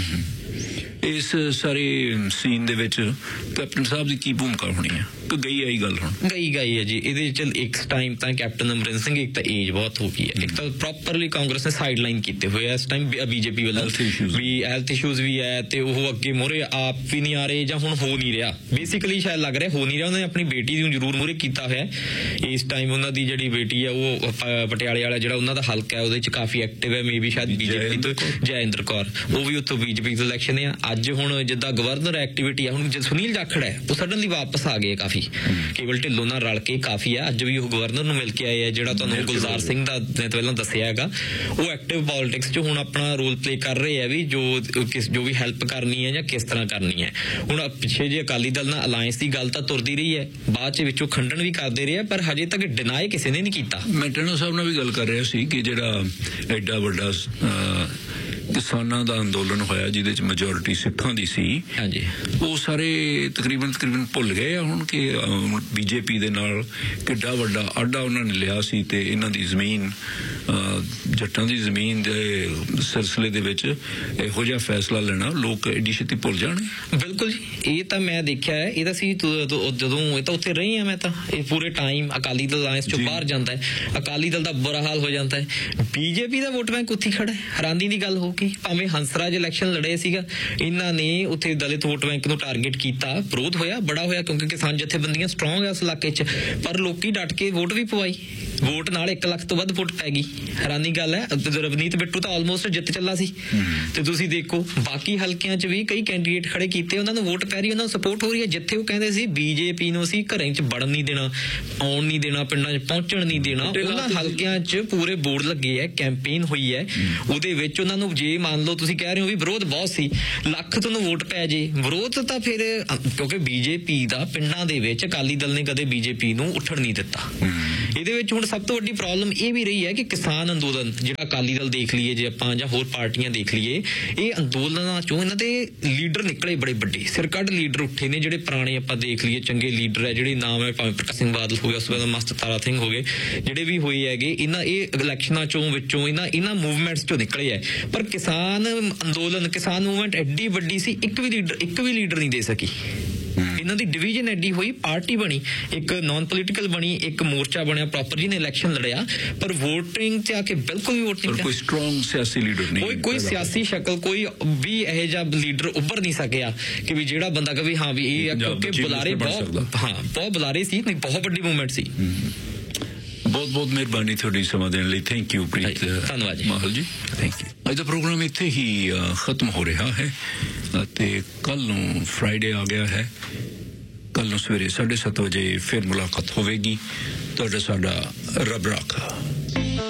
ਇਸ ਸਾਰੇ ਸੀਨ ਦੇ ਵਿੱਚ ਕੈਪਟਨ ਸਾਹਿਬ ਦੀ ਕੀ ਭੂਮਿਕਾ ਹੋਣੀ ਹੈ? ਗਈ ਆਈ ਗੱਲ ਹੁਣ ਗਈ ਹੈ ਜੀ। ਇਹਦੇ ਚ ਇੱਕ ਟਾਈਮ ਤਾਂ ਕੈਪਟਨ ਅਮਰਿੰਦਰ ਸਿੰਘ, ਇੱਕ ਤਾਂ ਏਜ ਬਹੁਤ ਹੋ ਗਈ ਹੈ, ਇੱਕ ਤਾਂ ਪ੍ਰੋਪਰਲੀ ਕਾਂਗਰਸ ਨੇ ਸਾਈਡ ਲਾਈਨ ਕੀਤੇ ਹੋਏ ਇਸ ਟਾਈਮ BJP ਵੱਲੋਂ ਵੀ ਹੈਲਥ ਇਸ਼ੂਜ਼ ਵੀ ਹੈ, ਤੇ ਉਹ ਅੱਗੇ ਮੋਰੇ ਆਪ ਵੀ ਨਹੀਂ ਆ ਰਹੇ ਜਾਂ ਹੁਣ ਹੋ ਨਹੀਂ ਰਿਹਾ। ਬੇਸਿਕਲੀ ਸ਼ਾਇਦ ਲੱਗ ਰਿਹਾ ਹੋ ਨਹੀਂ ਰਿਹਾ। ਉਹਨਾਂ ਨੇ ਆਪਣੀ ਬੇਟੀ ਨੂੰ ਜ਼ਰੂਰ ਮੋਰੇ ਕੀਤਾ ਹੋਇਆ ਇਸ ਟਾਈਮ। ਉਹਨਾਂ ਦੀ ਜਿਹੜੀ ਬੇਟੀ ਹੈ ਉਹ ਪਟਿਆਲੇ ਵਾਲਾ ਜਿਹੜਾ ਉਹਨਾਂ ਦਾ ਹਲਕਾ ਹੈ ਉਹਦੇ ਚ ਕਾਫੀ ਐਕਟਿਵ ਹੈ, ਮੇ ਵੀ ਸ਼ਾਇਦ BJP ਤੋਂ ਜੈਇੰਦਰ ਕੌਰ, ਉਹ ਵੀ ਉੱਥੋਂ BJP ਤੋਂ ਇਲੈਕਸ਼ਨ ਆ। ਅੱਜ ਹੁਣ ਜਿੱਦਾਂ ਗਵਰਨਰ ਐਕਟੀਵਿਟੀ ਆ, ਹੁਣ ਸੁਨੀਲ ਜਾਖੜ ਹੈ ਉਹ ਸਡਨਲੀ ਵਾਪਸ ਆ ਗਏ ਕਾਫੀ ਕਾਫੀ ਕੇਵਲ ਢਿੱਲੋਂ ਨਾਲ ਰਲ ਕੇ ਕਾਫੀ ਹੈ। ਅੱਜ ਵੀ ਉਹ ਗਵਰਨਰ ਨੂੰ ਮਿਲ ਕੇ ਆਏ ਆ, ਜਿਹੜਾ ਤੁਹਾਨੂੰ ਗੁਲਜ਼ਾਰ ਸਿੰਘ ਦਾ ਮੈਂ ਪਹਿਲਾਂ ਦੱਸਿਆ ਹੈਗਾ, ਉਹ ਐਕਟਿਵ ਪੋਲਿਟਿਕਸ 'ਚ ਹੁਣ ਆਪਣਾ ਰੋਲ ਪਲੇ ਕਰ ਰਹੇ ਆ ਵੀ ਜੋ ਵੀ ਹੈਲਪ ਕਰਨੀ ਹੈ ਜਾਂ ਕਿਸ ਤਰ੍ਹਾਂ ਕਰਨੀ ਹੈ। ਹੁਣ ਪਿੱਛੇ ਜੇ ਅਕਾਲੀ ਦਲ ਨਾਲ ਅਲਾਇੰਸ ਦੀ ਗੱਲ ਤਾਂ ਤੁਰਦੀ ਰਹੀ ਹੈ, ਬਾਅਦ 'ਚ ਵਿੱਚੋਂ ਖੰਡਨ ਵੀ ਕਰਦੇ ਰਹੇ ਆ, ਪਰ ਹਜੇ ਤੱਕ ਡਿਨਾਈ ਕਿਸੇ ਨੇ ਨਹੀਂ ਕੀਤਾ। ਮੈਂ ਟੈਨੋ ਸਾਹਿਬ ਨਾਲ ਵੀ ਗੱਲ ਕਰ ਰਿਹਾ ਸੀ ਕਿ ਜਿਹੜਾ ਐਡਾ ਵੱਡਾ ਕਿਸਾਨਾਂ ਦਾ ਅੰਦੋਲਨ ਹੋਇਆ ਜਿਹਦੇ 'ਚ ਮੈਜੋਰਿਟੀ ਸਿੱਖਾਂ ਦੀ ਸੀ, ਹਾਂਜੀ, ਉਹ ਸਾਰੇ ਤਕਰੀਬਨ ਭੁੱਲ ਗਏ ਆ ਹੁਣ ਕਿ ਬੀਜੇਪੀ ਦੇ ਨਾਲ ਕਿੱਡਾ ਵੱਡਾ ਆਡਾ ਉਹਨਾਂ ਨੇ ਲਿਆ ਸੀ ਤੇ ਇਹਨਾਂ ਦੀ ਜ਼ਮੀਨ, ਜੱਟਾਂ ਦੀ ਜ਼ਮੀਨ ਦੇ ਸਿਲਸਿਲੇ ਦੇ ਵਿੱਚ ਇਹੋ ਜਿਹਾ ਫੈਸਲਾ ਲੈਣਾ ਲੋਕ ਐਡੀ ਛੇਤੀ ਭੁੱਲ ਜਾਣੇ। ਬਿਲਕੁਲ ਜੀ, ਇਹ ਤਾਂ ਮੈਂ ਦੇਖਿਆ ਹੈ। ਇਹ ਤਾਂ ਸੀ ਜਦੋਂ ਇਹ ਤਾਂ ਉੱਥੇ ਰਹੀ ਹਾਂ ਮੈਂ ਤਾਂ, ਇਹ ਪੂਰੇ ਟਾਈਮ ਅਕਾਲੀ ਦਲ ਅਲਾਇੰਸ ਚੋਂ ਬਾਹਰ ਜਾਂਦਾ ਹੈ, ਅਕਾਲੀ ਦਲ ਦਾ ਬੁਰਾ ਹਾਲ ਹੋ ਜਾਂਦਾ ਹੈ, ਬੀਜੇਪੀ ਦਾ ਵੋਟ ਬੈਂਕ ਉੱਥੇ ਖੜਾ ਹੈ। ਹੈਰਾਨੀ ਦੀ ਗੱਲ ਹੋਊਗੀ, ਭਾਵੇਂ ਹੰਸਰਾਜ ਇਲੈਕਸ਼ਨ ਲੜੇ ਸੀਗਾ, ਇਹਨਾਂ ਨੇ ਉੱਥੇ ਦਲਿਤ ਵੋਟ ਬੈਂਕ ਨੂੰ ਟਾਰਗੇਟ ਕੀਤਾ, ਵਿਰੋਧ ਹੋਇਆ, ਬੜਾ ਹੋਇਆ, ਕਿਉਂਕਿ ਕਿਸਾਨ ਜਥੇਬੰਦੀਆਂ ਸਟਰੋਂਗ ਹੈ ਉਸ ਇਲਾਕੇ 'ਚ, ਪਰ ਲੋਕੀ ਡਟ ਕੇ ਵੋਟ ਵੀ ਪਵਾਈ, ਵੋਟ ਨਾਲ 1 ਲੱਖ ਤੋਂ ਵੱਧ ਵੋਟ ਪੈ ਗਈ। ਹੈਰਾਨੀ ਗੱਲ ਹੈ, ਰਵਨੀਤ ਬਿੱਟੂ ਤਾਂ ਆਲਮੋਸਟ ਜਿੱਤ ਚੱਲਾ ਸੀ, ਤੇ ਤੁਸੀਂ ਦੇਖੋ ਬਾਕੀ ਹਲਕਿਆਂ 'ਚ ਵੀ ਕਈ ਕੈਂਡੀਡੇਟ ਖੜੇ ਕੀਤੇ, ਉਹਨਾਂ ਨੂੰ ਵੋਟ ਪੈ ਰਹੀ, ਉਹਨਾਂ ਨੂੰ ਸਪੋਰਟ ਹੋ ਰਹੀ ਹੈ। ਜਿੱਥੇ ਉਹ ਕਹਿੰਦੇ ਸੀ ਬੀਜੇਪੀ ਨੂੰ ਅਸੀਂ ਘਰਾਂ 'ਚ ਵੜਨ ਨਹੀਂ ਦੇਣਾ, ਆਉਣ ਨਹੀਂ ਦੇਣਾ, ਪਿੰਡਾਂ 'ਚ ਪਹੁੰਚਣ ਨਹੀਂ ਦੇਣਾ, ਉਹਨਾਂ ਹਲਕਿਆਂ 'ਚ ਪੂਰੇ ਬੋਰਡ ਲੱਗੇ ਹੈ, ਕੈਂਪੇਨ ਹੋਈ ਹੈ, ਉਹਦੇ ਵਿੱਚ ਉਹਨਾਂ ਨੂੰ ਜੇ ਮੰਨ ਲਓ ਤੁਸੀਂ ਕਹਿ ਰਹੇ ਹੋ ਵੀ ਵਿਰੋਧ ਬਹੁਤ ਸੀ, ਲੱਖ ਤੁਹਾਨੂੰ ਵੋਟ ਪੈ ਜੇ, ਵਿਰੋਧ ਤਾਂ ਫਿਰ ਕਿਉਂਕਿ ਬੀਜੇਪੀ ਦਾ ਪਿੰਡਾਂ ਦੇ ਵਿੱਚ ਅਕਾਲੀ ਦਲ ਨੇ ਕਦੇ ਬੀਜੇਪੀ ਨੂੰ ਉੱਠਣ ਨਹੀਂ ਦਿੱਤਾ। ਇਹਦੇ ਵਿੱਚ ਹੁਣ ਸਭ ਤੋਂ ਵੱਡੀ ਪ੍ਰੋਬਲਮ ਇਹ ਵੀ ਰਹੀ ਹੈ ਕਿ ਕਿਸਾਨ ਅੰਦੋਲਨ ਜਿਹੜਾ ਅਕਾਲੀ ਦਲ ਦੇਖ ਲਈਏ ਜੇ ਆਪਾਂ ਜਾਂ ਹੋਰ ਪਾਰਟੀਆਂ ਦੇਖ ਲਈਏ, ਇਹ ਅੰਦੋਲਨਾਂ ਚੋਂ ਇਹਨਾਂ ਦੇ ਲੀਡਰ ਨਿਕਲੇ ਬੜੇ ਵੱਡੇ ਸਿਰਕੱਢ ਲੀਡਰ ਉੱਠੇ ਨੇ, ਜਿਹੜੇ ਪੁਰਾਣੇ ਆਪਾਂ ਦੇਖ ਲਈਏ ਚੰਗੇ ਲੀਡਰ ਹੈ, ਜਿਹੜੇ ਨਾਮ ਹੈ ਭਾਵੇਂ ਪ੍ਰਕਾਸ਼ ਸਿੰਘ ਬਾਦਲ ਹੋ ਗਿਆ, ਉਸ ਤੋਂ ਬਾਅਦ ਮਸਤ ਤਾਰਾ ਸਿੰਘ ਹੋ ਗਏ, ਜਿਹੜੇ ਵੀ ਹੋਏ ਹੈਗੇ, ਇਹ ਇਲੈਕਸ਼ਨਾਂ ਚੋਂ ਵਿੱਚੋਂ ਇਹਨਾਂ ਮੂਵਮੈਂਟਸ ਚੋਂ ਨਿਕਲੇ ਹੈ। ਪਰ ਕਿਸਾਨ ਅੰਦੋਲਨ, ਕਿਸਾਨ ਮੂਵਮੈਂਟ ਐਡੀ ਵੱਡੀ ਸੀ, ਇੱਕ ਵੀ ਲੀਡਰ ਨਹੀਂ ਦੇ ਸਕੀ। ਇਹਨਾਂ ਦੀ ਡਿਵੀਜ਼ਨ ਐਡੀ ਹੋਈ, ਪਾਰਟੀ ਬਣੀ, ਇੱਕ ਨਾਨ ਪੋਲੀਟੀਕਲ ਬਣੀ, ਇੱਕ ਮੋਰਚਾ ਬਣਿਆ ਪ੍ਰੋਪਰ, ਜਿਹਨੇ ਇਲੈਕਸ਼ਨ ਲੜਿਆ, ਪਰ ਵੋਟਿੰਗ 'ਚ ਆ ਕੇ ਬਿਲਕੁਲ ਵੀ ਵੋਟ ਨਹੀਂ, ਕੋਈ ਸਟਰੋਂਗ ਸਿਆਸੀ ਲੀਡਰ ਨਹੀਂ, ਕੋਈ ਸਿਆਸੀ ਸ਼ਕਲ, ਕੋਈ ਵੀ ਇਹੋ ਜਿਹਾ ਲੀਡਰ ਉੱਭਰ ਨਹੀਂ ਸਕਿਆ ਕਿ ਵੀ ਜਿਹੜਾ ਬੰਦਾ ਕਹੇ ਹਾਂ ਵੀ ਇਹ, ਕਿਉਂਕਿ ਬੁਲਾਰੇ ਬਹੁਤ ਬੁਲਾਰੇ ਸੀ, ਨਹੀਂ ਬਹੁਤ ਵੱਡੀ ਮੂਵਮੈਂਟ ਸੀ। ਬਹੁਤ ਬਹੁਤ ਮਿਹਰਬਾਨੀ ਤੁਹਾਡੀ ਸਮਾਂ ਦੇਣ ਲਈ। ਥੈਂਕ ਯੂ ਪ੍ਰੀਤ, ਧੰਨਵਾਦ ਮਾਹਲ ਜੀ, ਥੈਂਕ ਯੂ। ਅੱਜ ਦਾ ਪ੍ਰੋਗਰਾਮ ਇੱਥੇ ਹੀ ਖਤਮ ਹੋ ਰਿਹਾ ਹੈ ਅਤੇ ਕੱਲ ਨੂੰ ਫਰਾਈਡੇ ਆ ਗਿਆ ਹੈ, ਕੱਲ ਨੂੰ ਸਵੇਰੇ 7:30 ਵਜੇ ਫਿਰ ਮੁਲਾਕਾਤ ਹੋਵੇਗੀ। ਤੁਹਾਡਾ ਸਾਡਾ ਰੱਬ ਰਾਖਾ।